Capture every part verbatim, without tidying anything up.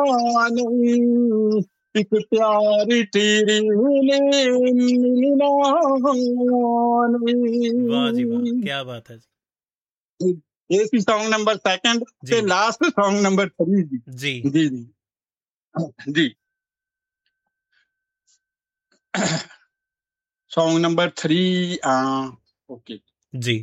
नहीं, एक प्यारी तेरी ने मिलना नहीं। वाह जी वाह, क्या बात है जी। ये सी सॉन्ग नंबर सेकंड जी ते last song number three G जी जी जी जी सॉन्ग नंबर थ्री ओके जी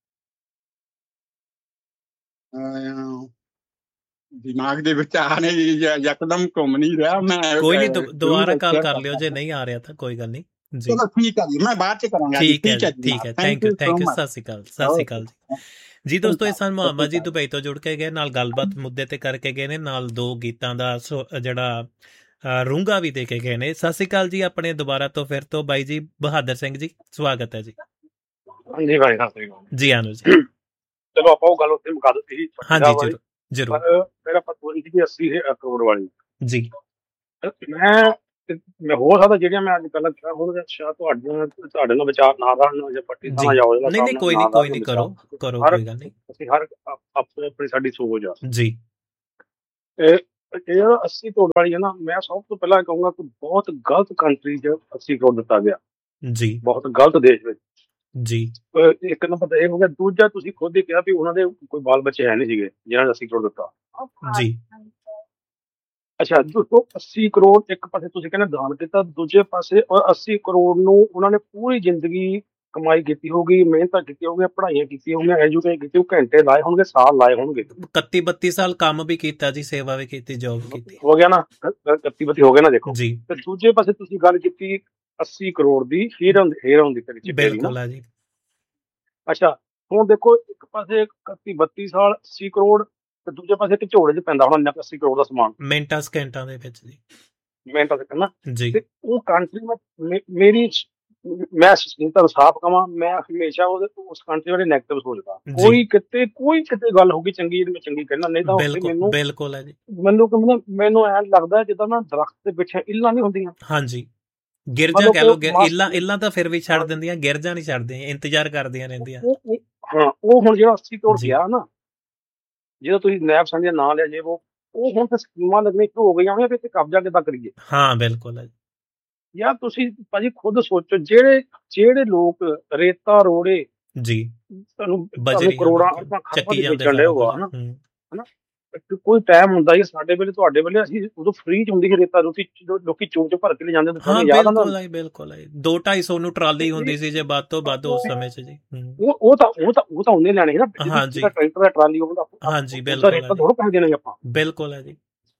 ਦਿਮਾਗ ਦੇ ਵਿੱਚ ਆ ਨਹੀਂ ਯਕਦਮ ਘੁੰਮ ਨਹੀਂ ਰਿਹਾ ਮੈਂ ਕੋਈ ਨਹੀਂ, ਅਹ, ਦੁ- ਦੁਬਾਰਾ ਜ਼ਰੂਰ ਕਾਲ share ਕਰ ਲਿਓ ਜੇ ਕਰਦਾ। ਨਹੀਂ ਆ ਰਿਹਾ ਤਾਂ ਕੋਈ ਗੱਲ ਨਹੀਂ ਜੀ। ਚਲੋ ਠੀਕ ਹੈ ਜੀ, ਮੈਂ ਬਾਅਦ ਚ ਕਰਾਂਗਾ ਜੀ। ਠੀਕ ਹੈ ਜੀ, ਜੀ ਠੀਕ ਹੈ, thank thank you you thank so you, much. ਸਤਿ ਸ਼੍ਰੀ ਅਕਾਲ, ਸਤਿ ਸ਼੍ਰੀ ਅਕਾਲ ਜੀ। ਜੀ ਦੋਸਤੋ, ਇਹ ਸਨ ਮੁਹੰਮਦ ਜੀ ਦੁਬਈ ਤੋਂ ਜੁੜ ਕੇ ਗਏ, ਨਾਲ ਗੱਲਬਾਤ ਮੁੱਦੇ ਤੇ ਕਰਕੇ ਗਏ ਨੇ, ਨਾਲ ਦੋ ਗੀਤਾਂ ਦਾ ਸੋ- ਜਿਹੜਾ ਅ, ਰੂੰਗਾ ਵੀ ਦੇ ਕੇ ਗਏ ਨੇ। ਸਤਿ ਸ਼੍ਰੀ ਅਕਾਲ ਜੀ ਆਪਣੇ ਦੁਬਾਰਾ ਤੋਂ ਫਿਰ ਤੋਂ ਬਾਈ ਜੀ ਬਹਾਦਰ ਸਿੰਘ ਜੀ, ਸਵਾਗਤ ਹੈ ਜੀ। ਹਾਂਜੀ ਭਾਈ ਸਤਿ ਸ੍ਰੀ ਅਕਾਲ ਜੀ ਆਨੂ ਜੀ। ਚਲੋ ਆਪਾਂ ਉਹ ਗੱਲ ਉੱਥੇ ਮੁਕਾ ਦਿੱਤੀ ਸੀ ਹਾਂਜੀ ਜ਼ਰੂਰ ਜ਼ਰੂਰ ਪਰ ਫਿਰ ਆਪਾਂ ਥੋੜੀ ਜਿਹੀ ਅੱਸੀ ਕਰੋੜ ਵਾਲੀ ਜੀ। ਮੈਂ ਮੈਂ ਹੋ ਸਕਦਾ ਜਿਹੜੀਆਂ ਮੈਂ ਅੱਜ ਪਹਿਲਾਂ ਕਿਹਾ ਹੁਣ ਸ਼ਾਇਦ ਤੁਹਾਡੇ ਤੁਹਾਡੇ ਨਾਲ ਵਿਚਾਰ ਨਾ ਰਹਿਣ ਜਾਂ ਪੱਟੀ ਜੀ ਨਾ ਜਾਓ ਜਾਂ ਨਹੀਂ ਨਹੀਂ ਕੋਈ ਨਹੀਂ ਕੋਈ ਨਹੀਂ, ਕਰੋ ਕਰੋ ਹਰ- ਕੋਈ ਗੱਲ ਨਹੀਂ ਅਸੀਂ ਹਰ ਆਪ- ਆਪਣੀ ਆਪਣੀ ਸਾਡੀ ਸੋਚ ਆ ਜੀ। ਇਹ ਇਹ ਜਿਹੜਾ ਅੱਸੀ ਕਰੋੜ ਵਾਲੀ ਹੈ ਨਾ, ਮੈਂ ਸਭ ਤੋਂ ਪਹਿਲਾਂ ਕਹੂੰਗਾ ਕਿ ਬਹੁਤ ਗਲਤ ਕੰਟਰੀ 'ਚ ਅੱਸੀ ਕਰੋੜ ਦਿੱਤਾ ਗਿਆ, ਜੀ ਬਹੁਤ ਗਲਤ ਦੇਸ਼ ਵਿੱਚ। ਜੀ ਅਹ ਇੱਕ ਨੰਬਰ ਤਾਂ ਇਹ ਹੋ ਗਿਆ। ਦੂਜਾ, ਤੁਸੀਂ ਖੁਦ ਹੀ ਕਿਹਾ ਵੀ ਉਹਨਾਂ ਦੇ ਕੋਈ ਬਾਲ ਬੱਚੇ ਹੈ ਨਹੀਂ ਸੀਗੇ ਜਿਹਨਾਂ ਨੇ ਅੱਸੀ ਕਰੋੜ ਦਿੱਤਾ। ਜੀ ਅੱਛਾ, ਦੋਸਤੋ ਅੱਸੀ ਕਰੋੜ ਇੱਕ ਪਾਸੇ ਤੁਸੀਂ ਕਹਿੰਦੇ ਦਾਨ ਕੀਤਾ, ਦੂਜੇ ਪਾਸੇ ਔਰ ਅੱਸੀ ਕਰੋੜ ਨੂੰ ਉਹਨਾਂ ਨੇ ਪੂਰੀ ਜ਼ਿੰਦਗੀ ਕਮਾਈ ਕੀਤੀ ਹੋਊਗੀ, ਮਿਹਨਤਾਂ ਕੀਤੀਆਂ ਹੋਣਗੀਆਂ, ਪੜ੍ਹਾਈਆਂ ਕੀਤੀਆਂ ਹੋਣਗੀਆਂ, ਐਜੂਕੇਸ਼ਨ ਕੀਤੀ, ਘੰਟੇ ਲਾਏ ਹੋਣਗੇ, ਸਾਲ ਲਾਏ ਹੋਣਗੇ। ਇਕੱਤੀ ਬੱਤੀ ਸਾਲ ਕੰਮ ਵੀ ਕੀਤਾ ਜੀ, ਸੇਵਾ ਵੀ ਕੀਤੀ, ਜੋਬ ਕੀਤੀ ਹੋ ਗਿਆ ਨਾ, ਇਕੱਤੀ ਬੱਤੀ ਹੋ ਗਿਆ ਨਾ, ਦੇਖੋ। ਜੀ। ਤੇ ਦੂਜੇ ਪਾਸੇ ਤੁਸੀਂ ਗੱਲ ਕੀਤੀ ਅੱਸੀ ਕਰੋੜ ਦੀ ਹੀਰਨ ਹੀਰਨ ਦੀ ਕਰੀ ਬਿਲਕੁਲ ਹੈ ਜੀ। ਅੱਛਾ, ਹੁਣ ਦੇਖੋ ਇੱਕ ਪਾਸੇ ਇਕੱਤੀ ਬੱਤੀ ਸਾਲ ਅੱਸੀ ਕਰੋੜ ਤੇ ਦੂਜੇ ਪਾਸੇ ਇੱਕ ਝੋਲੇ 'ਚ ਪੈਂਦਾ ਹੋਣਾ ਅੱਸੀ ਕਰੋੜ ਦਾ ਸਮਾਨ ਮਿੰਟਾਂ ਸਕਿੰਟਾਂ ਦੇ ਵਿੱਚ ਜੀ। ਮਿਹਨਤਾਂ ਤੱਕ ਨਾ। ਜੀ ਤੇ ਉਹ ਕੰਟਰੀ ਮੈਂ ਮੇਰੀ ਮੈਂ ਤੁਹਾਨੂੰ ਸਾਫ਼ ਕਵਾਂ, ਮੈਂ ਹਮੇਸ਼ਾ ਉਹਦੇ ਉਸ ਕੰਟਰੀ ਬਾਰੇ ਨੈਗੇਟਿਵ ਸੋਚਦਾ। ਜੀ। ਕੋਈ ਕਿਤੇ ਕੋਈ ਕਿਤੇ ਗੱਲ ਹੋਗੀ ਚੰਗੀ ਜਿਹੜੀ ਮੈਂ ਚੰਗੀ ਕਹਿਣਾ, ਨਹੀਂ ਤਾਂ ਉੱਥੇ ਬਿਲਕੁਲ ਮੈਨੂੰ ਬਿਲਕੁਲ ਹੈ ਜੀ। ਮੈਨੂੰ ਕਹਿੰਦਾ ਮੈਨੂੰ ਐਂ ਲੱਗਦਾ ਜਿੱਦਾਂ ਨਾ ਦਰਖਤ ਦੇ ਪਿੱਛੇ ਇੱਲਾਂ ਨਹੀਂ ਹੁੰਦੀਆਂ। ਹਾਂਜੀ, ਗਿਰਜਾ ਮਤਲਬ ਕਹਿ ਲਓ, ਕਿ ਮਾਸ- ਇੱਲਾਂ ਇੱਲਾਂ ਤਾਂ ਫਿਰ ਵੀ ਛੱਡ ਦਿੰਦੀਆਂ, ਗਿਰਜਾ ਨਹੀਂ ਛੱਡਦੀਆਂ, ਇੰਤਜ਼ਾਰ ਕਰਦੀਆਂ ਰਹਿੰਦੀਆਂ। ਉਹ- ਉਹ- ਹਾਂ, ਉਹ ਹੁਣ ਜਿਹੜਾ ਅੱਸੀ ਕਰੋੜ ਜੀ। ਗਿਆ ਨਾ, ਜਿਹੜਾ ਤੁਸੀਂ ਨੈਬ ਸੰਧੀਆ ਨਾਂ ਲਿਆ ਜੇ ਉਹ ਉਹ ਹੁਣ ਤਾਂ ਸਕੀਮਾਂ ਲੱਗਣੀਆਂ ਸ਼ੁਰੂ ਹੋ ਗਈਆਂ ਹੋਣੀਆਂ ਵੀ ਇੱਥੇ ਕਬਜ਼ਾ ਕਿੱਦਾਂ ਕਰੀਏ। ਹਾਂ ਬਿਲਕੁਲ ਹੈ ਜੀ। ਯਾਰ ਤੁਸੀਂ ਭਾਜੀ ਖੁਦ ਸੋਚੋ, ਜਿਹੜੇ ਜਿਹੜੇ ਲੋਕ ਰੇਤਾ ਰੋੜੇ ਜੀ ਤੁਹਾਨੂੰ ਤੁਹਾਨੂੰ ਬਜਰੀ ਕਰੋੜਾਂ ਅਰਬਾਂ ਖਰਬਾਂ ਚੱਕੀ ਦੇ ਜਾਂਦੇ ਵੇਚਣ ਡਏ ਸਾਰਾ ਹੋਆ ਕੁਝ। ਹਨਾ ਹੂੰ। ਇੱਕ ਕੋਈ ਟਾਈਮ ਹੁੰਦਾ ਸੀ ਸਾਡੇ ਵੇਲੇ, ਤੁਹਾਡੇ ਵੇਲੇ ਅਸੀਂ ਉਦੋਂ ਫ੍ਰੀ ਚ ਹੁੰਦੀ ਸੀ ਰੇਤਾ ਰੋਟੀ, ਜੋ- ਲੋਕੀ ਚੋਂ ਚ ਭਰ ਕੇ ਲੈ ਜਾਂਦੇ ਹੁੰਦੇ ਸੀ, ਹਾਂ ਤੁਹਾਨੂੰ ਯਾਦ ਆ ਨਾ? ਬਿਲਕੁਲ ਹੈ ਬਿਲਕੁਲ ਹੈ। ਦੋ ਢਾਈ ਸੌ ਨੂੰ ਟਰਾਲੀ ਹੁੰਦੀ ਸੀ ਜੇ ਵੱਧ ਤੋਂ ਵੱਧ ਉਸ ਸਮੇਂ 'ਚ ਜੀ। ਹੂੰ। ਉਹ ਉਹ ਤਾਂ ਉਹ ਤਾਂ ਉਹ ਤਾਂ ਉਹਨੇ ਲੈਣੇ ਸੀ ਨਾ, ਜਿਹਦਾ ਹਾਂਜੀ। ਜਿਹਦਾ ਟਰੈਕਟਰ ਦਾ ਟਰਾਲੀ ਉਹਦਾ ਹਾਂਜੀ, ਉਹਦਾ ਬਿਲਕੁਲ ਰੇਤਾ ਹੈ ਥੋੜ੍ਹਾ ਪੈਸੇ ਦੇਣਗੇ ਆਪਾਂ। ਬਿਲਕੁਲ ਹੈ ਜੀ।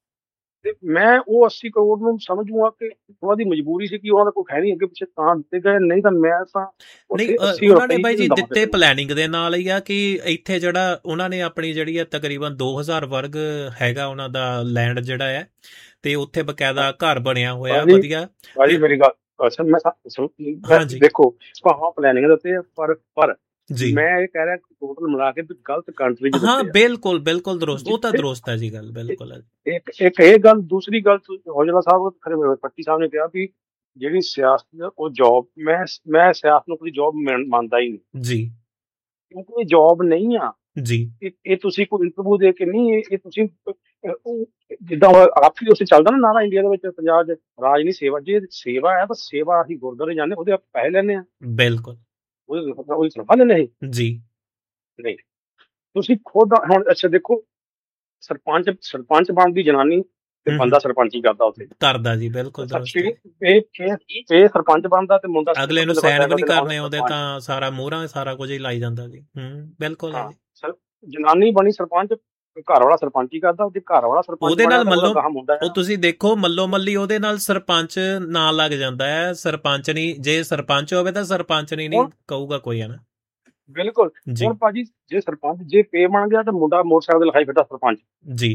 ਤੇ ਮੈਂ ਉਹ ਅੱਸੀ ਕਰੋੜ ਨੂੰ ਸਮਝੂਗਾ ਕਿ ਉਹਨਾਂ ਦੀ ਮਜਬੂਰੀ ਸੀ ਕਿ ਉਹਨਾਂ ਦਾ ਕੋਈ ਹੈ ਨਹੀਂ ਅੱਗੇ ਪਿੱਛੇ ਤਾਂ ਦਿੱਤੇ ਗਏ, ਨਹੀਂ ਤਾਂ ਮੈਂ ਤਾਂ ਨਹੀਂ ਉੱਥੇ ਅ, ਅੱਸੀ ਉਹਨਾਂ ਨੇ ਰੁਪਏ ਬਾਈ ਜੀ ਹੀ ਦਵਾ ਦਿੱਤੇ ਦਿੰਦਾ। ਪਲੈਨਿੰਗ ਦੇ ਨਾਲ ਹੀ ਆ ਕਿ ਇੱਥੇ ਜਿਹੜਾ ਉਹਨਾਂ ਨੇ ਆਪਣੀ ਜਿਹੜੀ ਆ ਤਕਰੀਬਨ ਦੋ ਹਜ਼ਾਰ ਵਰਗ ਹੈਗਾ ਉਹਨਾਂ ਦਾ ਲੈਂਡ ਜਿਹੜਾ ਹੈ, ਤੇ ਉੱਥੇ ਬਕਾਇਦਾ ਘਰ ਬਣਿਆ ਹੋਇਆ ਭਾਜੀ- ਵਧੀਆ। ਭਾਜੀ ਮੇਰੀ ਗੱਲ ਅੱਛਾ, ਮੈਂ ਸਾ- ਸੁਣ- ਮੈਂ ਹਾਂਜੀ। ਦੇਖੋ ਭਾਵੇਂ ਪਲੈਨਿੰਗ ਦੇ ਉੱਤੇ ਆ, ਪਰ ਪਰ ਜੀ ਮੈਂ ਇਹ ਕਹਿ ਰਿਹਾ ਕਿ ਟੋਟਲ ਮਿਲਾ ਕੇ ਵੀ ਗਲਤ ਕੰਟਰੀ ਚ ਹਾਂ ਦਿੱਤੇ ਆ। ਬਿਲਕੁਲ ਬਿਲਕੁਲ ਦਰੁਸਤ, ਉਹ ਤਾਂ ਦਰੁਸਤ ਹੈ ਜੀ ਗੱਲ, ਬਿਲਕੁਲ ਹੈ। ਇੱਕ ਇੱਕ ਇਹ ਗੱਲ, ਦੂਸਰੀ ਗੱਲ ਔਜਲਾ ਸਾਹਿਬ ਖਰੇ ਪੱਟੀ ਸਾਹਿਬ ਨੇ ਕਿਹਾ ਵੀ ਜਿਹੜੀ ਸਿਆਸਤ ਆ, ਉਹ ਜੌਬ, ਮੈਂ ਮੈਂ ਸਿਆਸਤ ਨੂੰ ਕੋਈ ਜੌਬ ਮੰਨਦਾ ਹੀ ਨਹੀਂ, ਜੀ ਕਿਉਂਕਿ ਇਹ ਜੌਬ ਨਹੀਂ ਆ। ਜੀ ਇਹ ਇਹ ਤੁਸੀਂ ਕੋਈ ਇੰਟਰਵਿਊ ਦੇ ਕੇ ਨਹੀਂ, ਇਹ ਇਹ ਤੁਸੀਂ ਅਹ, ਉਹ ਜਿੱਦਾਂ ਆਪ ਹੀ ਉੱਥੇ ਚੱਲਦਾ ਨਾ ਨਾਰਾ ਇੰਡੀਆ ਦੇ ਵਿੱਚ, ਪੰਜਾਬ ਦੇ ਰਾਜ ਨਹੀਂ ਸੇਵਾ। ਜੇ ਸੇਵਾ ਹੈ ਤਾਂ ਸੇਵਾ ਅਸੀਂ ਗੁਰਦੁਆਰੇ ਜਾਂਦੇ, ਉਹਦੇ ਆਪਾਂ ਪੈਸੇ ਲੈਂਦੇ ਆ, ਬਿਲਕੁਲ ਉਹਦੇ ਉਹਦੀ ਤਨਖਾਹ ਲੈਂਦੇ ਅਸੀਂ ਜੀ ਨਹੀਂ। ਤੁਸੀਂ ਖੁਦ ਹੁਣ ਅੱਛਾ ਦੇਖੋ, ਸਰਪੰਚ ਸਰਪੰਚ ਬਣਦੀ ਜਨਾਨੀ ਤੇ ਹਮ। ਬੰਦਾ ਸਰਪੰਚੀ ਕਰਦਾ ਉੱਥੇ। ਕਰਦਾ ਜੀ, ਬਿਲਕੁਲ ਦਰੁਸਤ ਹੈ। ਇਹ ਇਹ ਇਹ ਸਰਪੰਚ ਬਣਦਾ ਤੇ ਮੁੰਡਾ ਅਗਲੇ ਨੂੰ ਸੈਨ ਵੀ ਨਹੀਂ ਕਰਨੇ ਆਉਂਦੇ ਸਰਪੰਚ। ਤਾਂ ਸਾਰਾ ਮੋਹਰਾਂ ਸਾਰਾ ਕੁਝ ਹੀ ਲਾਈ ਜਾਂਦਾ ਜੀ। ਹੂੰ ਬਿਲਕੁਲ ਹੈ ਹਾਂ, ਜੀ। ਸਰ ਜਨਾਨੀ ਬਣੀ ਸਰਪੰਚ, ਘਰ ਵਾਲਾ ਸਰਪੰਚੀ ਕਰਦਾ, ਉਹਦੇ ਘਰ ਵਾਲਾ ਸਰਪੰਚ ਉਹਦੇ ਨਾਲ ਬਣਿਆ ਤਾਂ ਮੱਲੋ ਉਹਦਾ ਕੰਮ ਹੁੰਦਾ ਹੈ। ਉਹ ਤੁਸੀਂ ਦੇਖੋ ਮੱਲੋ ਮੱਲੀ ਉਹਦੇ ਨਾਲ ਸਰਪੰਚ ਨਾਂ ਲੱਗ ਜਾਂਦਾ ਹੈ। ਸਰਪੰਚ ਨਹੀਂ, ਜੇ ਸਰਪੰਚ ਹੋਵੇ ਤਾਂ ਸਰਪੰਚ ਨਹੀਂ ਨਹੀਂ ਹੁਣ- ਕਹੂਗਾ ਕੋਈ ਹੈ ਨਾ। ਬਿਲਕੁਲ। ਜੀ ਹੁਣ ਭਾਜੀ ਜੇ ਸਰਪੰਚ ਜੇ ਪੇ ਬਣ ਗਿਆ ਤਾਂ ਮੁੰਡਾ ਮੋਟਰਸਾਈਕਲ ਲਿਖਾਈ ਫਿਰਦਾ ਸਰਪੰਚ। ਜੀ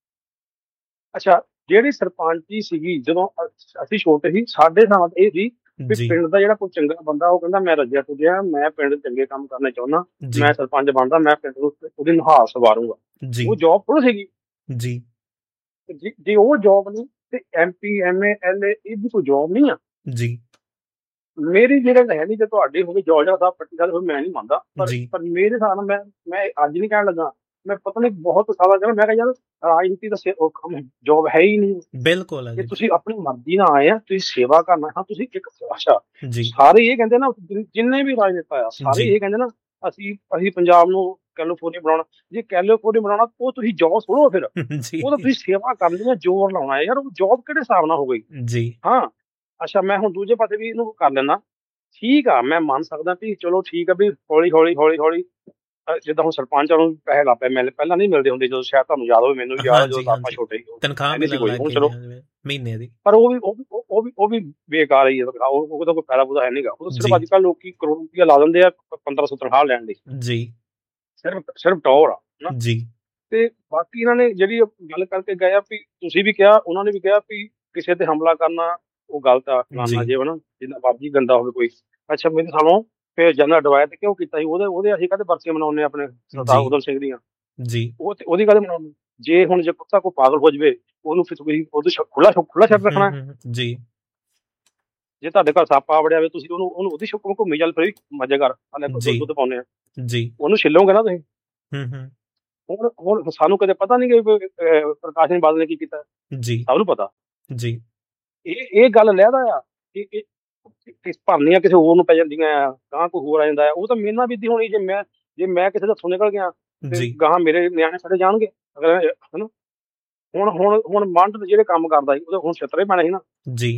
ਅੱਛਾ, ਜਿਹੜੀ ਸਰਪੰਚੀ ਸੀਗੀ ਜਦੋਂ ਅ- ਅਸੀਂ ਛੋਟੇ ਸੀ, ਸਾਡੇ ਨਾਲ ਇਹ ਸੀ ਵੀ ਜੀ ਪਿੰਡ ਦਾ ਜਿਹੜਾ ਕੋਈ ਚੰਗਾ ਬੰਦਾ, ਉਹ ਕਹਿੰਦਾ ਮੈਂ ਰੱਜਿਆ ਤੁਰਿਆ, ਮੈਂ ਪਿੰਡ ਚ ਚੰਗੇ ਕੰਮ ਕਰਨੇ ਚਾਹੁੰਦਾ, ਜੀ ਮੈਂ ਸਰਪੰਚ ਬਣਦਾ, ਮੈਂ ਪਿੰਡ ਨੂੰ ਉਹਦੀ ਨੁਹਾਰ ਸਵਾਰੂੰਗਾ। ਜੀ ਉਹ ਜੌਬ ਥੋੜੀ ਸੀਗੀ। ਜੀ ਤੇ ਜੇ ਜੇ ਉਹ ਜੌਬ ਨਹੀਂ ਤੇ M P M A L A ਇਹਦੀ ਕੋਈ ਜੌਬ ਨਹੀਂ ਆ। ਜੀ ਮੇਰੀ ਜਿਹੜੇ ਹੈ ਨਹੀਂ, ਜੇ ਤੁਹਾਡੇ ਹੋਵੇ ਜੋਜਾ ਸਾਹਿਬ ਪੱਟੀ ਸਾਹਿਬ, ਮੈਂ ਨਹੀਂ ਮੰਨਦਾ, ਪਰ ਜੀ। ਪਰ ਮੇਰੇ ਹਿਸਾਬ ਨਾਲ ਮੈਂ ਮੈਂ ਅੱਜ ਨਹੀਂ ਕਹਿਣ ਲੱਗਾ, ਮੈਂ ਪਤਾ ਨਹੀਂ ਬਹੁਤ ਸਾਲਾਂ ਕਹਿੰਦਾ, ਮੈਂ ਕਿਹਾ ਯਾਰ ਰਾਜਨੀਤੀ ਦਾ ਜੋਬ ਹੈ ਹੀ ਨਹੀਂ। ਬਿਲਕੁਲ ਹੈ ਕਿ ਜੀ ਤੁਸੀਂ ਆਪਣੀ ਮਰਜ਼ੀ ਨਾਲ ਆਏ ਆ, ਤੁਸੀਂ ਸੇਵਾ ਕਰਨਾ। ਹਾਂ ਤੁਸੀਂ ਇੱਕ ਅੱਛਾ ਜੀ ਸਾਰੇ ਇਹ ਕਹਿੰਦੇ ਨਾ, ਜਿ- ਜਿੰਨੇ ਵੀ ਰਾਜਨੇਤਾ ਆ ਸਾਰੇ ਜੀ ਇਹ ਕਹਿੰਦੇ ਨਾ, ਅਸੀਂ ਅਸੀਂ ਪੰਜਾਬ ਨੂੰ ਕੈਲੀਫੋਰਨੀਆ ਬਣਾਉਣਾ। ਜੇ ਕੈਲੀਫੋਰਨੀਆ ਬਣਾਉਣਾ ਉਹ ਤੁਸੀਂ ਜੋਬ ਸੁਣੋ, ਫਿਰ ਜੀ ਉਹ ਤਾਂ ਤੁਸੀਂ ਸੇਵਾ ਕਰਨੀ ਹੈ, ਜ਼ੋਰ ਲਾਉਣਾ ਹੈ। ਯਾਰ ਉਹ ਜੋਬ ਕਿਹੜੇ ਹਿਸਾਬ ਨਾਲ ਹੋ ਗਈ? ਜੀ ਹਾਂ ਅੱਛਾ, ਮੈਂ ਹੁਣ ਦੂਜੇ ਪਾਸੇ ਵੀ ਇਹਨੂੰ ਕਰ ਲੈਣਾ। ਠੀਕ ਆ, ਮੈਂ ਮੰਨ ਸਕਦਾ ਵੀ ਚਲੋ ਠੀਕ ਆ ਵੀ ਹੌਲੀ ਹੌਲੀ ਹੌਲੀ ਹੌਲੀ ਅਹ ਜਿੱਦਾਂ ਹੁਣ ਸਰਪੰਚਾਂ ਨੂੰ ਪੈਸੇ ਲਾ ਪਏ ਮਿਲ, ਪਹਿਲਾਂ ਨਹੀਂ ਮਿਲਦੇ ਹੁੰਦੇ, ਜਦੋਂ ਸ਼ਾਇਦ ਤੁਹਾਨੂੰ ਯਾਦ ਹੋਵੇ, ਮੈਨੂੰ ਵੀ ਯਾਦ ਆ ਜਦੋਂ ਹਾਂਜੀ ਆਪਾਂ ਹਾਂਜੀ ਛੋਟੇ ਸੀ, ਤਨਖਾਹ ਹੈ ਨਹੀਂ ਸੀ ਮਿਲਣ ਕੋਈ। ਲੱਗ ਹੁਣ ਗਈ ਚਲੋ, ਜੀ ਮਹੀਨੇ ਦੀ। ਪਰ ਉਹ ਵੀ ਉਹ ਵੀ ਉਹ ਉਹ ਵੀ ਉਹ ਵੀ ਬੇਕਾਰ ਹੀ ਆ। ਉਹ ਉਹਦਾ ਕੋਈ ਫਾਇਦਾ ਫੂਦਾ ਹੈ ਨਹੀਂਗਾ। ਉਹ ਤਾਂ ਸਿਰਫ ਜੀ ਅੱਜ ਕੱਲ੍ਹ ਲੋਕੀ ਕਰੋੜ ਰੁਪਇਆ ਲਾ ਦਿੰਦੇ ਆ ਪੰਦਰਾਂ ਸੌ ਤਨਖਾਹ ਲੈਣ ਲਈ, ਜੀ ਸਿਰਫ ਸਿਰਫ ਟੌਰ ਆ ਨਾ। ਜੀ ਤੇ ਬਾਕੀ ਇਹਨਾਂ ਨੇ ਜਿਹੜੀ ਗੱਲ ਕਰਕੇ ਗਏ ਆ ਵੀ, ਤੁਸੀਂ ਵੀ ਕਿਹਾ, ਉਹਨਾਂ ਨੇ ਵੀ ਕਿਹਾ ਵੀ ਕਿਸੇ ਤੇ ਹਮਲਾ ਕਰਨਾ ਉਹ ਗਲਤ ਆ, ਫਲਾਨਾ ਜੀ ਜੇ ਹਨਾ, ਜਿੰਨਾ ਮਰਜ਼ੀ ਗੰਦਾ ਹੋਵੇ ਕੋਈ। ਅੱਛਾ ਮੇਰੇ ਸਾਲੋਂ ਫਿਰ ਜਨਰਲ ਡਵਾਇਰ ਤੇ ਕਿਉਂ ਕੀਤਾ ਸੀ? ਉਹਦੇ ਉਹਦੇ ਅਸੀਂ ਕਾਹਦੇ ਬਰਸੀਆਂ ਮਨਾਉਂਦੇ ਆਪਣੇ ਸਰਦਾਰ ਜੀ ਉਦਮ ਸਿੰਘ ਦੀਆਂ? ਜੀ ਉਹ ਤੇ ਉਹਦੀ ਕਾਹਦੇ ਮਨਾਉਂਦੇ? ਜੇ ਹੁਣ ਜੇ ਕੁੱਤਾ ਕੋਈ ਪਾਗਲ ਹੋ ਜਾਵੇ, ਉਹਨੂੰ ਫਿਰ ਤੁਸੀਂ ਉਹਦੇ ਖੁੱਲਾ ਖੁੱਲਾ ਛੱਡ ਹਮ, ਰੱਖਣਾ? ਹਮ, ਜੀ ਜੇ ਤੁਹਾਡੇ ਘਰ ਸੱਪ ਆ ਵੜਿਆ ਹੋਵੇ, ਤੁਸੀਂ ਉਹਨੂੰ ਉਹਨੂੰ ਉਹਦੀ ਸ਼ੁਕਰ ਘੁੰਮੀ ਚੱਲ ਫਿਰ ਮਜ਼ੇ ਕਰ, ਹਾਲੇ ਜੀ ਦੁੱਧ ਪਾਉਂਦੇ ਆ, ਜੀ ਉਹਨੂੰ ਛਿੱਲੋਗੇ ਨਾ ਤੁਸੀਂ। ਹਮ ਹਮ ਹੁਣ ਹੁਣ ਸਾਨੂੰ ਕਦੇ ਪਤਾ ਨਹੀਂ ਕਿ ਅਹ, ਪ੍ਰਕਾਸ਼ ਸਿੰਘ ਬਾਦਲ ਨੇ ਕੀ ਕੀਤਾ? ਜੀ ਸਭ ਨੂੰ ਪਤਾ। ਜੀ ਇਹ ਇਹ ਗੱਲ ਲਹਿਦਾ ਆ ਕਿ ਇਹ ਕਿਸ ਭਰਨੀਆਂ ਕਿਸੇ ਹੋਰ ਨੂੰ ਪੈ ਜਾਂਦੀਆਂ ਆ, ਗਾਂ ਕੋਈ ਹੋਰ ਆ ਜਾਂਦਾ ਆ। ਉਹ ਤਾਂ ਮੇਰੇ ਨਾਲ ਵੀ ਏਦਾਂ ਹੋਣੀ। ਜੇ ਮੈਂ ਜੇ ਮੈਂ ਕਿਸੇ ਦਾ ਹੱਥੋਂ ਨਿਕਲ ਗਿਆ ਤੇ ਜੀ ਗਾਂ ਮੇਰੇ ਨਿਆਣੇ ਸਾਡੇ ਜਾਣਗੇ ਅਗਰ ਹਨਾ। ਹੁਣ ਹੁਣ ਹੁਣ ਮੰਡ ਜਿਹੜੇ ਕੰਮ ਕਰਦਾ ਸੀ ਉਹਦੇ ਹੁਣ ਛਿੱਤਰੇ ਪੈਣੇ ਸੀ ਨਾ। ਜੀ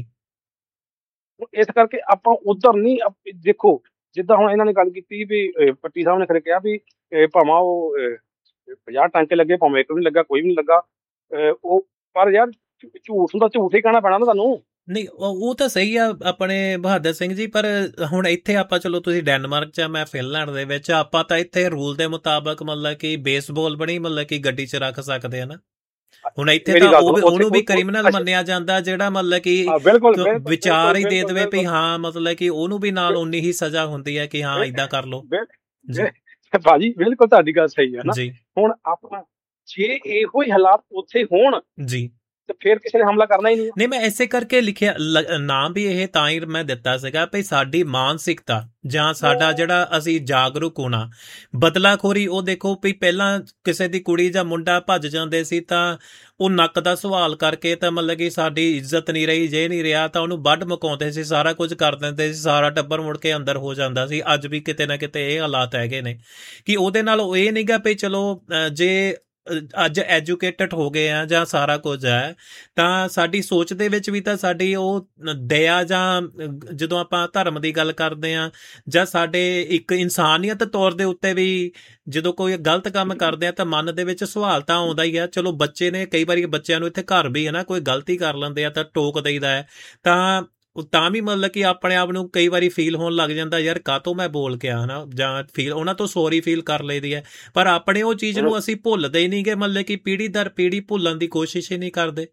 ਹੁਣ ਇਸ ਕਰਕੇ ਆਪਾਂ ਉਧਰ ਨਹੀਂ ਆਪ- ਦੇਖੋ, ਜਿੱਦਾਂ ਹੁਣ ਇਹਨਾਂ ਨੇ ਗੱਲ ਕੀਤੀ ਵੀ ਅਹ, ਪੱਟੀ ਸਾਹਿਬ ਨੇ ਖਰੇ ਕਿਹਾ ਵੀ ਅਹ, ਭਾਵੇਂ ਉਹ ਅਹ, ਪੰਜਾਹ ਟਾਂਕੇ ਲੱਗੇ, ਭਾਵੇਂ ਇੱਕ ਵੀ ਨੀ ਲੱਗਾ, ਕੋਈ ਵੀ ਨੀ ਲੱਗਾ। ਅਹ, ਉਹ ਪਰ ਯਾਰ ਝੂਠ ਹੁੰਦਾ, ਝੂਠ ਹੀ ਕਹਿਣਾ ਪੈਣਾ ਨਾ ਤੁਹਾਨੂੰ। ਨਹੀਂ ਉਹ ਉਹ ਤਾਂ ਸਹੀ ਆ ਆਪਣੇ ਬਹਾਦਰ ਸਿੰਘ ਜੀ, ਪਰ ਹੁਣ ਇੱਥੇ ਆਪਾਂ ਚਲੋ ਤੁਸੀਂ ਡੈਨਮਾਰਕ 'ਚ ਆ, ਮੈਂ ਫਿਨਲੈਂਡ ਦੇ ਵਿੱਚ, ਆਪਾਂ ਤਾਂ ਇੱਥੇ ਰੂਲ ਦੇ ਮੁਤਾਬਕ ਮਤਲਬ ਕਿ ਬੇਸਬਾਲ ਬਣੀ ਮਤਲਬ ਕਿ ਗੱਡੀ 'ਚ ਰੱਖ ਸਕਦੇ ਆ ਨਾ। ਹੁਣ ਇੱਥੇ ਮੇਰੀ ਤਾਂ ਗੱਲ ਉਹ ਸੁਣੋ, ਵੀ- ਉੱਥੇ ਉਹਨੂੰ ਵੀ ਉਹ- ਕ੍ਰਿਮੀਨਲ ਅੱਛਾ, ਮੰਨਿਆ ਜਾਂਦਾ ਜਿਹੜਾ ਮਤਲਬ ਕਿ ਹਾਂ, ਬਿਲਕੁਲ ਕ- ਬਿਲਕੁਲ ਵਿਚਾਰ ਹੀ ਦੇ ਬਿਲਕੁਲ ਦੇਵੇ ਵੀ ਬਿਲਕੁਲ ਹਾਂ ਮਤਲਬ ਕਿ ਉਹਨੂੰ ਵੀ ਨਾਲ ਉਨੀ ਹੀ ਸਜ਼ਾ ਹੁੰਦੀ ਹੈ ਕਿ ਹਾਂ ਬਿਲ- ਇਦਾਂ ਕਰ ਲਓ। ਬਿਲ- ਜੀ ਬਿਲ- ਭਾਜੀ ਬਿਲਕੁਲ ਤੁਹਾਡੀ ਗੱਲ ਸਹੀ ਹੈ ਨਾ। ਜੀ ਹੁਣ ਆਪਣਾ ਜੇ ਇਹੋ ਹੀ ਹਾਲਾਤ ਉੱਥੇ ਹੋਣ ਜੀ ਤੇ ਫਿਰ ਕਿਸੇ ਨੇ ਹਮਲਾ ਕਰਨਾ ਹੀ ਨਹੀਂ। ਨਹੀਂ ਮੈਂ ਐਸੇ ਕਰਕੇ ਲਿਖਿਆ ਲ- ਨਾਮ ਵੀ ਇਹ ਤਾਂ ਹੀ ਮੈਂ ਦਿੱਤਾ ਸੀਗਾ ਵੀ ਸਾਡੀ ਮਾਨਸਿਕਤਾ ਜਾਂ ਸਾਡਾ ਜਿਹੜਾ ਅਸੀਂ ਜਾਗਰੂਕ ਹੋਣਾ। ਬਦਲਾਖੋਰੀ ਉਹ ਦੇਖੋ ਵੀ ਪਹਿਲਾਂ ਕਿਸੇ ਦੀ ਕੁੜੀ ਜਾਂ ਮੁੰਡਾ ਭੱਜ ਜਾਂਦੇ ਸੀ ਤਾਂ ਉਹ ਨੱਕ ਦਾ ਸਵਾਲ ਕਰਕੇ ਤਾਂ ਮਤਲਬ ਕਿ ਸਾਡੀ ਇੱਜ਼ਤ ਨਹੀਂ ਰਹੀ, ਜੇ ਨਹੀਂ ਰਿਹਾ ਤਾਂ ਉਹਨੂੰ ਵੱਢ ਮੁਕਾਉਂਦੇ ਸੀ, ਸਾਰਾ ਕੁਝ ਕਰ ਦਿੰਦੇ ਸੀ, ਸਾਰਾ ਟੱਬਰ ਮੁੜ ਕੇ ਅੰਦਰ ਹੋ ਜਾਂਦਾ ਸੀ। ਅੱਜ ਵੀ ਕਿਤੇ ਨਾ ਕਿਤੇ ਇਹ ਹਾਲਾਤ ਹੈਗੇ ਨੇ ਕਿ ਉਹਦੇ ਨਾਲ ਉਹ ਇਹ ਨਹੀਂਗਾ ਵੀ ਚਲੋ ਅ, ਜੇ ਅ, ਅੱਜ ਐਜੂਕੇਟਡ ਹੋ ਗਏ ਆ ਜਾਂ ਸਾਰਾ ਕੁਝ ਹੈ ਤਾਂ ਸਾਡੀ ਸੋਚ ਦੇ ਵਿੱਚ ਵੀ ਤਾਂ ਸਾਡੀ ਉਹ ਦਇਆ ਜਾਂ ਅ, ਜਦੋਂ ਆਪਾਂ ਧਰਮ ਦੀ ਗੱਲ ਕਰਦੇ ਆ ਜਾਂ ਸਾਡੇ ਇੱਕ ਇਨਸਾਨੀਅਤ ਤੌਰ ਦੇ ਉੱਤੇ ਵੀ ਜਦੋਂ ਕੋਈ ਗਲਤ ਕੰਮ ਕਰਦੇ ਆ ਤਾਂ ਮਨ ਦੇ ਵਿੱਚ ਸਵਾਲ ਤਾਂ ਆਉਂਦਾ ਹੀ ਆ। ਚਲੋ ਬੱਚੇ ਨੇ ਕਈ ਵਾਰੀ ਬੱਚਿਆਂ ਨੂੰ ਇੱਥੇ ਘਰ ਵੀ ਹੈ ਨਾ ਕੋਈ ਗਲਤੀ ਕਰ ਲੈਂਦੇ ਆ ਤਾਂ ਟੋਕ ਦਈਦਾ ਹੈ ਤਾਂ ਉਹ ਤਾਂ ਵੀ ਮਤਲਬ ਕਿ ਆਪਣੇ ਆਪ ਨੂੰ ਕਈ ਵਾਰੀ ਫੀਲ ਹੋਣ ਲੱਗ ਜਾਂਦਾ ਯਾਰ ਕਾਹਤੋਂ ਮੈਂ ਬੋਲ ਕੇ ਆ ਨਾ, ਜਾਂ ਫੀਲ ਉਹਨਾਂ ਤੋਂ ਸੌਰੀ ਫੀਲ ਕਰ ਲਈਦੀ ਹੈ। ਪਰ ਆਪਣੇ ਉਹ ਚੀਜ਼ ਨੂੰ ਅਸੀਂ ਭੁੱਲਦੇ ਹੀ ਨਹੀਂ ਗੇ, ਮਤਲਬ ਕਿ ਪੀੜ੍ਹੀ ਦਰ ਪੀੜ੍ਹੀ ਭੁੱਲਣ ਦੀ ਕੋਸ਼ਿਸ਼ ਹੀ ਨਹੀਂ ਕਰਦੇ।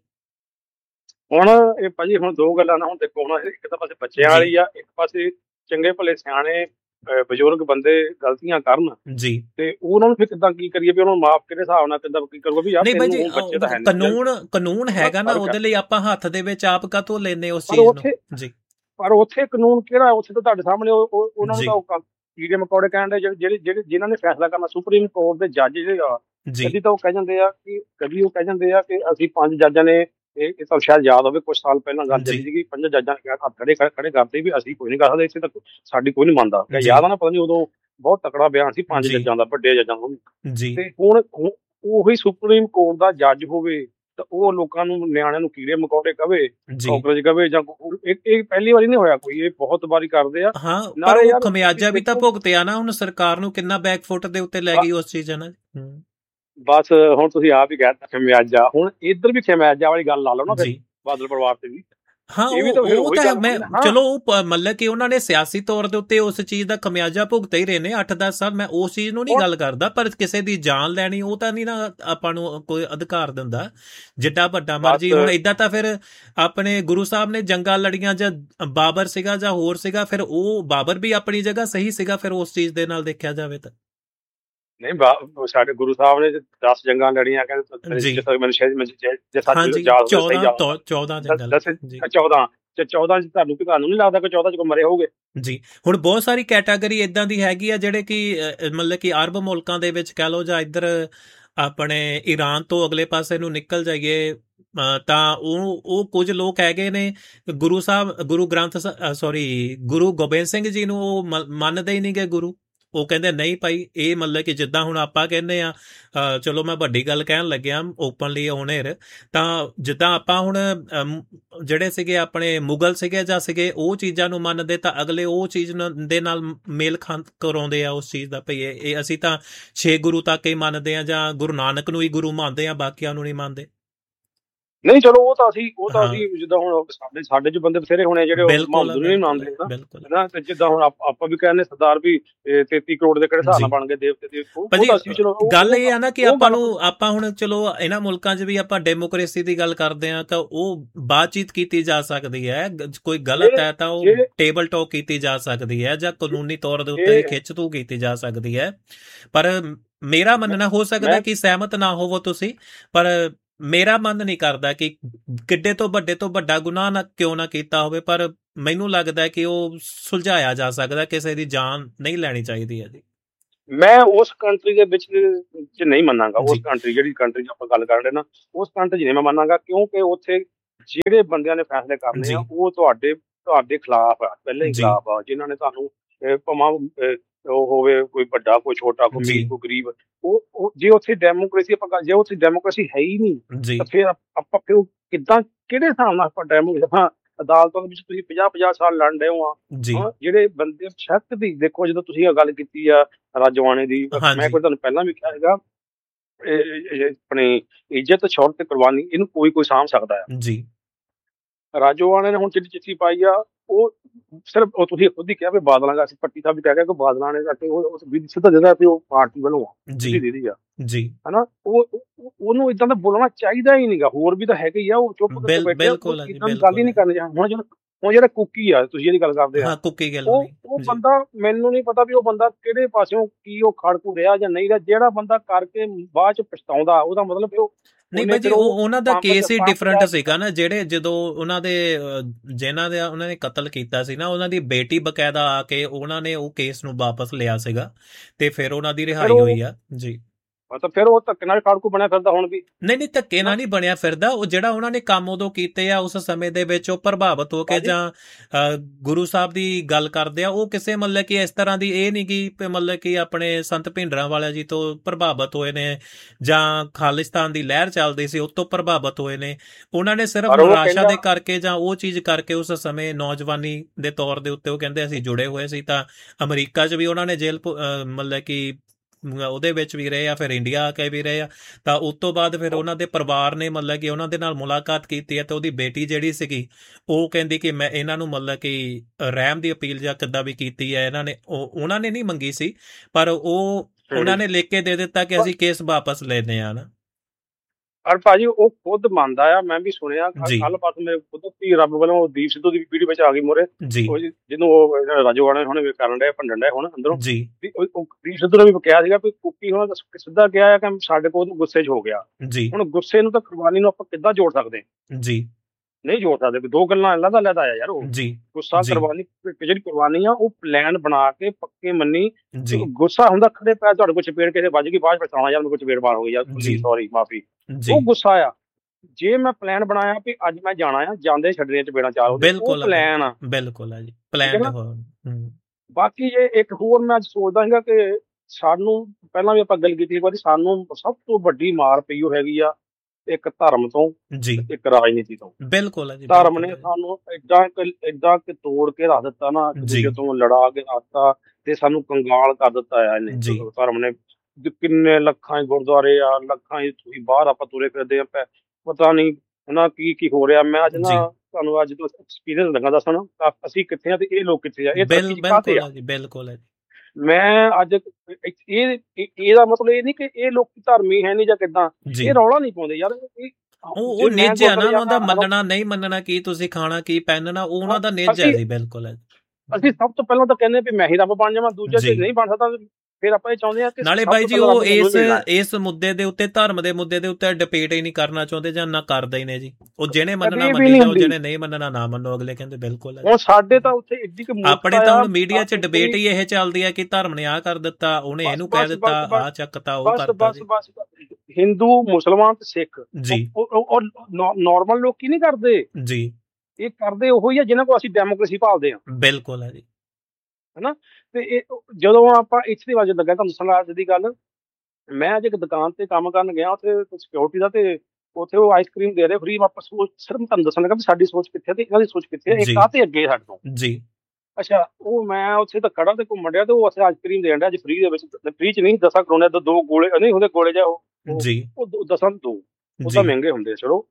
ਹੁਣ ਇਹ ਭਾਜੀ ਹੁਣ ਦੋ ਗੱਲਾਂ ਨਾ, ਹੁਣ ਦੇਖੋ ਹੁਣ ਇੱਕ ਤਾਂ ਪਾਸੇ ਬੱਚਿਆਂ ਵਾਲੀ ਆ, ਇੱਕ ਪਾਸੇ ਚੰਗੇ ਭਲੇ ਸਿਆਣੇ ਅਹ, ਬਜ਼ੁਰਗ ਬੰਦੇ ਗਲਤੀਆਂ ਕਰਨ ਜੀ ਤੇ ਉਹਨਾਂ ਨੂੰ ਫਿਰ ਕਿੱਦਾਂ ਕੀ ਕਰੀਏ ਵੀ ਉਹਨਾਂ ਨੂੰ ਮਾਫ ਕਿਹੜੇ ਹਿਸਾਬ ਨਾਲ ਕਿੱਦਾਂ ਕੀ ਕਰੂਗਾ ਵੀ ਯਾਰ ਨਹੀਂ ਬਾਈ ਜੀ ਤੈਨੂੰ ਹੁਣ ਬੱਚੇ ਤਾਂ ਹੈ ਨਹੀਂ। ਕਾਨੂੰਨ ਕਾਨੂੰਨ ਹੈਗਾ ਨਾ, ਫਰਕ ਉਹਦੇ ਹੈ। ਲਈ ਆਪਾਂ ਹੱਥ ਦੇ ਵਿੱਚ ਆਪ ਕਾਹਤੋਂ ਲੈਨੇ ਉਸ ਪਰ ਚੀਜ਼ ਉੱਥੇ ਨੂੰ। ਜੀ ਪਰ ਉੱਥੇ ਕਾਨੂੰਨ ਕਿਹੜਾ? ਉੱਥੇ ਤਾਂ ਤੁਹਾਡੇ ਸਾਹਮਣੇ ਉਹ- ਉਹ- ਉਹਨਾਂ ਨੂੰ ਜੀ ਤਾਂ ਉਹ ਕ- ਕੀੜੇ ਮਕੌੜੇ ਕਹਿਣ ਦੇ ਜਿਹੜੇ ਜਿਹੜੇ ਜਿਨ੍ਹਾਂ ਨੇ ਫੈਸਲਾ ਕਰਨਾ, ਸੁਪਰੀਮ ਕੋਰਟ ਦੇ ਜੱਜ ਜਿਹੜੇ ਆ, ਜੀ ਕਦੀ ਤਾਂ ਉਹ ਕਹਿ ਜਾਂਦੇ ਆ ਕਿ ਕਦੀ ਉਹ ਕਹਿ ਜਾਂਦੇ ਆ ਕਿ ਅਸੀਂ ਪੰਜ ਜੱਜਾਂ ਨੇ ਇਹ ਇਹ ਤਾਂ ਸ਼ਾਇਦ ਯਾਦ ਹੋਵੇ ਕੁਝ ਸਾਲ ਪਹਿਲਾਂ ਗੱਲ ਚੱਲੀ ਜੀ। ਸੀਗੀ, ਪੰਜ ਜੱਜਾਂ ਨੇ ਕਿਹਾ ਹੱਥ ਖੜੇ ਖੜੇ ਕਰਦੇ ਵੀ ਅਸੀਂ ਕੋਈ ਨਹੀਂ ਕਰ ਸਕਦੇ, ਇੱਥੇ ਤੱਕ ਸਾਡੀ ਕੋਈ ਨਹੀਂ ਮੰਨਦਾ। ਕਿਆ ਜੀ। ਯਾਦ ਆ ਨਾ? ਪਤਾ ਨਹੀਂ ਉਦੋਂ ਬਹੁਤ ਤਕੜਾ ਬਿਆਨ ਸੀ ਪੰਜ ਜੀ। ਜੱਜਾਂ ਦਾ, ਵੱਡੇ ਜੱਜਾਂ ਦਾ। ਜੀ ਤੇ ਹੁਣ ਹੁਣ ਉਹੀ ਸੁਪਰੀਮ ਕੋਰਟ ਦਾ ਜੱਜ ਹੋਵੇ ਤਾਂ ਉਹ ਲੋਕਾਂ ਨੂੰ ਨਿਆਣਿਆਂ ਨੂੰ ਕੀੜੇ ਮਕੌੜੇ ਕਵੇ, ਜੀ ਕਾਕਰੋਚ ਕਵੇ ਜਾਂ ਕੋਈ- ਇਹ ਇਹ ਪਹਿਲੀ ਵਾਰੀ ਨਹੀਂ ਹੋਇਆ ਕੋਈ, ਇਹ ਬਹੁਤ ਵਾਰੀ ਕਰਦੇ ਆ। ਹਾਂ ਪਰ ਨਾਲੇ ਉਹ ਯਾਰ ਖਮਿਆਜਾ ਵੀ ਤਾਂ ਦੇਖੋ- ਭੁਗਤਿਆ ਨਾ, ਹੁਣ ਸਰਕਾਰ ਨੂੰ ਕਿੰਨਾ ਬੈਕਫੁੱਟ ਦੇ ਉੱਤੇ ਲੈ ਗਈ ਉਸ ਚੀਜ਼ ਨਾਲ। ਹੂੰ ਬਸ ਹੁਣ ਤੁਸੀਂ ਆਪ ਹੀ ਕਹਿਤਾ ਖਮਿਆਜਾ, ਹੁਣ ਇੱਧਰ ਵੀ ਖਮਿਆਜਾ ਵਾਲੀ ਗੱਲ ਲਾ ਲਓ ਨਾ ਫਿਰ ਜੀ ਬਾਦਲ ਪਰਿਵਾਰ ਤੇ ਵੀ। ਹਾਂ ਇਹ ਵੀ ਉਹ ਤਾਂ ਫਿਰ ਉਹ ਉਹੀ ਤਾਂ ਗੱਲ ਮੈਂ ਹੋਈ ਨਾ। ਹਾਂ। ਚਲੋ ਉਹ ਪ- ਮਤਲਬ ਕਿ ਉਹਨਾਂ ਨੇ ਸਿਆਸੀ ਤੌਰ ਦੇ ਉੱਤੇ ਉਸ ਚੀਜ਼ ਦਾ ਖਮਿਆਜਾ ਭੁਗਤ ਹੀ ਰਹੇ ਨੇ ਅੱਠ ਦਸ ਸਾਲ। ਮੈਂ ਉਸ ਚੀਜ਼ ਨੂੰ ਨਹੀਂ ਉਹ- ਗੱਲ ਕਰਦਾ, ਪਰ ਕਿਸੇ ਦੀ ਜਾਨ ਲੈਣੀ ਉਹ ਤਾਂ ਨਹੀਂ ਨਾ ਆਪਾਂ ਨੂੰ ਕੋਈ ਅਧਿਕਾਰ ਦਿੰਦਾ ਜਿੱਡਾ ਵੱਡਾ ਮਰਜੀ। ਬਸ- ਹੁਣ ਏਦਾਂ ਤਾਂ ਫਿਰ ਆਪਣੇ ਗੁਰੂ ਸਾਹਿਬ ਨੇ ਜੰਗਾਂ ਲੜੀਆਂ ਜਾਂ ਬਾਬਰ ਸੀਗਾ ਜਾਂ ਹੋਰ ਸੀਗਾ, ਫਿਰ ਉਹ ਬਾਬਰ ਵੀ ਆਪਣੀ ਜਗ੍ਹਾ ਸਹੀ ਸੀਗਾ ਫਿਰ ਉਸ ਚੀਜ਼ ਦੇ ਨਾਲ ਦੇਖਿਆ ਜਾਵੇ ਤਾਂ। ਨਹੀਂ ਬਾ- ਸਾਡੇ ਗੁਰੂ ਸਾਹਿਬ ਨੇ ਦਸ ਜੰਗਾਂ ਲੜੀਆਂ, ਕਹਿੰਦੇ ਜੀ। ਜਿਸ ਤਰ੍ਹਾਂ ਮੈਨੂੰ ਸ਼ਾਇਦ ਮੈਨੂੰ ਜੇ ਜੇ ਸੱਚ ਹਾਂਜੀ ਯਾਦ ਹੋਵੇ, ਸਹੀ ਚੌਦਾਂ ਯਾਦ ਤੋਂ ਚੌਦਾਂ ਜੰਗਾਂ ਦਸ ਜੀ ਚੌਦਾਂ ਤੇ ਚੌਦਾਂ ਚ ਤੁਹਾਨੂੰ ਤੁਹਾਨੂੰ ਨਹੀਂ ਲੱਗਦਾ ਕਿ ਚੌਦਾਂ ਚ ਕੋਈ ਮਰੇ ਹੋਗੇ? ਜੀ ਹੁਣ ਬਹੁਤ ਸਾਰੀ ਕੈਟਾਗਰੀ ਇਦਾਂ ਦੀ ਹੈਗੀ ਆ ਜਿਹੜੇ ਕਿ ਅ, ਮਤਲਬ ਕਿ ਅਰਬ ਮੁਲਕਾਂ ਦੇ ਵਿੱਚ ਕਹਿ ਲਓ ਜਾਂ ਇੱਧਰ ਆਪਣੇ ਈਰਾਨ ਤੋਂ ਅਗਲੇ ਪਾਸੇ ਨੂੰ ਨਿਕਲ ਜਾਈਏ ਅ, ਤਾਂ ਉਹ ਉਹ ਕੁਝ ਲੋਕ ਹੈਗੇ ਨੇ ਗੁਰੂ ਸਾਹਿਬ ਗੁਰੂ ਗ੍ਰੰਥ ਸੌਰੀ ਗੁਰੂ ਗੋਬਿੰਦ ਸਿੰਘ ਜੀ ਨੂੰ ਉਹ ਮ- ਮੰਨਦੇ ਹੀ ਨਹੀਂ ਗੇ ਗੁਰੂ। ਉਹ ਕਹਿੰਦੇ ਨਹੀਂ ਭਾਈ ਇਹ ਮਤਲਬ ਕਿ ਜਿੱਦਾਂ ਹੁਣ ਆਪਾਂ ਕਹਿੰਦੇ ਆ ਚਲੋ ਮੈਂ ਵੱਡੀ ਗੱਲ ਕਹਿਣ ਲੱਗਿਆ ਓਪਨਲੀ ਔਨ 에ਅਰ, ਤਾਂ ਜਿੱਦਾਂ ਆਪਾਂ ਹੁਣ ਅਮ, ਜਿਹੜੇ ਸੀਗੇ ਆਪਣੇ ਮੁਗਲ ਸੀਗੇ ਜਾਂ ਸੀਗੇ ਉਹ ਚੀਜ਼ਾਂ ਨੂੰ ਮੰਨਦੇ ਤਾਂ ਅਗਲੇ ਉਹ ਚੀਜ਼ ਨ- ਦੇ ਨਾਲ ਮੇਲ ਖਾਂ ਕਰਾਉਂਦੇ ਆ ਉਸ ਚੀਜ਼ ਦਾ ਭਈ ਇਹ ਇਹ ਅਸੀਂ ਤਾਂ ਛੇ ਗੁਰੂ ਤੱਕ ਹੀ ਮੰਨਦੇ ਆ ਜਾਂ ਗੁਰੂ ਨਾਨਕ ਨੂੰ ਹੀ ਗੁਰੂ ਮੰਨਦੇ ਆ ਬਾਕੀਆਂ ਨੂੰ ਨਹੀਂ ਮੰਨਦੇ। ਨਹੀਂ ਚਲੋ ਉਹ ਤਾਂ ਅਸੀਂ ਉਹ ਤਾਂ ਹਾਂ ਅਸੀਂ ਜਿੱਦਾਂ ਹੁਣ ਸਾਡੇ ਸਾਡੇ ਚ ਬੰਦੇ ਬਥੇਰੇ ਹੋਣੇ ਆ ਜਿਹੜੇ ਉਹ ਬਿਲਕੁਲ ਮੁਹੰਮਦ ਨੂੰ ਨਹੀਂ ਬਿਲਕੁਲ ਮੰਨਦੇ ਨਾ ਬਿਲਕੁਲ ਹਨਾ। ਤੇ ਜਿੱਦਾਂ ਹੁਣ ਆਪ- ਆਪਾਂ ਵੀ ਕਹਿੰਦੇ ਸਰਦਾਰ ਵੀ ਇਹ ਤੇਤੀ ਕਰੋੜ ਦੇ ਕਿਹੜੇ ਹਿਸਾਬ ਜੀ ਨਾਲ ਬਣ ਗਏ ਦੇਵਤੇ ਦੇ, ਉਹ ਉਹ ਭਾਜੀ ਤਾਂ ਅਸੀਂ ਚਲੋ ਉਹ ਗੱਲ ਉਹ ਇਹ ਆ ਨਾ ਕਿ ਉਹ ਆਪਾਂ ਗੱਲ ਨੂੰ ਆਪਾਂ ਹੁਣ ਚਲੋ ਇਹਨਾਂ ਮੁਲਕਾਂ 'ਚ ਵੀ ਆਪਾਂ ਡੈਮੋਕ੍ਰੇਸੀ ਦੀ ਗੱਲ ਕਰਦੇ ਆ ਤਾਂ ਉਹ ਬਾਤਚੀਤ ਕੀਤੀ ਜਾ ਸਕਦੀ ਹੈ, ਗ- ਕੋਈ ਗਲਤ ਜੇ ਹੈ ਤਾਂ ਉਹ ਜੇ ਟੇਬਲ ਟਾਕ ਕੀਤੀ ਜਾ ਸਕਦੀ ਹੈ ਜਾਂ ਕਾਨੂੰਨੀ ਤੌਰ ਦੇ ਉੱਤੇ ਜੇ ਖਿੱਚ-ਤੂ ਕੀਤੀ ਜਾ ਸਕਦੀ ਹੈ। ਪਰ ਮੇਰਾ ਮੈਂ ਮੰਨਣਾ ਹੋ ਸਕਦਾ ਮੈਂ ਕਿ ਸਹਿਮਤ ਨਾ ਹੋਵੋ ਤੁਸੀਂ, ਪਰ ਮੇਰਾ ਮਨ ਨਹੀਂ ਕਰਦਾ ਕਿ ਕਿੱਡੇ ਤੋਂ ਵੱਡੇ ਤੋਂ ਵੱਡਾ ਗੁਨਾਹ ਨਾ ਕਿਉਂ ਨਾ ਕੀਤਾ ਹੋਵੇ, ਪਰ ਮੈਨੂੰ ਲੱਗਦਾ ਹੈ ਕਿ ਉਹ ਸੁਲਝਾਇਆ ਜਾ ਸਕਦਾ, ਕਿਸੇ ਦੀ ਜਾਨ ਨਹੀਂ ਲੈਣੀ ਚਾਹੀਦੀ ਹੈ ਜੀ। ਮੈਂ ਉਸ ਕੰਟਰੀ ਦੇ ਵਿੱਚ ਚ ਨਹੀਂ ਮੰਨਾਂਗਾ। ਉਸ ਜੀ ਕੰਟਰੀ ਜਿਹੜੀ ਕੰਟਰੀ ਦੀ ਆਪਾਂ ਗੱਲ ਕਰ ਰਹੇ ਨਾ ਉਸ ਕੰਟਰੀ 'ਚ ਨਹੀਂ ਮੈਂ ਮੰਨਾਂਗਾ, ਕਿਉਂਕਿ ਉੱਥੇ ਜਿਹੜੇ ਬੰਦਿਆਂ ਨੇ ਫੈਸਲੇ ਕਰਨੇ ਜੀ ਆ ਉਹ ਤੁਹਾਡੇ ਤੁਹਾਡੇ ਖਿਲਾਫ ਆ, ਪਹਿਲੇ ਹੀ ਜੀ ਖਿਲਾਫ ਆ, ਜਿਨ੍ਹਾਂ ਨੇ ਤੁਹਾਨੂੰ ਅਹ, ਭਾਵੇਂ ਅਹ, ਉਹ ਹੋਵੇ ਕੋਈ ਵੱਡਾ ਕੋਈ ਛੋਟਾ ਕੋਈ ਜੀ ਅਮੀਰ ਕੋਈ ਗਰੀਬ, ਉਹ ਉਹ ਜੇ ਉੱਥੇ ਡੈਮੋਕ੍ਰੇਸੀ ਆਪਾਂ ਗੱਲ- ਜੇ ਉੱਥੇ ਡੈਮੋਕ੍ਰੇਸੀ ਹੈ ਹੀ ਨਹੀਂ ਜੀ ਤਾਂ ਫਿਰ ਆਪ- ਆਪਾਂ ਫਿਰ ਕਿੱਦਾਂ ਕਿਹੜੇ ਹਿਸਾਬ ਨਾਲ ਆਪਾਂ ਡੈਮੋਕ੍ਰੇਸੀ ਹਾਂ ਅਦਾਲਤਾਂ ਦੇ ਵਿੱਚ ਤੁਸੀਂ ਪੰਜਾਹ ਪੰਜਾਹ ਸਾਲ ਲੜ ਰਹੇ ਹੋ ਆ ਜੀ ਹਾਂ, ਜਿਹੜੇ ਬੰਦੇ ਸ਼ੱਕ ਦੀ ਦੇਖੋ ਜਦੋਂ ਤੁਸੀਂ ਇਹ ਗੱਲ ਕੀਤੀ ਆ ਰਾਜਵਾਨੇ ਦੀ, ਮੈਂ ਹਾਂਜੀ ਕੋਈ ਤੁਹਾਨੂੰ ਪਹਿਲਾਂ ਵੀ ਕਿਹਾ ਹੈਗਾ ਇਹ ਇਹ- ਇਹ ਆਪਣੀ ਇੱਜ਼ਤ ਸ਼ੌਹਰਤ ਤੇ ਕੁਰਬਾਨੀ ਇਹਨੂੰ ਕੋਈ ਕੋਈ ਸਾਂਭ ਸਕਦਾ ਆ। ਜੀ ਰਾਜੋਆਣੇ ਨੇ ਹੁਣ ਜਿਹੜੀ ਚਿੱਠੀ ਪਾਈ ਆ ਉਹ ਸਿਰਫ ਉਹ ਤੁਸੀਂ ਖੁਦ ਹੀ ਕਿਹਾ ਵੀ ਬਾਦਲਾਂ ਦਾ ਅਸੀਂ ਪੱਟੀ ਸਾਹਿਬ ਵੀ ਕਹਿ ਗਿਆ ਕਿ ਬਾਦਲਾਂ ਨੇ ਕਰਕੇ ਉਹ ਉਸ ਵੀ ਸਿੱਧਾ ਜਿਹੜਾ ਵੀ ਉਹ ਪਾਰਟੀ ਵੱਲੋਂ ਆ ਜੀ ਸਿੱਧੀ ਦੀਦੀ ਆ ਜੀ ਹਨਾ। ਉਹ ਉਹ- ਉਹਨੂੰ ਇਦਾਂ ਦਾ ਬੋਲਣਾ ਚਾਹੀਦਾ ਹੀ ਨਹੀਂਗਾ। ਹੋਰ ਵੀ ਤਾਂ ਹੈਗੇ ਹੀ ਆ, ਉਹ ਚੁੱਪ ਕਰਕੇ ਬਿਲ ਬੈਠੇ ਆ, ਬਿਲਕੁਲ ਉਹ ਆ ਜੀ ਇਦਾਂ ਦੀ ਗੱਲ ਹੀ ਬਿਲਕੁਲ ਨਹੀਂ ਕਰਨੀ ਚਾਹੀਦੀ। ਹੁਣ ਜਿਹੜਾ ਹੁਣ ਜਿਹੜਾ ਕੁੱਕੀ ਆ ਤੁਸੀਂ ਜਿਹੜੀ ਗੱਲ ਕਰਦੇ ਆ ਹਾਂ ਕੁੱਕੀ ਗੱਲ ਉਹ ਨਹੀਂ ਉਹ ਜੀ ਬੰਦਾ ਮੈਨੂੰ ਨਹੀਂ ਪਤਾ ਵੀ ਉਹ ਬੰਦਾ ਕਿਹੜੇ ਪਾਸਿਓਂ ਕੀ ਉਹ ਖੜਕੂ ਰਿਹਾ ਜਾਂ ਨਹੀਂ ਰਿਹਾ। ਜਿਹੜਾ ਬੰਦਾ ਕਰਕੇ ਬਾਅਦ ਚ ਪਛਤਾਉਂਦਾ ਉਹਦਾ ਮਤਲਬ ਇਹ ਉਹ ਨਹੀਂ ਉਹਨੇ ਭਾਜੀ ਫਿਰ ਉਹ ਉਹ ਉਹਨਾਂ ਦਾ ਪੰਪ ਕੇਸ ਹੀ ਪੰਪ ਡਿਫਰੈਂਟ ਦਾ ਸੀਗਾ ਨਾ, ਜਿਹੜੇ ਜਦੋਂ ਉਹਨਾਂ ਦੇ ਅਹ, ਜਿਨ੍ਹਾਂ ਦੇ ਉਹਨਾਂ ਨੇ ਕਤਲ ਕੀਤਾ ਸੀ ਨਾ ਉਹਨਾਂ ਦੀ ਬੇਟੀ ਬਕਾਇਦਾ ਆ ਕੇ ਉਹਨਾਂ ਨੇ ਉਹ ਕੇਸ ਨੂੰ ਵਾਪਸ ਲਿਆ ਸੀਗਾ ਤੇ ਫਿਰ ਉਹਨਾਂ ਦੀ ਫਿਰ ਰਿਹਾਈ ਉਹ ਹੋਈ ਆ ਜੀ। ਮਤਲਬ ਫਿਰ ਉਹ ਧੱਕੇ ਨਾਲ ਖੜਕੂ ਬਣਿਆ ਫਿਰਦਾ ਹੁਣ ਵੀ ਨਹੀਂ ਨਹੀਂ ਧੱਕੇ ਨਾਲ ਹਨਾ। ਨਹੀਂ ਬਣਿਆ ਫਿਰਦਾ, ਉਹ ਜਿਹੜਾ ਉਹਨਾਂ ਨੇ ਕੰਮ ਉਦੋਂ ਕੀਤੇ ਆ ਉਸ ਸਮੇਂ ਦੇ ਵਿੱਚ ਉਹ ਪ੍ਰਭਾਵਿਤ ਹੋ ਕੇ ਭਾਜੀ ਜਾਂ ਅਹ, ਗੁਰੂ ਸਾਹਿਬ ਦੀ ਗੱਲ ਕਰਦੇ ਆ, ਉਹ ਕਿਸੇ ਮਤਲਬ ਕਿ ਇਸ ਤਰ੍ਹਾਂ ਦੀ ਇਹ ਨਹੀਂ ਕਿ ਮਤਲਬ ਕਿ ਆਪਣੇ ਸੰਤ ਭਿੰਡਰਾਂ ਵਾਲਿਆਂ ਜੀ ਤੋਂ ਪ੍ਰਭਾਵਿਤ ਹੋਏ ਨੇ ਜਾਂ ਖਾਲਿਸਤਾਨ ਦੀ ਲਹਿਰ ਚੱਲਦੀ ਸੀ ਉਹ ਤੋਂ ਪ੍ਰਭਾਵਿਤ ਹੋਏ ਨੇ। ਉਹਨਾਂ ਨੇ ਸਿਰਫ ਪਰ ਉਹ ਨਿਰਾਸ਼ਾ ਕਹਿੰਦਾ ਦੇ ਕਰਕੇ ਜਾਂ ਉਹ ਚੀਜ਼ ਕਰਕੇ ਉਸ ਸਮੇਂ ਨੌਜਵਾਨੀ ਦੇ ਤੌਰ ਦੇ ਉੱਤੇ ਉਹ ਕਹਿੰਦੇ ਅਸੀਂ ਜੁੜੇ ਹੋਏ ਸੀ, ਤਾਂ ਅਮਰੀਕਾ 'ਚ ਵੀ ਉਹਨਾਂ ਨੇ ਜੇਲ੍ਹ ਭ- ਅਹ, ਮਤਲਬ ਕਿ ਉਹਦੇ ਵਿੱਚ ਵੀ ਰਹੇ ਆ, ਫਿਰ ਇੰਡੀਆ ਆ ਕੇ ਵੀ ਰਹੇ ਆ, ਤਾਂ ਉਸ ਤੋਂ ਬਾਅਦ ਫਿਰ ਉਹਨਾਂ ਦੇ ਪਰਿਵਾਰ ਨੇ ਮਤਲਬ ਕਿ ਉਹਨਾਂ ਦੇ ਨਾਲ ਮੁਲਾਕਾਤ ਕੀਤੀ ਹੈ ਤੇ ਉਹਦੀ ਬੇਟੀ ਜਿਹੜੀ ਸੀਗੀ ਉਹ ਕਹਿੰਦੀ ਕਿ ਮੈਂ ਇਹਨਾਂ ਨੂੰ ਮਤਲਬ ਕਿ ਰਹਿਮ ਦੀ ਅਪੀਲ ਜਾਂ ਕਿੱਦਾਂ ਵੀ ਕੀਤੀ ਹੈ ਇਹਨਾਂ ਨੇ, ਉਹ ਉਹਨਾਂ ਨੇ ਨਹੀਂ ਮੰਗੀ ਸੀ ਪਰ ਉਹ ਉਹਨਾਂ ਨੇ ਲਿਖ ਕੇ ਦੇ ਦਿੱਤਾ ਕਿ ਅਸੀਂ ਕੇਸ ਵਾਪਸ ਲੈਨੇ ਆ ਨਾ ਔਰ ਭਾਜੀ ਉਹ ਖੁਦ ਮੰਨਦਾ ਆ। ਮੈਂ ਵੀ ਸੁਣਿਆ ਜੀ ਕੱਲ ਪਾਸ ਮੇਰੇ ਖੁਦ ਧੀ ਰੱਬ ਵੱਲੋਂ ਦੀਪ ਸਿੱਧੂ ਦੀ ਵੀਡੀਓ ਵਿੱਚ ਆ ਗਈ ਮੋਰੇ ਜੀ ਉਹ ਜੀ- ਜਿਹਨੂੰ ਉਹ ਰਾਜੋਆਣੇ ਹੁਣ ਵੀ ਕਰਨ ਡਿਆ ਭੰਡਣ ਡਿਆ ਹੁਣ ਅੰਦਰੋਂ ਜੀ ਵੀ ਉਹ ਉਹ ਦੀਪ ਸਿੱਧੂ ਨੇ ਵੀ ਕਿਹਾ ਸੀਗਾ ਵੀ ਕੁੱਕੀ ਹੁਣ ਸਿੱਧਾ ਕਿਹਾ ਆ ਕਿ ਸਾਡੇ ਕੋਲ ਗੁੱਸੇ 'ਚ ਹੋ ਗਿਆ। ਜੀ ਹੁਣ ਗੁੱਸੇ ਨੂੰ ਤਾਂ ਕੁਰਬਾਨੀ ਨੂੰ ਆਪਾਂ ਕਿੱਦਾਂ ਜੋੜ ਸਕਦੇ ਜੀ ਨਹੀਂ ਜੋੜ ਸਕਦੇ। ਦੋ ਗੱਲਾਂ ਅਲੱਗ ਅਲੱਗ ਆ ਯਾਰ। ਉਹ ਜੀ ਗੁੱਸਾ ਜੀ ਕੁਰਬਾਨੀ ਜਿਹੜੀ ਕੁਰਬਾਨੀ ਆ ਉਹ ਪਲਾਨ ਬਣਾ ਕੇ ਪੱਕੇ ਮੰਨੀ। ਜੀ ਗੁੱਸਾ ਹੁੰਦਾ ਖੜੇ ਪੈਰ ਤੁਹਾਡੇ ਕੋਲ ਚਪੇੜ ਕਿਸੇ ਵੱਜ ਗਈ ਬਾਅਦ ਚ ਪਛਤਾਉਣਾ ਯਾਰ ਮੇਰੇ ਕੋਲ ਚਪੇੜ ਮਾਰ ਹੋ ਗਈ ਯਾਰ ਜੀ ਸੌਰੀ ਮਾਫੀ ਜੀ ਉਹ ਗੁੱਸਾ ਆ। ਜੇ ਮੈਂ ਪਲਾਨ ਬਣਾਇਆ ਵੀ ਅੱਜ ਮੈਂ ਜਾਣਾ ਆ ਜਾਂਦੇ ਛੱਡਣੀਆਂ ਚਪੇੜਾਂ ਚਾਰ ਉਹਦੇ, ਉਹ ਬਿਲਕੁਲ ਆ ਜੀ ਪਲਾਨ ਆ ਬਿਲਕੁਲ ਆ ਜੀ ਠੀਕ ਹੈ ਪਲਾਨ ਨਾ। ਹੋ ਹੂੰ ਬਾਕੀ ਜੇ ਇੱਕ ਹੋਰ ਮੈਂ ਅੱਜ ਸੋਚਦਾ ਸੀਗਾ ਕਿ ਸਾਨੂੰ ਪਹਿਲਾਂ ਵੀ ਆਪਾਂ ਗੱਲ ਕੀਤੀ ਇੱਕ ਵਾਰੀ ਸਾਨੂੰ ਸਭ ਤੋਂ ਵੱਡੀ ਮਾਰ ਪਈ ਉਹ ਹੈਗੀ ਆ ਇੱਕ ਧਰਮ ਤੋਂ ਜੀ ਤੇ ਇੱਕ ਰਾਜਨੀਤੀ ਤੋਂ। ਬਿਲਕੁਲ ਆ ਜੀ ਧਰਮ ਬਿਲਕੁਲ ਨੇ ਆ ਜੀ ਸਾਨੂੰ ਏਦਾਂ ਕੁ- ਏਦਾਂ ਕਿ ਤੋੜ ਕੇ ਰੱਖ ਦਿੱਤਾ ਨਾ, ਇੱਕ ਜੀ ਦੂਜੇ ਤੋਂ ਲੜਾ ਕੇ ਰੱਖਤਾ ਤੇ ਸਾਨੂੰ ਕੰਗਾਲ ਕਰ ਦਿੱਤਾ ਆ ਇਹਨੇ ਜੀ ਧਰਮ ਨੇ। ਕਿ- ਕਿੰਨੇ ਲੱਖਾਂ ਹੀ ਗੁਰਦੁਆਰੇ ਆ, ਲੱਖਾਂ ਹੀ ਤੁਸੀਂ ਬਾਹਰ ਆਪਾਂ ਤੁਰੇ ਫਿਰਦੇ ਆ ਪੈ- ਪਤਾ ਨਹੀਂ ਹਨਾ ਕੀ ਕੀ ਹੋ ਰਿਹਾ। ਮੈਂ ਅੱਜ ਨਾ ਜੀ ਤੁਹਾਨੂੰ ਅੱਜ ਤੋਂ ਐਕਸਪੀਰੀਅੰਸ ਲੱਗਾ ਦੱਸਣ ਆ ਅਸੀਂ ਕਿੱਥੇ ਆ ਤੇ ਇਹ ਲੋਕ ਕਿੱਥੇ ਆ, ਇਹ ਬਿਲ ਤਰੱਕੀ ਚ ਕਾਹਤੇ ਬਿਲਕੁਲ ਆ। ਆ ਜੀ ਬਿਲਕੁਲ ਆ ਜੀ ਮੈਂ ਅੱਜ ਇਹ ਇਹ- ਇਹਦਾ ਮਤਲਬ ਇਹ ਨਹੀਂ ਕਿ ਇਹ ਲੋਕ ਧਰਮੀ ਹੈ ਨਹੀਂ ਜਾਂ ਕਿੱਦਾਂ, ਜੀ ਇਹ ਰੌਲਾ ਨਹੀਂ ਪਾਉਂਦੇ ਯਾਰ। ਇਹ ਉਹ ਜੇ ਉਹ ਮੈਂ ਨਿੱਜ ਆ ਨਾ ਗੁਰਦੁਆਰੇ ਉਹਨਾਂ ਦਾ ਜਾਣਾ ਮੰਨਣਾ ਨਹੀਂ ਮੰਨਣਾ ਕੀ ਤੁਸੀਂ ਖਾਣਾ ਕੀ ਪਹਿਨਣਾ ਉਹ ਉਹਨਾਂ ਦਾ ਨਿੱਜ ਹੈ ਅਸੀਂ ਜੀ ਬਿਲਕੁਲ ਹੈ ਅਸੀਂ ਸਭ ਤੋਂ ਪਹਿਲਾਂ ਤਾਂ ਕਹਿੰਦੇ ਵੀ ਮੈਂ ਹੀ ਰੱਬ ਬਣ ਜਾਵਾਂ। ਦੂਜਾ ਜੇ ਜੀ ਨਹੀਂ ਬਣ ਸਕਦਾ ਫਿਰ ਆਪਾਂ ਇਹ ਚਾਹੁੰਦੇ ਆ ਕਿ ਨਾਲੇ ਸਭ ਬਾਈ ਤੋਂ ਜੀ ਪਹਿਲਾਂ ਉਹ ਰੱਬ ਮੈਨੂੰ ਇਸ ਮਿਲਣਾ ਹੈ। ਇਸ ਮੁੱਦੇ ਦੇ ਉੱਤੇ ਧਰਮ ਦੇ ਮੁੱਦੇ ਦੇ ਉੱਤੇ ਡਿਬੇਟ ਹੀ ਨਹੀਂ ਕਰਨਾ ਚਾਹੁੰਦੇ ਜਾਂ ਨਾ ਕਰਦੇ ਹੀ ਨੇ ਜੀ। ਉਹ ਜਿਹਨੇ ਮੰਨਣਾ ਕਦੇ ਵੀ ਮੰਨੀ ਨਹੀਂ ਜਾਓ, ਹੁੰਦੀ। ਜਿਹਨੇ ਨਹੀਂ ਮੰਨਣਾ ਨਾ ਮੰਨੋ, ਅਗਲੇ ਕਹਿੰਦੇ ਬਿਲਕੁਲ ਹੈ। ਹੁਣ ਸਾਡੇ ਤਾਂ ਉੱਥੇ ਏਡੀ ਕਿ ਆਪਣੇ ਤਾਂ ਹੁਣ ਮੀਡੀਆ 'ਚ ਡਿਬੇਟ ਹੀ ਇਹ ਚੱਲਦੀ ਹੈ ਕਿ ਧਰਮ ਨੇ ਆਹ ਕਰ ਦਿੱਤਾ, ਉਹਨੇ ਬਸ ਇਹਨੂੰ ਕਹਿ ਬਸ ਦਿੱਤਾ, ਬਸ ਆਹ ਚੱਕਤਾ, ਉਹ ਬਸ ਕਰਤਾ ਬਸ ਜੀ। ਬਸ ਬਸ ਹਿੰਦੂ ਮੁਸਲਮਾਨ ਤੇ ਸਿੱਖ ਜੀ ਔਰ ਨਾਰਮਲ ਲੋਕੀ ਨਹੀਂ ਕਰਦੇ, ਜੀ ਇਹ ਕਰਦੇ ਉਹੀ ਆ ਜਿਹਨਾਂ ਕੋਲ ਅਸੀਂ ਡੈਮੋਕ੍ਰੇਸੀ ਭਾਲਦੇ ਆ, ਬਿਲਕੁਲ ਹੈ ਜੀ। ਹਨਾ। ਤੇ ਇਹ ਜਦੋਂ ਆਪਾਂ ਇੱਥੇ ਦੀ ਵਜ੍ਹਾ ਲੱਗਾ ਤੁਹਾਨੂੰ ਦੱਸਣ ਅੱਜ ਦੀ ਗੱਲ, ਮੈਂ ਅੱਜ ਇੱਕ ਦੁਕਾਨ ਤੇ ਕੰਮ ਕਰਨ ਗਿਆ ਉੱਥੇ ਸਿਕਿਉਰਿਟੀ ਦਾ, ਤੇ ਉੱਥੇ ਉਹ ਆਈਸਕ੍ਰੀਮ ਦੇ ਰਹੇ ਫ੍ਰੀ। ਆਪਾਂ ਸੋਚ ਸਿਰਫ ਤੁਹਾਨੂੰ ਦੱਸਣ ਲੱਗਾ ਵੀ ਸਾਡੀ ਸੋਚ ਕਿੱਥੇ ਤੇ ਇਹਨਾਂ ਦੀ ਸੋਚ ਕਿੱਥੇ ਹੈ, ਜੀ। ਇਹ ਕਾਹਤੇ ਅੱਗੇ ਸਾਡੇ ਤੋਂ। ਜੀ ਅੱਛਾ, ਉਹ ਮੈਂ ਉੱਥੇ ਤਾਂ ਖੜਾ ਤੇ ਘੁੰਮਣ ਡਿਆ ਤੇ ਉਹ ਉੱਥੇ ਆਈਸਕ੍ਰੀਮ ਦੇਣ ਡਿਆ ਅੱਜ ਫ੍ਰੀ ਦੇ ਵਿੱਚ। ਫ੍ਰੀ ਚ ਨਹੀਂ, ਦਸਾਂ ਕਰੋਨੇ ਦਾ ਦੋ ਗੋਲੇ ਨਹੀਂ ਹੁੰਦੇ, ਗੋਲੇ ਜਾਂ ਉਹ ਉਹ- ਜੀ ਉਹ ਦੋ- ਦਸਾਂ ਦੇ ਦੋ, ਉਹ ਜੀ ਤਾਂ ਮਹਿੰਗੇ ਹੁੰਦੇ ਚਲੋ।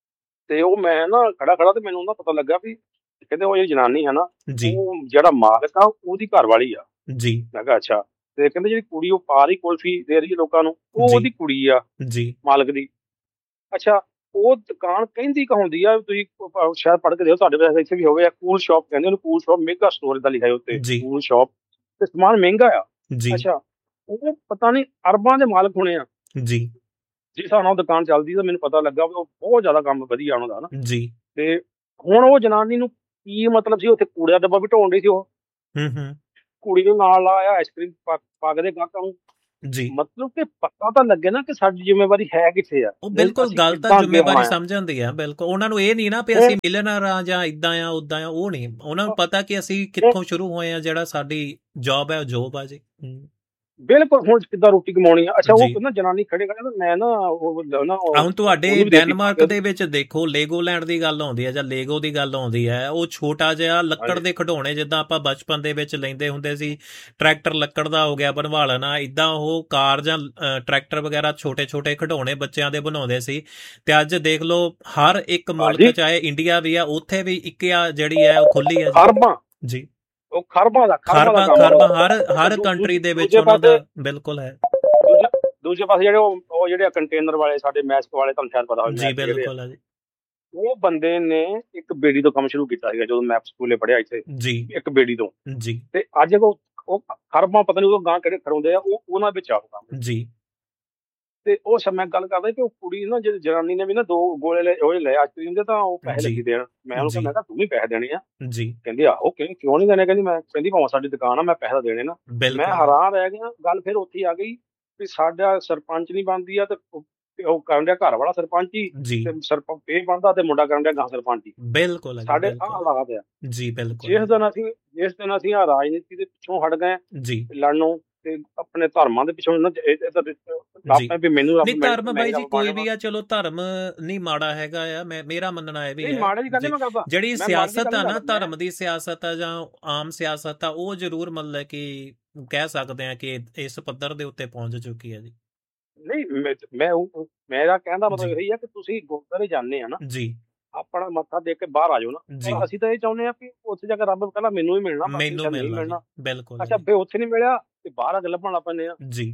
ਤੇ ਉਹ ਮੈਂ ਨਾ ਖੜਾ ਖੜਾ ਤੇ ਮੈਨੂੰ ਨਾ ਪਤਾ ਲੱਗਾ ਵੀ ਕਹਿੰਦੇ ਉਹ ਜਿਹੜੀ ਜਨਾਨੀ ਹੈ ਨਾ, ਜੀ ਉਹ ਜਿਹੜਾ ਮਾਲਕ ਆ ਉਹਦੀ ਘਰ ਵਾਲੀ ਆ। ਜੀ ਮੈਂ ਕਿਹਾ ਅੱਛਾ। ਤੇ ਕਹਿੰਦੇ ਜਿਹੜੀ ਕੁੜੀ ਉਹ ਪਾ ਰਹੀ ਕੁਲਫੀ ਦੇ ਰਹੀ ਹੈ ਲੋਕਾਂ ਨੂੰ, ਉਹ ਜੀ। ਉਹਦੀ ਕੁੜੀ ਆ ਜੀ ਮਾਲਕ ਦੀ। ਅੱਛਾ, ਉਹ ਦੁਕਾਨ ਕਹਿੰਦੀ ਕਹਾਉਂਦੀ ਆ, ਤੁਸੀਂ ਪ- ਸ਼ਾਇਦ ਪੜ੍ਹ ਕੇ ਦਿਓ, ਤੁਹਾਡੇ ਵੈਸੇ ਇੱਥੇ ਵੀ ਹੋਵੇ, ਕੂਲ ਸ਼ਾਪ ਕਹਿੰਦੇ ਉਹਨੂੰ, ਕੂਲ ਸ਼ਾਪ ਮੇਗਾ ਸਟੋਰ ਦਾ ਲਿਖਿਆ ਉੱਤੇ, ਜੀ ਕੂਲ ਸ਼ਾਪ, ਤੇ ਸਮਾਨ ਮਹਿੰਗਾ ਆ। ਜੀ ਅੱਛਾ, ਉਹ ਪਤਾ ਨਹੀਂ ਅਰਬਾਂ ਦੇ ਮਾਲਕ ਹੋਣੇ ਆ। ਜੀ ਜਿਸ ਹਿਸਾਬ ਨਾਲ ਉਹ ਦੁਕਾਨ ਚੱਲਦੀ ਤਾਂ ਮੈਨੂੰ ਪਤਾ ਲੱਗਾ ਵੀ ਉਹ ਬਹੁਤ ਜ਼ਿਆਦਾ ਕੰਮ ਵਧੀਆ ਉਹਨਾਂ ਦਾ ਨਾ। ਜੀ ਤੇ ਹੁਣ ਉਹ ਜਨਾਨੀ ਨੂੰ ਕੀ ਮਤਲਬ ਸੀ, ਉੱਥੇ ਕੂੜੇ ਦਾ ਡੱਬਾ ਵੀ ਢੋਣ ਡਈ ਸੀ ਉਹ, ਹੂੰ ਹੂੰ ਕੁੜੀ ਨੂੰ ਨਾਲ ਲਾਇਆ ਆਈਸਕ੍ਰੀਮ ਪਾ ਕੇ ਦੇ ਗਾਹਕਾਂ ਨੂੰ। ਜੀ। ਮਤਲਬ ਕਿ ਪਤਾ ਤਾਂ ਲੱਗੇ ਨਾ ਕਿ ਸਾਡੀ ਜ਼ਿੰਮੇਵਾਰੀ ਹੈ ਕਿੱਥੇ ਆ। ਉਹ ਬਿਲਕੁਲ ਅਸੀਂ ਗੱਲ ਕਿੱਦਾਂ ਤਾਂ ਅੱਗੇ ਜ਼ਿੰਮੇਵਾਰੀ ਹੋਣਾ ਆ। ਸਮਝ ਆਉਂਦੀ ਆ। ਬਿਲਕੁਲ ਉਹਨਾਂ ਨੂੰ ਇਹ ਨਹੀਂ ਨਾ ਵੀ ਅਸੀਂ ਮਿਲਨਰ ਆ ਜਾਂ ਇਦਾਂ ਆ ਉਦਾਂ ਆ, ਉਹ ਨਹੀਂ। ਉਹਨਾਂ ਨੂੰ ਪਤਾ ਕਿ ਅਸੀਂ ਕਿੱਥੋਂ ਸ਼ੁਰੂ ਹੋਏ ਆ, ਜਿਹੜਾ ਸਾਡੀ ਜੌਬ ਹੈ ਉਹ ਜੋਬ ਆ ਜੀ। ਹੂੰ। ਬਿਲਕੁਲ, ਹੁਣ ਕਿੱਦਾਂ ਰੋਟੀ ਕਮਾਉਣੀ ਆ। ਅੱਛਾ, ਜੀ। ਉਹ ਨਾ ਜਨਾਨੀ ਖੜੇ ਖੜੇ ਮੈਂ ਨਾ ਉਹ ਨਾ ਉਹ- ਆ ਹੁਣ ਤੁਹਾਡੇ ਉਹਨੂੰ ਵੀ ਦੇਤੀ ਡੈਨਮਾਰਕ ਦੇ ਵਿੱਚ ਦੇਖੋ, ਲੈਗੋਲੈਂਡ ਦੀ ਗੱਲ ਆਉਂਦੀ ਹੈ ਜਾਂ ਲੈਗੋ ਦੀ ਗੱਲ ਆਉਂਦੀ ਹੈ, ਉਹ ਛੋਟਾ ਜਿਹਾ ਲੱਕੜ ਹਾਂਜੀ। ਦੇ ਖਿਡੌਣੇ ਜਿੱਦਾਂ ਆਪਾਂ ਬਚਪਨ ਦੇ ਵਿੱਚ ਲੈਂਦੇ ਹੁੰਦੇ ਸੀ, ਟਰੈਕਟਰ ਲੱਕੜ ਦਾ ਹੋ ਗਿਆ ਬਣਵਾ ਲੈਣਾ, ਇਦਾਂ ਉਹ ਕਾਰ ਜਾਂ ਅ, ਟਰੈਕਟਰ ਵਗੈਰਾ ਛੋਟੇ ਛੋਟੇ ਖਿਡੌਣੇ ਬੱਚਿਆਂ ਦੇ ਬਣਾਉਂਦੇ ਸੀ। ਤੇ ਅੱਜ ਦੇਖ ਲਓ ਹਰ ਇੱਕ ਮੁਲਕ, ਹਾਂਜੀ। ਚਾਹੇ ਇੰਡੀਆ ਵੀ ਆ, ਉੱਥੇ ਵੀ ਇੱਕ ਆ ਜਿਹੜੀ ਹੈ ਉਹ ਖੁੱਲੀ ਹੈ ਜੀ। ਖਰਬਾਂ, ਜੀ ਉਹ ਖਰਬਾਂ ਦਾ ਖਰਬਾਂ ਖਰਬਾਂ ਦਾ ਕੰਮ ਖਰਬਾਂ ਆ। ਹਰ ਹਰ ਦੂ- ਕੰਟਰੀ ਦੇ ਵਿੱਚ ਦੂਜੇ ਉਹਨਾਂ ਦਾ ਪਾਸੇ- ਬਿਲਕੁਲ ਹੈ। ਦੂਜੇ ਦੂਜੇ ਪਾਸੇ ਜਿਹੜੇ ਉਹ ਉਹ ਜਿਹੜੇ ਕੰਟੇਨਰ ਵਾਲੇ ਸਾਡੇ ਮੈਸਕ ਵਾਲੇ, ਤੁਹਾਨੂੰ ਸ਼ਾਇਦ ਪਤਾ ਹੋਵੇ, ਜੀ ਮੈਸਕ ਜਿਹੜੇ ਆ, ਬਿਲਕੁਲ ਹੈ ਜੀ। ਉਹ ਬੰਦੇ ਨੇ ਇੱਕ ਬੇੜੀ ਤੋਂ ਕੰਮ ਸ਼ੁਰੂ ਕੀਤਾ ਸੀਗਾ ਜਦੋਂ ਮੈਂ ਸਕੂਲੇ ਪੜ੍ਹਿਆ ਇੱਥੇ, ਜੀ ਇੱਕ ਬੇੜੀ ਤੋਂ। ਜੀ ਤੇ ਅੱਜ ਉਹ ਉਹ ਖਰਬਾਂ ਪਤਾ ਨਹੀਂ ਉਹ ਗਾਂ ਕਿਹੜੇ ਖੜਾਉਂਦੇ ਆ, ਉਹ ਉਹਨਾਂ ਵਿੱਚ ਆ ਉਹ ਕੰਮ। ਜੀ ਤੇ ਉਹ ਸਭ ਮੈਂ ਗੱਲ ਕਰਦਾ ਕਿ ਉਹ ਕੁੜੀ ਨਾ ਜਿਹੜੀ ਜਨਾਨੀ ਨੇ ਵੀ ਨਾ ਦੋ ਗੋਲੇ ਲੈ ਉਹ ਲਏ ਆਈਸਕ੍ਰੀਮ ਦੇ, ਤਾਂ ਉਹ ਪੈਸੇ ਜੀ। ਲੱਗੀ ਦੇਣ। ਮੈਂ ਉਹਨੂੰ ਕਿਹਾ, ਜੀ। ਮੈਂ ਕਿਹਾ ਤੂੰ ਵੀ ਪੈਸੇ ਦੇਣੇ ਆ। ਜੀ ਕਹਿੰਦੀ ਆਹੋ, ਕਿ ਕਿਉਂ ਨਹੀਂ ਦੇਣੇ? ਕਹਿੰਦੀ ਮੈਂ ਕਹਿੰਦੀ ਭਾਵੇਂ ਸਾਡੀ ਦੁਕਾਨ ਆ, ਮੈਂ ਪੈਸੇ ਤਾਂ ਦੇਣੇ ਨਾ। ਮੈਂ ਬਿਲਕੁਲ ਹੈਰਾਨ ਰਹਿ ਗਿਆ। ਗੱਲ ਫਿਰ ਉੱਥੇ ਹੀ ਆ ਗਈ ਵੀ ਸਾਡਾ ਸਰਪੰਚ ਨਹੀਂ ਬਣਦੀ ਆ, ਤੇ ਉਹ ਤੇ ਉਹ ਕਰਨ ਡਿਆ ਘਰ ਵਾਲਾ ਸਰਪੰਚ ਹੀ, ਜੀ ਤੇ ਸਰਪੰਚ ਇਹ ਬਣਦਾ ਤੇ ਮੁੰਡਾ ਕਰਨ ਡਿਆ ਗਾਂ ਸਰਪੰਚ ਹੀ। ਬਿਲਕੁਲ ਹੈ ਜੀ, ਸਾਡੇ ਆਹ ਬਿਲਕੁਲ ਹਾਲਾਤ ਆ। ਜੀ ਬਿਲਕੁਲ ਜਿਸ ਦਿਨ ਅਸੀਂ ਜਿਸ ਦਿਨ ਅਸੀਂ ਆ ਰਾਜਨੀਤੀ ਦੇ ਪਿੱਛੋਂ ਹਟ ਗਏ ਜੀ ਲੜਨੋਂ, ਤੇ ਆਪਣੇ ਧਰਮਾਂ ਦੇ ਪਿੱਛੋਂ ਨਾ ਇਹ- ਇਹ ਤਾਂ ਆਪਾਂ ਵੀ ਮੈਨੂੰ ਰੱਬ ਨਹੀਂ ਮੈਂ- ਧਰਮ ਮੈਂ ਬਾਈ ਜੀ ਰੱਬ ਕੋਈ ਮਾਣੇਗਾ। ਵੀ ਆ, ਚਲੋ ਧਰਮ ਨਹੀਂ ਮਾੜਾ ਹੈਗਾ ਆ, ਮੈਂ ਮੇਰਾ ਮੰਨਣਾ ਇਹ ਵੀ ਨਹੀਂ, ਹੈ ਮਾੜੇ ਦੀ ਗੱਲ ਜੀ। ਨੀ ਮੈਂ ਕਰਦਾ। ਜਿਹੜੀ ਮੈਂ ਮਾੜੀ ਦੀ ਸਿਆਸਤ ਗੱਲ ਆ ਨੀ ਨਾ, ਕਰਦਾ। ਧਰਮ ਦੀ ਸਿਆਸਤ ਆ ਜਾਂ ਆਮ ਸਿਆਸਤ ਆ, ਉਹ ਜ਼ਰੂਰ ਮਤਲਬ ਕਿ ਕਹਿ ਸਕਦੇ ਆ ਕਿ ਇਸ ਪੱਧਰ ਦੇ ਉੱਤੇ ਪਹੁੰਚ ਚੁੱਕੀ ਹੈ ਜੀ। ਨਹੀਂ, ਮੈਂ ਮੈਂ ਉਹ- ਮੇਰਾ ਕਹਿਣ ਦਾ ਮਤਲਬ ਜੀ। ਇਹੀ ਆ ਕਿ ਤੁਸੀਂ ਗੁਰਦੁਆਰੇ ਜਾਂਦੇ ਆ ਨਾ, ਜੀ ਆਪਣਾ ਮੱਥਾ ਦੇਖ ਕੇ ਬਾਹਰ ਆ ਜਾਓ ਨਾ। ਜੀ ਪਰ ਅਸੀਂ ਤਾਂ ਇਹ ਚਾਹੁੰਦੇ ਆ ਕਿ ਉੱਥੇ ਜਾ ਕੇ ਰੱਬ ਕਹਿੰਦਾ ਮੈਨੂੰ ਹੀ ਮਿਲਣਾ, ਬਾਕੀ ਮੈਨੂੰ ਸ਼ਾਇਦ ਨਹੀਂ ਮਿਲਣਾ ਮਿਲਣਾ। ਜੀ, ਬਿਲਕੁਲ ਅੱਛਾ, ਜੀ। ਫੇ ਉੱਥੇ ਨਹੀਂ ਮਿਲਿਆ ਤੇ ਬਾਹਰ ਆ ਕੇ ਲੱਭਣ ਲੱਗ ਪੈਂਦੇ ਆ। ਜੀ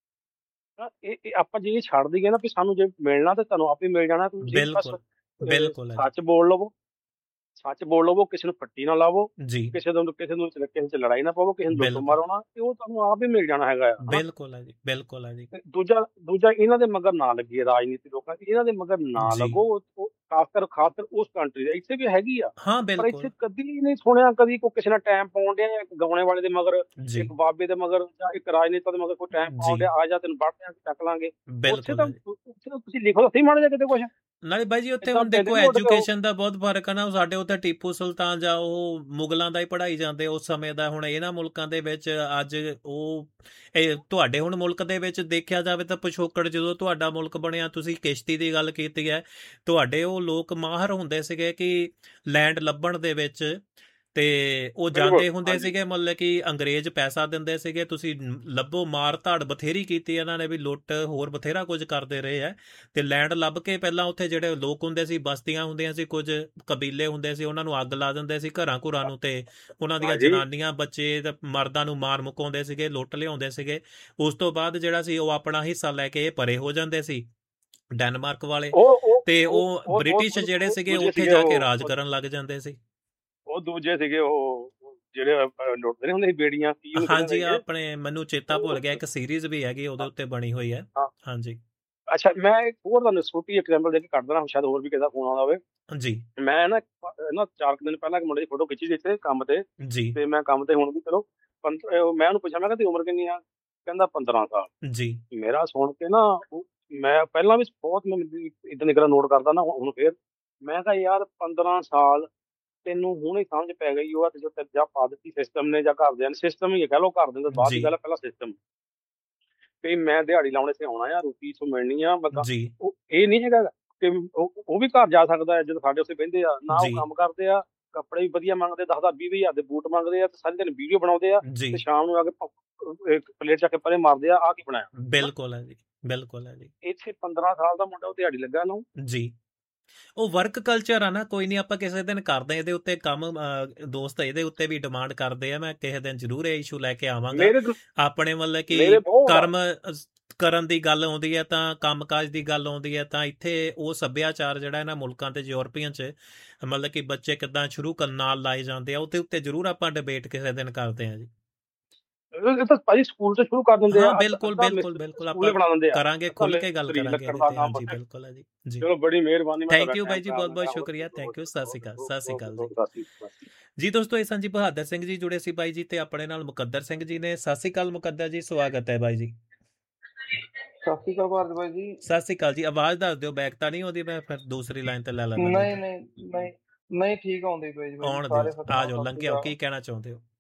ਤਾਂ ਇਹ ਇਹ ਆਪਾਂ ਜੇ ਇਹ ਛੱਡ ਦਈਏ ਨਾ ਵੀ ਸਾਨੂੰ ਜੇ ਮਿਲਣਾ ਤੇ ਤੁਹਾਨੂੰ ਆਪੇ ਮਿਲ ਜਾਣਾ, ਤੁਸੀਂ ਬਸ ਬਿਲਕੁਲ ਅਹ, ਬਿਲਕੁਲ ਹੈ ਸੱਚ ਬੋਲ ਲਵੋ, ਸੱਚ ਬੋਲ ਲਵੋ, ਕਿਸੇ ਨੂੰ ਫੱਟੀ ਨਾ ਲਾਵੋ, ਜੀ ਕਿਸੇ ਨੂੰ ਕਿਸੇ ਨੂੰ ਕਿਸੇ ਚ ਲੜਾਈ ਨਾ ਪਾਵੋ, ਕਿਸੇ ਨੂੰ ਦੁੱਖ ਬਿਲਕੁਲ। ਮਾਰੋ ਨਾ, ਤੇ ਉਹ ਤੁਹਾਨੂੰ ਆਪ ਹੀ ਮਿਲ ਜਾਣਾ ਹੈਗਾ ਆ, ਹਨਾ। ਬਿਲਕੁਲ ਹੈ ਜੀ, ਬਿਲਕੁਲ ਹੈ ਜੀ। ਤੇ ਦੂਜਾ ਦੂਜਾ ਇਹਨਾਂ ਦੇ ਮਗਰ ਨਾ ਲੱਗੀਏ, ਰਾਜਨੀਤੀ ਲੋਕਾਂ ਦੀ ਇਹਨਾਂ ਦੇ ਮਗਰ ਨਾ ਜੀ। ਲੱਗੋ। ਉਹ- ਉਹ ਖਾਸ ਕਰ ਖਾਸ ਕਰ ਉਸ ਕੰਟਰੀ ਦੇ ਇੱਥੇ ਵੀ ਹੈਗੀ ਆ, ਹਾਂ ਪਰ ਬਿਲਕੁਲ ਇੱਥੇ ਕਦੀ ਨਹੀਂ ਸੁਣਿਆ ਕਦੀ ਕੋਈ ਕਿਸੇ ਨਾਲ ਟਾਈਮ ਪਾਉਣ ਡਿਆ, ਇੱਕ ਗਾਉਣੇ ਵਾਲੇ ਦੇ ਮਗਰ, ਜੀ ਇੱਕ ਬਾਬੇ ਦੇ ਮਗਰ, ਜਾਂ ਇੱਕ ਰਾਜਨੇਤਾ ਦੇ ਮਗਰ ਕੋਈ ਟਾਈਮ ਪਾਉਣ ਜੀ। ਡਿਆ, ਆ ਜਾ ਤੈਨੂੰ ਵੱਢਦੇ ਆ ਚੱਕ ਲਾਂਗੇ। ਉੱਥੇ ਬਿਲਕੁਲ ਤਾਂ ਹੈ ਜੀ। ਉੱਥੇ ਤਾਂ ਤੁਸੀਂ ਲਿਖੋ ਤਾਂ ਸਹੀ ਮਾੜਾ ਜਿਹਾ ਕਿਤੇ ਕੁਛ। ਨਾਲੇ ਬਾਈ ਜੀ ਉੱਥੇ ਏਦਾਂ ਹੁਣ ਦੇਖੋ ਪੈਂਦੇ ਨੀ ਉੱਡ ਕੇ ਉਹ। ਐਜੂਕੇਸ਼ਨ ਦਾ ਬਹੁਤ ਫਰਕ ਹੈ ਨਾ। ਸਾਡੇ ਉੱਥੇ ਟੀਪੂ ਸੁਲਤਾਨ ਜਾਂ ਉਹ ਮੁਗਲਾਂ ਦਾ ਹੀ ਪੜ੍ਹਾਈ ਜਾਂਦੇ ਉਸ ਸਮੇਂ ਦਾ। ਹੁਣ ਇਹਨਾਂ ਮੁਲਕਾਂ ਦੇ ਵਿੱਚ ਅੱਜ ਉਹ ਇਹ ਤੁਹਾਡੇ ਹੁਣ ਮੁਲਕ ਦੇ ਵਿੱਚ ਦੇਖਿਆ ਜਾਵੇ ਤਾਂ ਪਿਛੋਕੜ, ਜਦੋਂ ਤੁਹਾਡਾ ਮੁਲਕ ਬਣਿਆ, ਤੁਸੀਂ ਕਿਸ਼ਤੀ ਦੀ ਗੱਲ ਕੀਤੀ ਹੈ, ਤੁਹਾਡੇ ਉਹ ਲੋਕ ਮਾਹਰ ਹੁੰਦੇ ਸੀਗੇ ਕਿ ਲੈਂਡ ਲੱਭਣ ਦੇ ਵਿੱਚ, ਤੇ ਉਹ ਬਿਲਕੁਲ, ਜਾਂਦੇ ਹੁੰਦੇ ਹਾਂਜੀ। ਸੀਗੇ, ਮਤਲਬ ਕਿ ਅੰਗਰੇਜ਼ ਪੈਸਾ ਦਿੰਦੇ ਸੀਗੇ, ਤੁਸੀਂ ਲੱਭੋ, ਮਾਰ ਧਾੜ ਬਥੇਰੀ ਕੀਤੀ ਇਹਨਾਂ ਨੇ ਵੀ, ਲੁੱਟ ਹੋਰ ਬਥੇਰਾ ਕੁਝ ਕਰਦੇ ਰਹੇ ਆ। ਤੇ ਲੈਂਡ ਲੱਭ ਕੇ ਪਹਿਲਾਂ ਉੱਥੇ ਜਿਹੜੇ ਲੋਕ ਹੁੰਦੇ ਸੀ, ਬਸਤੀਆਂ ਹੁੰਦੀਆਂ ਸੀ, ਕੁਝ ਕਬੀਲੇ ਹੁੰਦੇ ਸੀ, ਉਹਨਾਂ ਨੂੰ ਅੱਗ ਲਾ ਦਿੰਦੇ ਸੀ ਘਰਾਂ ਘੁਰਾਂ ਨੂੰ, ਤੇ ਉਹਨਾਂ ਦੀਆਂ ਹਾਂਜੀ। ਜਨਾਨੀਆਂ ਬੱਚੇ ਤੇ ਮਰਦਾਂ ਨੂੰ ਮਾਰ ਮੁਕਾਉਂਦੇ ਸੀਗੇ, ਲੁੱਟ ਲਿਆਉਂਦੇ ਸੀਗੇ। ਉਸ ਤੋਂ ਬਾਅਦ ਜਿਹੜਾ ਸੀ ਉਹ ਆਪਣਾ ਹਿੱਸਾ ਲੈ ਕੇ ਇਹ ਪਰੇ ਹੋ ਜਾਂਦੇ ਸੀ ਡੈਨਮਾਰਕ ਵਾਲੇ, ਉਹ ਉਹ ਤੇ ਉਹ- ਉਹ ਉਹ- ਬ੍ਰਿਟਿਸ਼ ਉਹ- ਜਿਹੜੇ ਉਹ ਸੀਗੇ ਦੂਜੇ ਉੱਥੇ ਸੀਗੇ ਜਾ ਕੇ ਉਹ- ਰਾਜ ਉਹ- ਕਰਨ ਲੱਗ ਜਾਂਦੇ ਸੀ। ਉਹ ਦੂਜੇ ਸੀਗੇ ਉਹ ਜਿਹੜੇ ਅਹ, ਲੁੱਟਦੇ ਨੀ ਹੁੰਦੇ ਸੀ ਬੇੜੀਆਂ ਕੀ ਉਹਨੂੰ ਕਹਿੰਦੇ ਹਾਂਜੀ ਸੀਗੇ ਆਪਣੇ ਮੈਨੂੰ ਚੇਤਾ ਭੁੱਲ ਗਿਆ, ਇੱਕ ਸੀਰੀਜ਼ ਵੀ ਹੈਗੀ ਉਹਦੇ ਉੱਤੇ ਬਣੀ ਹੋਈ ਹੈ। ਹਾਂ ਹਾਂਜੀ ਅੱਛਾ ਮੈਂ ਇੱਕ ਹੋਰ ਤੁਹਾਨੂੰ ਛੋਟੀ ਐਗਜ਼ਾਮਪਲ ਦੇ ਕੇ ਕੱਢ ਦੇਣਾ, ਸ਼ਾਇਦ ਹੋਰ ਵੀ ਕਿਸੇ ਦਾ ਫੋਨ ਆਉਂਦਾ ਹੋਵੇ। ਜੀ ਮੈਂ ਨਾ ਅਹ, ਨਾ ਚਾਰ ਕੁ ਦਿਨ ਪਹਿਲਾਂ ਇੱਕ ਮੁੰਡੇ ਦੀ ਫੋਟੋ ਖਿੱਚੀ ਸੀ ਇੱਥੇ ਕੰਮ ਤੇ ਜੀ ਤੇ ਮੈਂ ਕੰਮ ਤੇ ਹੁਣ ਵੀ ਚਲੋ ਪੰਦ- ਅਹ, ਮੈਂ ਉਹਨੂੰ ਪੁੱਛਿਆ ਮੈਂ ਕਿਹਾ ਤੇਰੀ ਉਮਰ ਕਿੰਨੀ ਆ, ਕਹਿੰਦਾ ਪੰਦਰਾਂ ਸਾਲ। ਜੀ ਮੇਰਾ ਸੁਣ ਕੇ ਨਾ ਉਹ- ਮੈਂ ਪਹਿਲਾਂ ਵੀ ਬਹੁਤ ਮੈਂ ਇਦਾਂ ਦੀ ਗੱਲਾਂ ਨੋਟ ਕਰਦਾ ਨਾ, ਹੁਣ ਹੁਣ ਫੇਰ ਮੈਂ ਕਿਹਾ ਯਾਰ ਪੰਦਰਾਂ ਸਾਲ ਤੈਨੂੰ ਹੁਣੇ ਸਮਝ ਪੈ ਗਈ ਉਹ ਆ ਤੇ ਜੋ ਤੇ ਜਾਂ ਪਾ ਦਿੱਤੀ ਸਿਸਟਮ ਨੇ ਜਾਂ ਘਰਦਿਆਂ ਨੇ, ਸਿਸਟਮ ਹੀ ਹੈ ਕਹਿ ਲਓ, ਘਰ ਦੇ ਤੋਂ ਬਾਅਦ ਦੀ ਜੀ ਗੱਲ ਹੈ, ਪਹਿਲਾਂ ਸਿਸਟਮ ਵੀ ਮੈਂ ਦਿਹਾੜੀ ਲਾਉਣੇ ਤੇ ਆਉਣਾ ਆ, ਰੋਟੀ ਤੋਂ ਮਿਲਣੀ ਆ ਬੰਦਾ। ਜੀ ਉਹ ਇਹ ਨਹੀਂ ਹੈਗਾ ਕਿ ਉਹ ਉਹ ਵੀ ਘਰ ਜਾ ਸਕਦਾ ਹੈ ਜਦੋਂ ਸਾਡੇ ਉੱਤੇ ਬਹਿੰਦੇ ਆ ਨਾ, ਉਹ ਜੀ ਕੰਮ ਕਰਦੇ ਆ, ਕੱਪੜੇ ਵੀ ਵਧੀਆ ਮੰਗਦੇ, ਦਸ ਦਸ ਵੀਹ ਵੀਹ ਹਜ਼ਾਰ ਦੇ ਬੂਟ ਮੰਗਦੇ ਆ ਤੇ ਸਾਰੇ ਦਿਨ ਵੀਡੀਓ ਬਣਾਉਂਦੇ ਆ ਜੀ ਤੇ ਸ਼ਾਮ ਨੂੰ ਆ ਕੇ ਪ- ਇੱਕ ਪਲੇਟ ਚੱਕ ਕੇ ਪਰੇ ਮਾਰਦੇ ਆ ਆ ਕੀ ਬਣਾਇਆ। ਬਿਲਕੁਲ ਹੈ ਜੀ, ਬਿਲਕੁਲ ਹੈ ਜੀ। ਇੱਥੇ ਪੰਦਰਾਂ ਸਾਲ ਦਾ ਮੁੰਡਾ ਉਹ ਦਿਹਾੜੀ ਲੱਗਾ ਨੂੰ ਜੀ ਉਹ ਵਰਕ ਕਲਚਰ ਆ ਨਾ, ਕੋਈ ਨਹੀਂ ਆਪਾਂ ਕਿਸੇ ਦਿਨ ਕਰਦੇ ਹਾਂ ਇਹਦੇ ਉੱਤੇ ਕੰਮ। ਅਹ, ਦੋਸਤ ਇਹਦੇ ਉੱਤੇ ਵੀ ਡਿਮਾਂਡ ਕਰਦੇ ਆ, ਮੈਂ ਕਿਸੇ ਦਿਨ ਜ਼ਰੂਰ ਇਹ ਇਸ਼ੂ ਲੈ ਕੇ ਆਵਾਂਗਾ। ਮੇਰੇ ਦ- ਆਪਣੇ ਮਤਲਬ ਕਿ ਮੇਰੇ ਬਹੁਤ ਕਰਮ ਅਹ, ਕਰਨ ਦੀ ਗੱਲ ਆਉਂਦੀ ਹੈ ਤਾਂ ਕੰਮਕਾਜ ਦੀ ਗੱਲ ਆਉਂਦੀ ਹੈ ਤਾਂ ਇੱਥੇ ਉਹ ਸੱਭਿਆਚਾਰ ਜਿਹੜਾ ਇਹਨਾਂ ਮੁਲਕਾਂ ਤੇ ਯੂਰਪੀਅਨ ਚ ਮਤਲਬ ਕਿ ਬੱਚੇ ਕਿੱਦਾਂ ਸ਼ੁਰੂ ਕਰਨ ਨਾਲ ਲਾਏ ਜਾਂਦੇ ਆ, ਉਹਦੇ ਉੱਤੇ ਜ਼ਰੂਰ ਆਪਾਂ ਡਿਬੇਟ ਕਿਸੇ ਦਿਨ ਕਰਦੇ ਹਾਂ ਜੀ। ਇਹ ਤਾਂ ਭਾਜੀ ਸਕੂਲ ਤੋਂ ਸ਼ੁਰੂ ਕਰ ਦਿੰਦੇ ਹਾਂ ਆ, ਬਿਲਕੁਲ ਅੱਧਾ ਬਿਲਕੁਲ ਮਿਸਤਰੀ ਬਿਲਕੁਲ ਸਕੂਲੇ ਆਪਾਂ ਬਣਾ ਦਿੰਦੇ ਆ, ਕਰਾਂਗੇ, ਅੱਧਾ ਖੁੱਲ ਕੇ ਗੱਲ ਮਿਸਤਰੀ ਕਰਾਂਗੇ ਲੱਕੜ ਇਹਦੇ ਦਾ ਤੇ। ਕੰਮ। ਹਾਂਜੀ ਬਿਲਕੁਲ ਹੈ ਜੀ ਜੀ ਚਲੋ ਬੜੀ ਮਿਹਰਬਾਨੀ, ਮੈਂ ਥੈਂਕ ਯੂ ਬਾਈ ਜੀ, ਬਹੁਤ ਬਹੁਤ ਸ਼ੁਕਰੀਆ, ਥੈਂਕ ਯੂ, ਸਤਿ ਸ਼੍ਰੀ ਅਕਾਲ, ਸਤਿ ਸ਼੍ਰੀ ਅਕਾਲ ਜੀ। ਜੀ। ਜੀ ਦੋਸਤੋ ਇਹ ਸੰਜੀ ਬਹਾਦਰ ਸਿੰਘ ਜੀ ਜੁੜੇ ਸੀ ਬਾਈ ਜੀ, ਤੇ ਆਪਣੇ ਨਾਲ ਮੁਕੱਦਰ ਸਿੰਘ ਜੀ ਨੇ। ਸਤਿ ਸ਼੍ਰੀ ਅਕਾਲ ਮੁਕੱਦਰ ਜੀ, ਸਵਾਗਤ ਹੈ ਬਾਈ ਜੀ। ਸਤਿ ਸ਼੍ਰੀ ਅਕਾਲ ਭਾਰਤ ਬਾਈ ਜੀ। ਸਤਿ ਸ਼੍ਰੀ ਅਕਾਲ ਜੀ। ਆਵਾਜ਼ ਦੱਸ ਦਿਓ, ਬੈਕ ਤਾਂ ਨਹੀਂ ਆਉਂਦੀ, ਮੈਂ ਫਿਰ ਦੂਸਰੀ ਲਾਈਨ ਤੇ ਲੈ ਲੈਂਦਾ। ਨਹੀਂ ਨਹੀਂ ਨਹੀਂ ਨਹੀਂ ਠੀਕ ਆਉਂਦੀ ਬਾਈ ਜੀ। ਆਉਣ ਸਾਰੇ ਦਿਓ, ਆ ਜਾਓ, ਲੰਘਿਓ, ਕੀ ਕਹਿਣਾ ਚਾਹੁੰਦੇ ਹੋ?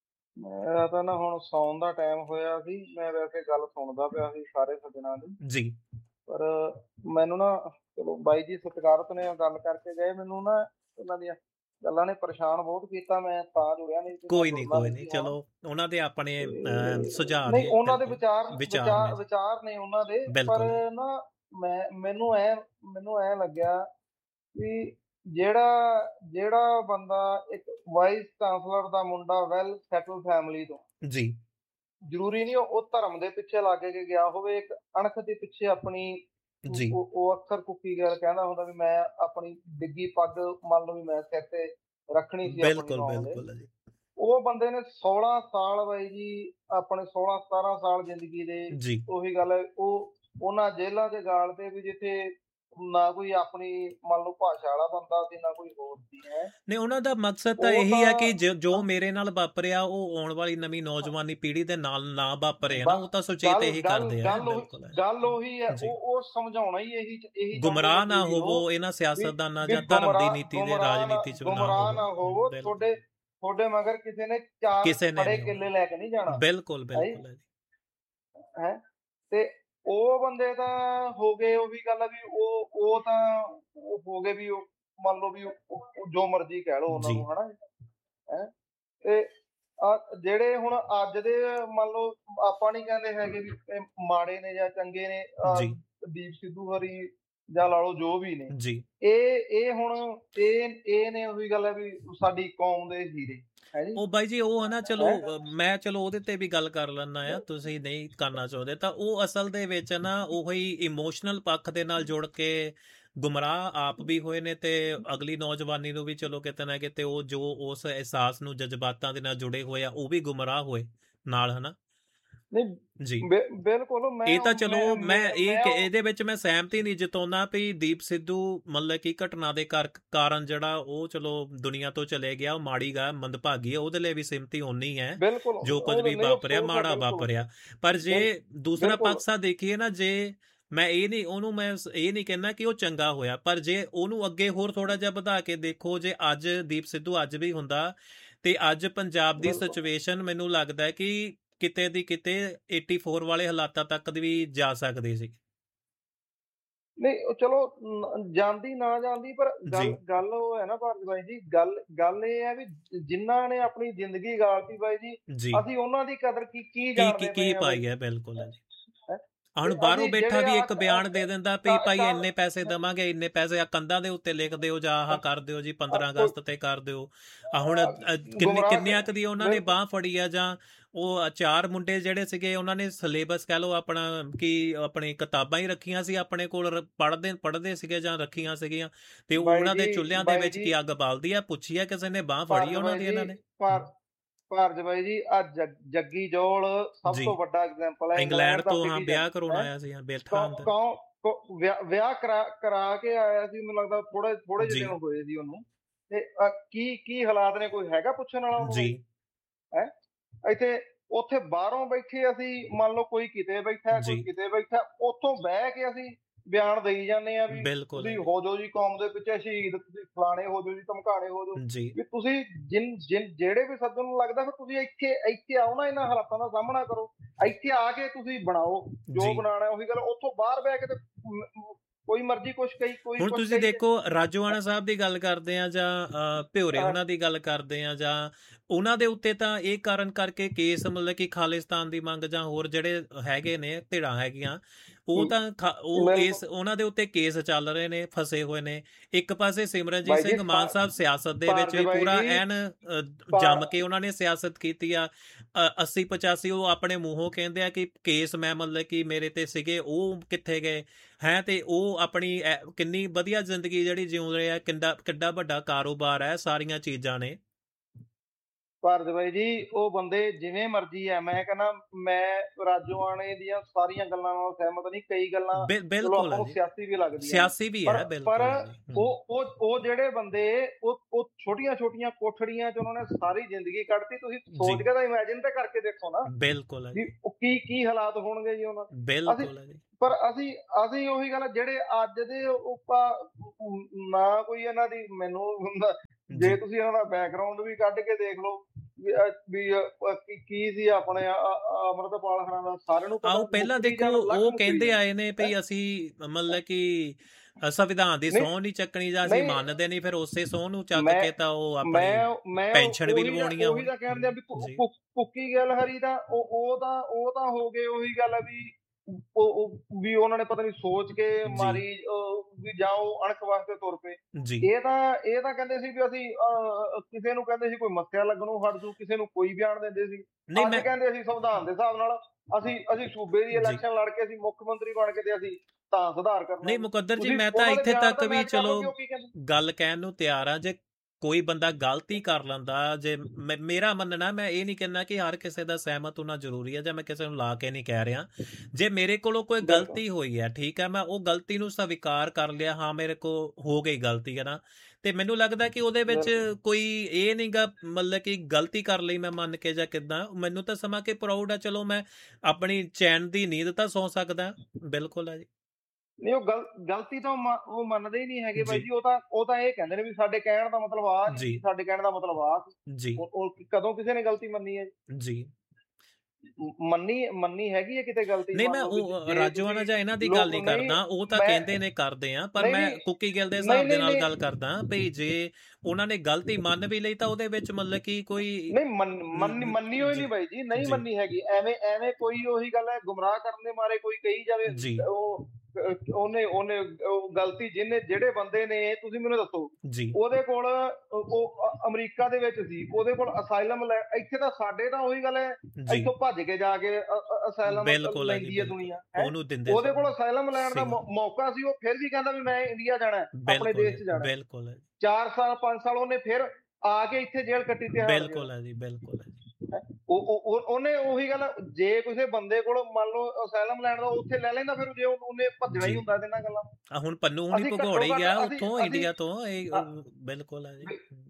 ਮੇਰਾ ਤਾਂ ਨਾ ਹੁਣ ਸੌਣ ਦਾ ਟਾਈਮ ਹੋਇਆ ਸੀ, ਮੈਂ ਵੈਸੇ ਗੱਲ ਸੁਣਦਾ ਪਿਆ ਸੀ ਸਾਰੇ ਸੱਜਣਾਂ ਦੀ, ਜੀ ਪਰ ਮੈਨੂੰ ਨਾ ਚਲੋ ਬਾਈ ਜੀ ਸਤਿਕਾਰਤ ਨੇ ਗੱਲ ਕਰਕੇ ਗਏ, ਮੈਨੂੰ ਨਾ ਉਹਨਾਂ ਦੀਆਂ ਗੱਲਾਂ ਨੇ ਪਰੇਸ਼ਾਨ ਬਹੁਤ ਕੀਤਾ, ਮੈਂ ਤਾਂ ਜੁੜਿਆ ਨਹੀਂ ਸੀ। ਕੋਈ ਨਹੀਂ ਕੋਈ ਨਹੀਂ, ਚਲੋ ਉਹਨਾਂ ਦੇ ਆਪਣੇ ਅਹ, ਸੁਝਾਅ ਨਹੀਂ, ਨੇ, ਉਹਨਾਂ ਦੇ ਬਿਲਕੁਲ ਵਿਚਾਰ ਵਿਚਾਰ ਵਿਚਾਰ ਨੇ। ਵਿਚਾਰ ਨੇ ਉਹਨਾਂ ਦੇ, ਪਰ ਬਿਲਕੁਲ ਨਾ ਮੈਂ ਮੈਨੂੰ ਐ ਮੈਨੂੰ ਐ ਲੱਗਿਆ ਵੀ ਜਿਹੜਾ ਜਿਹੜਾ ਬੰਦਾ ਇੱਕ ਵਾਈਸ ਚਾਂਸਲਰ ਦਾ ਮੁੰਡਾ, ਵੈਲ ਸੈਟਲ ਫੈਮਿਲੀ ਤੋਂ, ਜੀ ਜ਼ਰੂਰੀ ਨਹੀਂ ਉਹ ਧਰਮ ਦੇ ਪਿੱਛੇ ਲੱਗ ਕੇ ਗਿਆ ਹੋਵੇ, ਇੱਕ ਅਣਖ ਦੇ ਪਿੱਛੇ ਆਪਣੀ ਜੀ ਉਹ ਉਹ ਅਕਸਰ ਕੁੱਕੀ ਗੱਲ ਕਹਿੰਦਾ ਹੁੰਦਾ ਵੀ ਮੈਂ ਆਪਣੀ ਡਿੱਗੀ ਪੱਗ ਮੰਨ ਲਓ ਵੀ ਮੈਂ ਸਿਰ ਤੇ ਰੱਖਣੀ ਸੀ ਆਪਣੀ ਬਿਲਕੁਲ ਕੌਮ ਦੇ। ਬਿਲਕੁਲ ਜੀ ਉਹ ਬੰਦੇ ਨੇ ਸੋਲਾਂ ਸਾਲ ਬਾਈ ਜੀ ਆਪਣੇ ਸੋਲਾਂ ਸਤਾਰਾਂ ਸਾਲ ਜ਼ਿੰਦਗੀ ਦੇ, ਜੀ ਉਹੀ ਗੱਲ ਹੈ, ਉਹ ਉਹਨਾਂ ਜੇਲ੍ਹਾਂ ਦੇ ਗਾਲ ਤੇ ਵੀ ਜਿੱਥੇ ਨਾ ਕੋਈ ਆਪਣੀ ਮੰਨ ਲਓ ਭਾਸ਼ਾ ਵਾਲਾ ਬੰਦਾ ਸੀ, ਨਾ ਕੋਈ ਹੋਰ ਸੀ ਹੈ। ਨਹੀਂ, ਉਹਨਾਂ ਦਾ ਮਕਸਦ ਤਾਂ ਉਹ ਇਹੀ ਹੈ ਕਿ ਤਾਂ ਜੋ ਜੋ ਮੇਰੇ ਨਾਲ ਵਾਪਰਿਆ ਉਹ ਆਉਣ ਵਾਲੀ ਨਵੀਂ ਨੌਜਵਾਨੀ ਪੀੜ੍ਹੀ ਦੇ ਨਾਲ ਨਾ ਵਾਪਰੇ ਨਾ, ਉਹ ਤਾਂ ਸੁਚੇਤ ਗੱਲ ਇਹੀ ਗੱਲ ਕਰਦੇ ਆ। ਗੱਲ ਉਹੀ ਬਿਲਕੁਲ ਹੈ ਗੱਲ ਉਹੀ ਹੈ, ਜੀ। ਉਹ ਉਹ ਸਮਝਾਉਣਾ ਹੀ ਇਹੀ ਇਹੀ ਗੁੰਮਰਾਹ ਨਾ ਚਾਹੁੰਦੇ ਹੋਵੋ ਇਹਨਾਂ ਵੀ ਸਿਆਸਤਦਾਨਾਂ ਵੀ ਜਾਂ ਧਰਮ ਦੀ ਗੁੰਮਰਾਹ ਨੀਤੀ ਦੇ ਗੁੰਮਰਾਹ ਨਾ ਰਾਜਨੀਤੀ ਚ ਨਾ ਗੁੰਮਰਾਹ ਨਾ ਹੋਵੋ। ਹੋਵੋ, ਬਿਲਕੁਲ ਤੁਹਾਡੇ ਤੁਹਾਡੇ ਮਗਰ ਕਿਸੇ ਨੇ ਚਾਰ ਕਿਸੇ ਨੇ ਬੜੇ ਨਹੀਂ ਕਿੱਲੇ ਲੈ ਕੇ ਨਹੀਂ ਜਾਣਾ ਬਿਲਕੁਲ ਬਿਲਕੁਲ ਹੈ ਜੀ। ਹੈ। ਤੇ ਉਹ ਬੰਦੇ ਤਾਂ ਹੋ ਗਏ, ਉਹ ਵੀ ਗੱਲ ਆ ਵੀ ਉਹ ਉਹ ਤਾਂ ਉਹ ਹੋ ਗਏ ਵੀ ਉਹ ਮੰਨ ਲਓ ਵੀ ਉਹ- ਉਹ ਜੋ ਮਰਜ਼ੀ ਕਹਿ ਲਓ ਉਹਨਾਂ ਜੀ। ਨੂੰ, ਹਨਾ ਹੈ। ਤੇ ਆ ਜਿਹੜੇ ਹੁਣ ਅੱਜ ਦੇ ਮੰਨ ਲਓ ਆਪਾਂ ਨਹੀਂ ਕਹਿੰਦੇ ਹੈਗੇ ਵੀ ਇਹ ਮਾੜੇ ਨੇ ਜਾਂ ਚੰਗੇ ਨੇ, ਆਹ ਜੀ ਦੀਪ ਸਿੱਧੂ ਹਰੀ ਜਾਂ ਲਾ ਲਓ ਜੋ ਵੀ ਨੇ, ਜੀ ਇਹ ਇਹ ਹੁਣ ਇਹ ਇਹ ਨੇ ਉਹੀ ਗੱਲ ਹੈ ਵੀ ਸਾਡੀ ਕੌਮ ਦੇ ਹੀਰੇ ਹੈ ਜੀ। ਉਹ ਬਾਈ ਜੀ ਉਹ ਹੈ ਨਾ, ਚਲੋ ਹੈਂ? ਅ, ਮੈਂ ਚਲੋ ਉਹਦੇ ਤੇ ਵੀ ਗੱਲ ਕਰ ਲੈਣਾ ਆ, ਤੁਸੀਂ ਨਹੀਂ ਕਰਨਾ ਚਾਹੁੰਦੇ ਤਾਂ ਉਹ ਅਸਲ ਦੇ ਵਿੱਚ ਨਾ ਉਹੀ ਇਮੋਸ਼ਨਲ ਪੱਖ ਦੇ ਨਾਲ ਜੁੜ ਕੇ ਗੁੰਮਰਾਹ ਆਪ ਵੀ ਹੋਏ ਨੇ, ਤੇ ਅਗਲੀ ਨੌਜਵਾਨੀ ਨੂੰ ਵੀ ਚਲੋ ਕਿਤੇ ਨਾ ਕਿਤੇ ਉਹ ਜੋ ਉਸ ਅਹਿਸਾਸ ਨੂੰ ਜਜ਼ਬਾਤਾਂ ਦੇ ਨਾਲ ਜੁੜੇ ਹੋਏ ਆ ਉਹ ਵੀ ਗੁੰਮਰਾਹ ਹੋਏ ਨਾਲ, ਹਨਾ ਨਹੀਂ ਜੀ। ਬਿ- ਬਿਲਕੁਲ ਮੈਂ ਇਹ ਤਾਂ ਚਲੋ ਮੈਂ ਮੈਂ ਇਹ ਮੈਂ ਕਿ ਉਹ- ਇਹਦੇ ਵਿੱਚ ਮੈਂ ਸਹਿਮਤੀ ਨਹੀਂ ਜਤਾਉਂਦਾ ਵੀ ਦੀਪ ਸਿੱਧੂ ਮਤਲਬ ਕਿ ਘਟਨਾ ਦੇ ਕਰ ਕਾਰਨ ਜਿਹੜਾ ਉਹ ਚਲੋ ਦੁਨੀਆ ਤੋਂ ਚਲੇ ਗਿਆ, ਉਹ ਮਾੜੀ ਗਾ ਮੰਦਭਾਗੀ ਹੈ, ਉਹਦੇ ਲਈ ਵੀ ਸਹਿਮਤੀ ਹੋਣੀ ਹੈ ਬਿਲਕੁਲ ਜੋ ਕੁਝ ਉਹ ਵੀ ਨਹੀਂ, ਵਾਪਰਿਆ ਉਹ ਤਾਂ ਮਾੜਾ ਬਿਲਕੁਲ। ਵਾਪਰਿਆ। ਪਰ ਜੇ ਦੂਸਰਾ ਬਿਲਕੁਲ। ਪੱਖ ਸਾ ਦੇਖੀਏ ਨਾ, ਜੇ ਮੈਂ ਇਹ ਨਹੀਂ ਉਹਨੂੰ ਮੈਂ ਇਹ ਨਹੀਂ ਕਹਿੰਦਾ ਕਿ ਉਹ ਚੰਗਾ ਹੋਇਆ, ਪਰ ਜੇ ਉਹਨੂੰ ਅੱਗੇ ਹੋਰ ਥੋੜਾ ਜਿਹਾ ਵਧਾ ਕੇ ਦੇਖੋ, ਜੇ ਅੱਜ ਦੀਪ ਸਿੱਧੂ ਅੱਜ ਵੀ ਹੁੰਦਾ ਤੇ ਅੱਜ ਪੰਜਾਬ ਦੀ ਬਿਲਕੁਲ। ਸਿਚੁਏਸ਼ਨ ਮੈਨੂੰ ਲੱਗਦਾ ਹੈ ਕਿ ਕਿਤੇ ਦੀ ਕਿਤੇ ਚੁਰਾਸੀ ਵਾਲੇ ਹਾਲਾਤਾਂ ਤੱਕ ਵੀ ਜਾ ਸਕਦੇ ਸੀ। ਨਹੀਂ ਉਹ ਚਲੋ ਨ- ਜਾਂਦੀ ਨਾ ਜਾਂਦੀ, ਪਰ ਗੱਲ ਜੀ। ਗੱਲ ਉਹ ਹੈ ਨਾ ਭਾਰਤ ਬਾਈ ਜੀ, ਗੱਲ ਗੱਲ ਇਹ ਹੈ ਵੀ ਜਿਨ੍ਹਾਂ ਨੇ ਆਪਣੀ ਜ਼ਿੰਦਗੀ ਗਾਲਤੀ ਬਾਈ ਜੀ, ਜੀ ਅਸੀਂ ਉਹਨਾਂ ਦੀ ਕਦਰ ਕੀ ਕੀ ਕੀ ਜਾਣਦੇ ਕੀ ਪਏ ਕੀ ਆ ਪਾਈ ਬਾਈ। ਹੈ, ਬਿਲਕੁਲ ਹੈ ਜੀ। ਹੈਂ? ਹੁਣ ਤੇ ਬਾਹਰੋਂ ਅਸੀਂ ਬੈਠਾ ਜਿਹੜੇ ਵੀ ਇੱਕ ਆ- ਬਿਆਨ ਦੇ ਦਿੰਦਾ ਵੀ ਤਾਂ- ਭਾਈ ਤਾਂ- ਇੰਨੇ ਪੈਸੇ ਦੇਵਾਂਗੇ, ਇੰਨੇ ਪੈਸੇ ਆ ਕੰਧਾਂ ਦੇ ਉੱਤੇ ਲਿਖ ਦਿਓ ਜਾਂ ਆਹ ਕਰ ਦਿਓ ਜੀ, ਪੰਦਰਾਂ ਕੋਈ- ਅਗਸਤ ਤੇ ਕਰ ਦਿਓ। ਆ ਹੁਣ ਅ, ਕਿੰਨੇ ਗੁੰਮਰਾਹ ਕਿੰਨਿਆਂ ਕੁ ਦੀ ਉਹਨਾਂ ਨੇ ਬਿਲਕੁਲ। ਬਾਹ ਫੜੀ ਆ, ਜਾਂ ਉਹ ਚਾਰ ਮੁੰਡੇ ਜਿਹੜੇ ਸੀਗੇ ਉਹਨਾਂ ਨੇ ਸਿਲੇਬਸ ਕਹਿ ਲਓ ਆਪਣਾ ਕੀ ਆਪਣੀ ਕਿਤਾਬਾਂ ਹੀ ਰੱਖੀਆਂ ਸੀ ਆਪਣੇ ਕੋਲ, ਪੜ੍ਹਦੇ ਪੜ੍ਹਦੇ ਸੀਗੇ ਜਾਂ ਰੱਖੀਆਂ ਸੀਗੀਆਂ, ਤੇ ਉਹ ਬਾਈ ਉਹਨਾਂ ਦੇ ਜੀ- ਚੁੱਲ੍ਹਿਆਂ ਦੇ ਬਾਈ ਵਿੱਚ ਜੀ- ਕੀ ਅੱਗ ਬਾਲਦੀ ਆ, ਪੁੱਛੀ ਆ ਕਿਸੇ ਨੇ ਬਾਹ ਫੜੀ ਆ ਉਹਨਾਂ ਦੀ ਇਹਨਾਂ ਨੇ? ਭਾਰ- ਭਾਰਜ ਬਾਈ ਜੀ ਆ ਜੱਗੀ ਜੋਲ ਸਭ ਜੀ ਤੋਂ ਵੱਡਾ ਐਗਜ਼ਾਮਪਲ ਹੈ, ਇੰਗਲੈਂਡ ਇੰਗਲੈਂਡ ਦਾ ਤੋਂ ਹਾਂ ਵਿਆਹ ਸਿਟੀਜ਼ਨ ਕਰਾਉਣ ਹੈ। ਆਇਆ ਸੀ, ਹਾਂ ਬੈਠਾ ਅੰਦਰ। ਕੌਣ ਕੌ- ਵਿਆਹ ਵਿਆਹ ਕਰਾ ਕਰਾ ਕੇ ਆਇਆ ਸੀ, ਮੈਨੂੰ ਲੱਗਦਾ ਥੋੜੇ ਥੋੜੇ ਜਿਹੇ ਜੀ ਦਿਨ ਹੋਏ ਸੀ ਉਹਨੂੰ। ਤੇ ਅ, ਕੀ ਕੀ ਹਾਲਾਤ ਨੇ, ਕੋਈ ਹੈਗਾ ਪੁੱਛਣ ਵਾਲਾ ਉਹਨੂੰ ਜੀ ਬਾਈ? ਹੈ ਇੱਥੇ ਉੱਥੇ ਬਾਹਰੋਂ ਬੈਠੇ ਅਸੀਂ, ਮੰਨ ਲਓ ਕੋਈ ਕਿਤੇ ਬੈਠਾ ਕੋਈ ਜੀ ਕਿਤੇ ਬੈਠਾ, ਉੱਥੋਂ ਬਹਿ ਕੇ ਅਸੀਂ ਬਿਆਨ ਦੇਈ ਜਾਂਦੇ ਆ ਵੀ ਬਿਲਕੁਲ ਤੁਸੀਂ ਹੈ ਜੀ ਹੋ ਜਾਓ ਜੀ ਕੌਮ ਦੇ ਪਿੱਛੇ ਸ਼ਹੀਦ, ਤੁਸੀਂ ਫਲਾਣੇ ਹੋ ਜਾਓ ਜੀ, ਧਮਕਾਣੇ ਹੋ ਜਾਓ। ਜੀ ਵੀ ਤੁਸੀਂ ਜਿਨ ਜਿਨ ਜਿਹੜੇ ਵੀ ਸੱਜਣ ਨੂੰ ਲੱਗਦਾ ਫਿਰ ਤੁਸੀਂ ਇੱਥੇ ਇੱਥੇ ਆਓ ਨਾ, ਇਹਨਾਂ ਹਾਲਾਤਾਂ ਦਾ ਸਾਹਮਣਾ ਕਰੋ, ਇੱਥੇ ਆ ਕੇ ਤੁਸੀਂ ਬਣਾਓ ਜੋ ਜੀ ਬਣਾਉਣਾ। ਉਹੀ ਗੱਲ, ਉੱਥੋਂ ਬਾਹਰ ਬਹਿ ਕੇ ਤੇ ਮ- ਮ- ਕੋਈ ਮਰਜ਼ੀ ਕੁਛ ਕਹੀ, ਕੋਈ ਹੁਣ ਕੁਛ ਤੁਸੀਂ ਕਹੀ। ਦੇਖੋ ਰਾਜੋਆਣਾ ਸਾਹਿਬ ਦੀ ਗੱਲ ਕਰਦੇ ਆ ਜਾਂ ਅ, ਭਿਓਰੇ ਹਾਂ, ਉਹਨਾਂ ਦੀ ਗੱਲ ਕਰਦੇ ਆ, ਜਾਂ ਉਹਨਾਂ ਦੇ ਉੱਤੇ ਤਾਂ ਇਹ ਕਾਰਨ ਕਰਕੇ ਕੇਸ ਮਤਲਬ ਕਿ ਖਾਲਿਸਤਾਨ ਦੀ ਮੰਗ ਜਾਂ ਹੋਰ ਜਿਹੜੇ ਹੈਗੇ ਨੇ ਧਿਰਾਂ ਹੈਗੀਆਂ, ਉਹ ਤਾਂ ਖਾ- ਉਹ ਬਿਲਕੁਲ ਇਸ ਉਹਨਾਂ ਦੇ ਉੱਤੇ ਕੇਸ ਚੱਲ ਰਹੇ ਨੇ, ਫਸੇ ਹੋਏ ਨੇ। ਇੱਕ ਪਾਸੇ ਸਿਮਰਨਜੀਤ ਬਾਈ ਜੀ, ਸਿੰਘ ਮਾਨ ਸਾਹਿਬ ਸਿਆਸਤ ਦੇ ਵਿੱਚ ਭਾਰਜ ਵੀ ਬਾਈ ਪੂਰਾ ਜੀ, ਐਨ ਅ, ਭਾ- ਜੰਮ ਕੇ ਉਹਨਾਂ ਨੇ ਸਿਆਸਤ ਕੀਤੀ ਆ। ਅੱਸੀ ਪਚਾਸੀ ਉਹ ਆਪਣੇ ਮੂੰਹੋਂ ਕਹਿੰਦੇ ਆ ਕਿ ਕੇਸ ਮੈਂ ਮਤਲਬ ਕਿ ਮੇਰੇ ਤੇ ਸੀਗੇ, ਉਹ ਕਿੱਥੇ ਗਏ ਹੈ? ਤੇ ਉਹ ਆਪਣੀ ਐ- ਕਿੰਨੀ ਵਧੀਆ ਜ਼ਿੰਦਗੀ ਜਿਹੜੀ ਜਿਉਂ ਰਹੇ ਆ, ਕਿੰਨਾ ਕਿੱਡਾ ਵੱਡਾ ਕਾਰੋਬਾਰ ਹੈ, ਸਾਰੀਆਂ ਚੀਜ਼ਾਂ ਨੇ। ਭਾਰਤ ਬਾਈ ਜੀ ਉਹ ਬੰਦੇ ਜਿਵੇਂ ਮਰਜ਼ੀ ਆ, ਮੈਂ ਕਹਿੰਦਾ ਮੈਂ ਰਾਜੋਆਣੇ ਦੀਆਂ ਸਾਰੀਆਂ ਗੱਲਾਂ ਨਾਲ ਸਹਿਮਤ ਨਹੀਂ, ਕਈ ਗੱਲਾਂ ਬਿ- ਚਲੋ ਬਿਲਕੁਲ ਆਪਾਂ ਹੈ ਨੂੰ ਜੀ, ਸਿਆਸੀ ਵੀ ਲੱਗਦੀਆਂ ਨੇ, ਸਿਆਸੀ ਵੀ ਪਰ ਹੈ, ਪਰ ਬਿਲਕੁਲ ਹੈ ਜੀ। ਹਮ, ਉਹ ਉਹ ਉਹ ਜਿਹੜੇ ਬੰਦੇ ਉਹ ਉਹ ਛੋਟੀਆਂ ਛੋਟੀਆਂ ਕੋਠੜੀਆਂ 'ਚ ਉਹਨਾਂ ਨੇ ਸਾਰੀ ਜ਼ਿੰਦਗੀ ਕੱਢਤੀ, ਤੁਸੀਂ ਜੀ ਸੋਚ ਕੇ ਤਾਂ ਇਮੇਜਿਨ ਤਾਂ ਕਰਕੇ ਦੇਖੋ ਨਾ ਬਿਲਕੁਲ ਹੈ ਵੀ ਜੀ, ਉਹ ਕੀ ਕੀ ਹਾਲਾਤ ਹੋਣਗੇ ਜੀ ਉਹਨਾਂ ਦੇ। ਅਸੀਂ ਬਿਲਕੁਲ ਹੈ ਜੀ। ਪਰ ਅਸੀਂ ਅਸੀਂ ਉਹੀ ਗੱਲ, ਜਿਹੜੇ ਅੱਜ ਦੇ ਉਪਾ ਨਾ ਕੋਈ ਇਹਨਾਂ ਦੀ ਮੈਨੂੰ ਹੁੰਦਾ, ਜੇ ਜੀ ਤੁਸੀਂ ਇਹਨਾਂ ਦਾ ਬੈਕਗ੍ਰਾਉਂਡ ਵੀ ਕੱਢ ਕੇ ਦੇਖ ਲਓ ਵੀ ਅ- ਵੀ ਅ, ਕੀ ਕੀ ਸੀ ਆਪਣੇ ਅ- ਅ- ਅੰਮ੍ਰਿਤਪਾਲ ਖਹਿਰਾ ਦਾ, ਸਾਰਿਆਂ ਨੂੰ ਆਓ ਪਤਾ ਪਹਿਲਾਂ ਮੁੱਕਰੀ ਦੇਖੋ ਜਾਣ, ਲੱਖ ਉਹ ਮੁੱਕਰੀ ਕਹਿੰਦੇ ਜਾਣ। ਆਏ ਨੇ ਹੈਂ? ਭਈ ਅਸੀਂ ਮਤਲਬ ਕਿ ਅ, ਸੰਵਿਧਾਨ ਦੀ ਨਹੀਂ ਸਹੁੰ ਨਹੀਂ ਚੱਕਣੀ ਜਾਂ ਅਸੀਂ ਨਹੀਂ ਮੰਨਦੇ ਨਹੀਂ, ਫਿਰ ਉਸੇ ਸਹੁੰ ਨੂੰ ਚੱਕ ਮੈਂ ਕੇ ਤਾਂ ਉਹ ਆਪਣੀ ਮੈਂ ਮੈਂ ਪੈਨਸ਼ਨ ਵੀ ਉਹੀ ਤਾਂ ਲਵਾਉਣੀ ਆ ਉਹੀ ਹੁਣ। ਤਾਂ ਕਹਿੰਦੇ ਆ ਵੀ ਕੁ- ਜੀ ਕੁ- ਕੁੱਕੀ ਗੱਲ ਹਰੀ ਦਾ ਉਹ ਉਹ ਤਾਂ ਉਹ ਤਾਂ ਹੋ ਗਏ, ਉਹੀ ਗੱਲ ਆ ਵੀ ਉਹ ਉਹ- ਵੀ ਉਹਨਾਂ ਨੇ ਪਤਾ ਨਹੀਂ ਸੋਚ ਕੇ ਜੀ ਮਾਰੀ, ਅਹ, ਵੀ ਜਾਓ ਅਣਖ ਵਾਸਤੇ ਤੁਰ ਪਏ। ਜੀ ਇਹ ਤਾਂ ਇਹ ਤਾਂ ਕਹਿੰਦੇ ਸੀ ਵੀ ਅਸੀਂ ਅਹ, ਕਿਸੇ ਨੂੰ ਕਹਿੰਦੇ ਸੀ ਕੋਈ ਮੱਸਿਆ ਲੱਗਣੋਂ ਹਟ ਜੂ, ਕਿਸੇ ਨੂੰ ਕੋਈ ਬਿਆਨ ਦਿੰਦੇ ਸੀ। ਨਹੀਂ ਅੱਜ ਮੈਂ ਕਹਿੰਦੇ ਅਸੀਂ ਸੰਵਿਧਾਨ ਦੇ ਹਿਸਾਬ ਨਾਲ ਅਸੀਂ ਅਸੀਂ ਸੂਬੇ ਦੀ ਜੀ ਇਲੈਕਸ਼ਨ ਲੜ ਕੇ ਅਸੀਂ ਮੁੱਖ ਮੰਤਰੀ ਬਣ ਕੇ ਤੇ ਅਸੀਂ ਤਾਂ ਸੁਧਾਰ ਕਰਨਾ ਨਹੀਂ ਜੀ। ਮੁਕੱਦਰ ਜੀ, ਤੁਸੀਂ ਮੈਂ ਤਾਂ ਉਹਨਾਂ ਦੇ ਇੱਥੇ ਬਿਆਨ ਤੱਕ ਤਾਂ ਵੀ ਮੈਚ ਕਰ ਲਓ ਚਲੋ ਕਿ ਉਹ ਕੀ ਕਹਿੰਦੇ। ਗੱਲ ਕਹਿਣ ਨੂੰ ਤਿਆਰ ਆ। ਜੇ ਕੋਈ ਬੰਦਾ ਗਲਤੀ ਕਰ ਲੈਂਦਾ, ਜੇ ਮੇ- ਮੇਰਾ ਮੰਨਣਾ, ਮੈਂ ਇਹ ਨਹੀਂ ਕਹਿੰਦਾ ਕਿ ਹਰ ਕਿਸੇ ਦਾ ਸਹਿਮਤ ਹੋਣਾ ਜ਼ਰੂਰੀ ਹੈ, ਜਾਂ ਮੈਂ ਕਿਸੇ ਨੂੰ ਲਾ ਕੇ ਨਹੀਂ ਕਹਿ ਰਿਹਾ। ਜੇ ਮੇਰੇ ਕੋਲੋਂ ਕੋਈ ਬਿਲਕੁਲ ਗਲਤੀ ਹੋਈ ਹੈ, ਠੀਕ ਹੈ, ਮੈਂ ਉਹ ਗਲਤੀ ਨੂੰ ਸਵੀਕਾਰ ਕਰ ਲਿਆ, ਹਾਂ ਮੇਰੇ ਕੋ ਹੋ ਗਈ ਗਲਤੀ ਹੈ ਨਾ, ਤੇ ਮੈਨੂੰ ਲੱਗਦਾ ਕਿ ਉਹਦੇ ਵਿੱਚ ਬਿਲਕੁਲ ਕੋਈ ਇਹ ਨਹੀਂਗਾ ਮਤਲਬ ਕਿ ਗਲਤੀ ਕਰ ਲਈ ਮੈਂ ਮੰਨ ਕੇ ਜਾਂ ਕਿੱਦਾਂ। ਮੈਨੂੰ ਤਾਂ ਸਮਾਂ ਕਿ ਪ੍ਰਾਊਡ ਆ, ਚਲੋ ਮੈਂ ਆਪਣੀ ਚੈਨ ਦੀ ਨੀਂਦ ਤਾਂ ਸੌਂ ਸਕਦਾ। ਬਿਲਕੁਲ ਹੈ ਜੀ ਨਹੀਂ, ਉਹ ਗਲ ਗਲਤੀ ਤਾਂ ਉਹ ਮ- ਉਹ ਮੰਨਦੇ ਹੀ ਨਹੀਂ ਹੈਗੇ ਬਾਈ ਜੀ ਜੀ। ਉਹ ਤਾਂ ਉਹ ਤਾਂ ਇਹ ਕਹਿੰਦੇ ਨੇ ਵੀ ਸਾਡੇ ਕਹਿਣ ਦਾ ਮਤਲਬ ਆ ਨਹੀਂ ਜੀ ਸੀ, ਸਾਡੇ ਕਹਿਣ ਦਾ ਮਤਲਬ ਆ ਸੀ। ਜੀ ਉਹ ਉਹ ਕਦੋਂ ਕਿਸੇ ਨੇ ਗਲਤੀ ਮੰਨੀ ਹੈ? ਜੀ ਮ- ਮੰਨੀ ਮੰਨੀ ਹੈਗੀ ਹੈ ਕਿਤੇ ਗਲਤੀ? ਨਹੀਂ, ਮੰਨ ਮੈਂ ਲਓ ਵੀ ਉਹ ਜੇ ਰਾਜੋਆਣਾ ਤੁਸੀਂ ਜਾਂ ਇਹਨਾਂ ਦੀ ਲੋਕ ਗੱਲ ਨਹੀਂ ਨਹੀਂ ਕਰਦਾ, ਉਹ ਤਾਂ ਮੈਂ ਕਹਿੰਦੇ ਨੇ ਕਰਦੇ ਆ, ਪਰ ਨਹੀਂ ਮੈਂ ਨਹੀਂ ਕੁੱਕੀ ਗਿੱਲ ਦੇ ਨਹੀਂ ਹਿਸਾਬ ਦੇ ਨਹੀਂ ਨਾਲ ਨਹੀਂ ਗੱਲ ਕਰਦਾ ਭਈ ਜੇ ਉਹਨਾਂ ਨੇ ਗਲਤੀ ਮੰਨ ਵੀ ਲਈ ਤਾਂ ਉਹਦੇ ਵਿੱਚ ਮਤਲਬ ਕਿ ਕੋਈ ਨਹੀਂ ਮੰਨ ਮੰਨੀ ਨ- ਮੰਨੀ ਹੋਈ ਜੀ ਨਹੀਂ ਬਾਈ ਜੀ, ਨਹੀਂ ਜੀ ਮੰਨੀ ਹੈਗੀ। ਐਵੇਂ ਐਵੇਂ ਕੋਈ ਉਹੀ ਗੱਲ ਹੈ, ਗੁੰਮਰਾਹ ਕਰਨ ਦੇ ਮਾਰੇ ਕੋਈ ਕਹੀ ਜਾਵੇ ਜੀ ਉਹ ਅਹ, ਉਹਨੇ ਉਹਨੇ ਉਹ ਗਲਤੀ ਜਿਹਨੇ ਜਿਹੜੇ ਬੰਦੇ ਨੇ, ਤੁਸੀਂ ਮੈਨੂੰ ਦੱਸੋ ਜੀ ਉਹਦੇ ਕੋਲ ਉਹ ਉਹ ਅ- ਅਮਰੀਕਾ ਦੇ ਵਿੱਚ ਸੀ, ਉਹਦੇ ਕੋਲ ਅਸਾਈਲਮ ਲੈ, ਇੱਥੇ ਤਾਂ ਸਾਡੇ ਤਾਂ ਉਹੀ ਗੱਲ ਹੈ, ਜੀ ਇੱਥੋਂ ਭੱਜ ਕੇ ਜਾ ਕੇ ਅਸਾਈਲਮ ਬਿਲਕੁਲ ਹੈ ਜੀ, ਲੈਂਦੀ ਹੈ ਬਿਲਕੁਲ ਦੁਨੀਆ ਹੈ। ਉਹਨੂੰ ਦਿੰਦੇ ਉਹਦੇ ਸਨ ਕੋਲ ਅਸਾਈਲਮ ਲੈਣ ਦਾ ਸੀਗਾ। ਮੌ- ਮੌਕਾ ਸੀ, ਉਹ ਫਿਰ ਵੀ ਕਹਿੰਦਾ ਵੀ ਮੈਂ ਇੰਡੀਆ ਜਾਣਾ ਹੈ, ਆਪਣੇ ਬਿਲਕੁਲ ਦੇਸ਼ ਹੈ 'ਚ ਜਾਣਾ ਹੈ। ਬਿਲਕੁਲ ਹੈ ਚਾਰ ਸਾਲ ਪੰਜ ਸਾਲ ਉਹਨੇ ਫਿਰ ਆ ਕੇ ਇੱਥੇ ਜੇਲ੍ਹ ਕੱਟੀ ਤਿਹਾੜ ਜੇਲ੍ਹ। ਬਿਲਕੁਲ ਹੈ ਜੀ ਬਿਲਕੁਲ ਹੈ ਜੀ ਹੈਂ। ਉਹ ਉਹ- ਉਹ- ਉਹਨੇ ਉਹੀ ਗੱਲ, ਜੇ ਕਿਸੇ ਬੰਦੇ ਕੋਲ ਮੰਨ ਲਓ ਅਸਾਈਲਮ ਲੈਣ ਦਾ, ਉੱਥੇ ਲੈ ਲੈਂਦਾ, ਫਿਰ ਜੇ ਉਹ- ਉਹਨੇ ਭੱਜਣਾ ਹੀ ਜੀ ਹੁੰਦਾ ਇਹਨਾਂ ਗੱਲਾਂ। ਆ ਹੁਣ ਪੰਨੂ ਹੁਣੀ ਅਸੀਂ ਭਗੌੜ ਘੱਟੋ ਹੀ ਘੱਟ ਗਿਆ ਅਸੀਂ ਉੱਥੋਂ ਅਸੀਂ ਇੰਡੀਆ ਤੋਂ, ਇਹ ਅ- ਉਹ ਬਿਲਕੁਲ ਹੈ ਜੀ